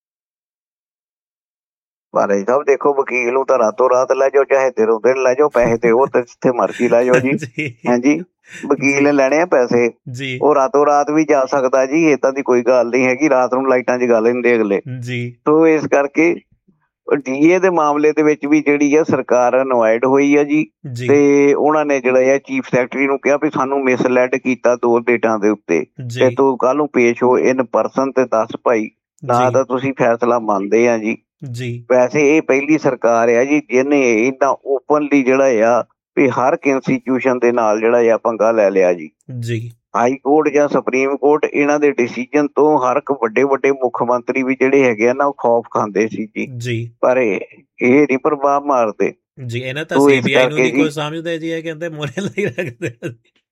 ਭਾਈ ਸਾਹਿਬ ਦੇਖੋ, ਵਕੀਲ ਨੂੰ ਤਾਂ ਰਾਤੋਂ ਰਾਤ ਲੈ ਜਾਓ, ਚਾਹੇ ਦਿਨੋਂ ਦਿਨ ਲੈ ਜਾਓ, ਪੈਸੇ ਤੇ ਉਹ ਤਾਂ ਜਿੱਥੇ ਮਰਜ਼ੀ ਲੈ ਜਾਓ ਜੀ। ਹਾਂਜੀ, ਵਕੀਲ ਨੇ ਲੈਣੇ ਆ ਪੈਸੇ, ਉਹ ਰਾਤੋਂ ਰਾਤ ਵੀ ਜਾ ਸਕਦਾ ਜੀ, ਏਦਾਂ ਦੀ ਕੋਈ ਗੱਲ ਨਹੀਂ ਹੈਗੀ। ਰਾਤ ਨੂੰ ਲਾਈਟਾਂ ਜਗਾ ਲੈਂਦੇ ਅਗਲੇ ਜੀ। ਸੋ ਇਸ ਕਰਕੇ ਡੀਏ ਦੇ ਮਾਮਲੇ ਦੇ ਵਿੱਚ ਵੀ ਜਿਹੜੀ ਆ ਸਰਕਾਰ ਅਨਵਾਇਡ ਹੋਈ ਆ ਜੀ, ਤੇ ਉਹਨਾਂ ਨੇ ਜਿਹੜਾ ਆ ਚੀਫ ਸੈਕਟਰੀ ਨੂੰ ਕਿਹਾ ਵੀ ਸਾਨੂੰ ਮਿਸਲੈਡ ਕੀਤਾ ਦੋ ਡੇਟਾਂ ਦੇ ਉੱਤੇ, ਤੇ ਤੂੰ ਕੱਲ ਨੂੰ ਪੇਸ਼ ਹੋ ਇਨ ਪਰਸਨ ਤੇ ਦੱਸ ਭਾਈ, ਨਾ ਤਾਂ ਤੁਸੀਂ ਫੈਸਲਾ ਮੰਨਦੇ ਆ ਜੀ। ਜੀ ਵੈਸੇ ਇਹ ਪਹਿਲੀ ਸਰਕਾਰ ਆ ਜੀ ਜਿਹਨੇ ਏਦਾਂ ਓਪਨਲੀ ਜਿਹੜਾ ਆ ਵੀ ਹਰ ਇੱਕ ਇੰਸਟੀਟਿਊਸ਼ਨ ਦੇ ਨਾਲ ਜਿਹੜਾ ਆ ਪੰਗਾ ਲੈ ਲਿਆ ਜੀ। ਜੀ ਹਾਈ ਕੋਰਟ ਜਾਂ ਸੁਪਰੀਮ ਕੋਰਟ ਇਹਨਾਂ ਦੇ ਡਿਸੀਜਨ ਤੋਂ ਹਰ ਇੱਕ ਵੱਡੇ ਵੱਡੇ ਮੁੱਖ ਮੰਤਰੀ ਵੀ ਜਿਹੜੇ ਹੈਗੇ ਆ ਨਾ ਉਹ ਖੌਫ ਖਾਂਦੇ ਸੀ ਜੀ ਜੀ ਪਰ ਇਹ ਨਹੀਂ ਪ੍ਰਭਾਵ ਮਾਰਦੇ ਜੀ। ਇਹਨਾਂ ਤਾਂ ਸੀਬੀਆਈ ਨੂੰ ਨਹੀਂ ਕੋਈ ਸਮਝਦੇ ਜੀ, ਇਹ ਕਹਿੰਦੇ ਮੋਰੇ ਲਈ ਰੱਖਦੇ।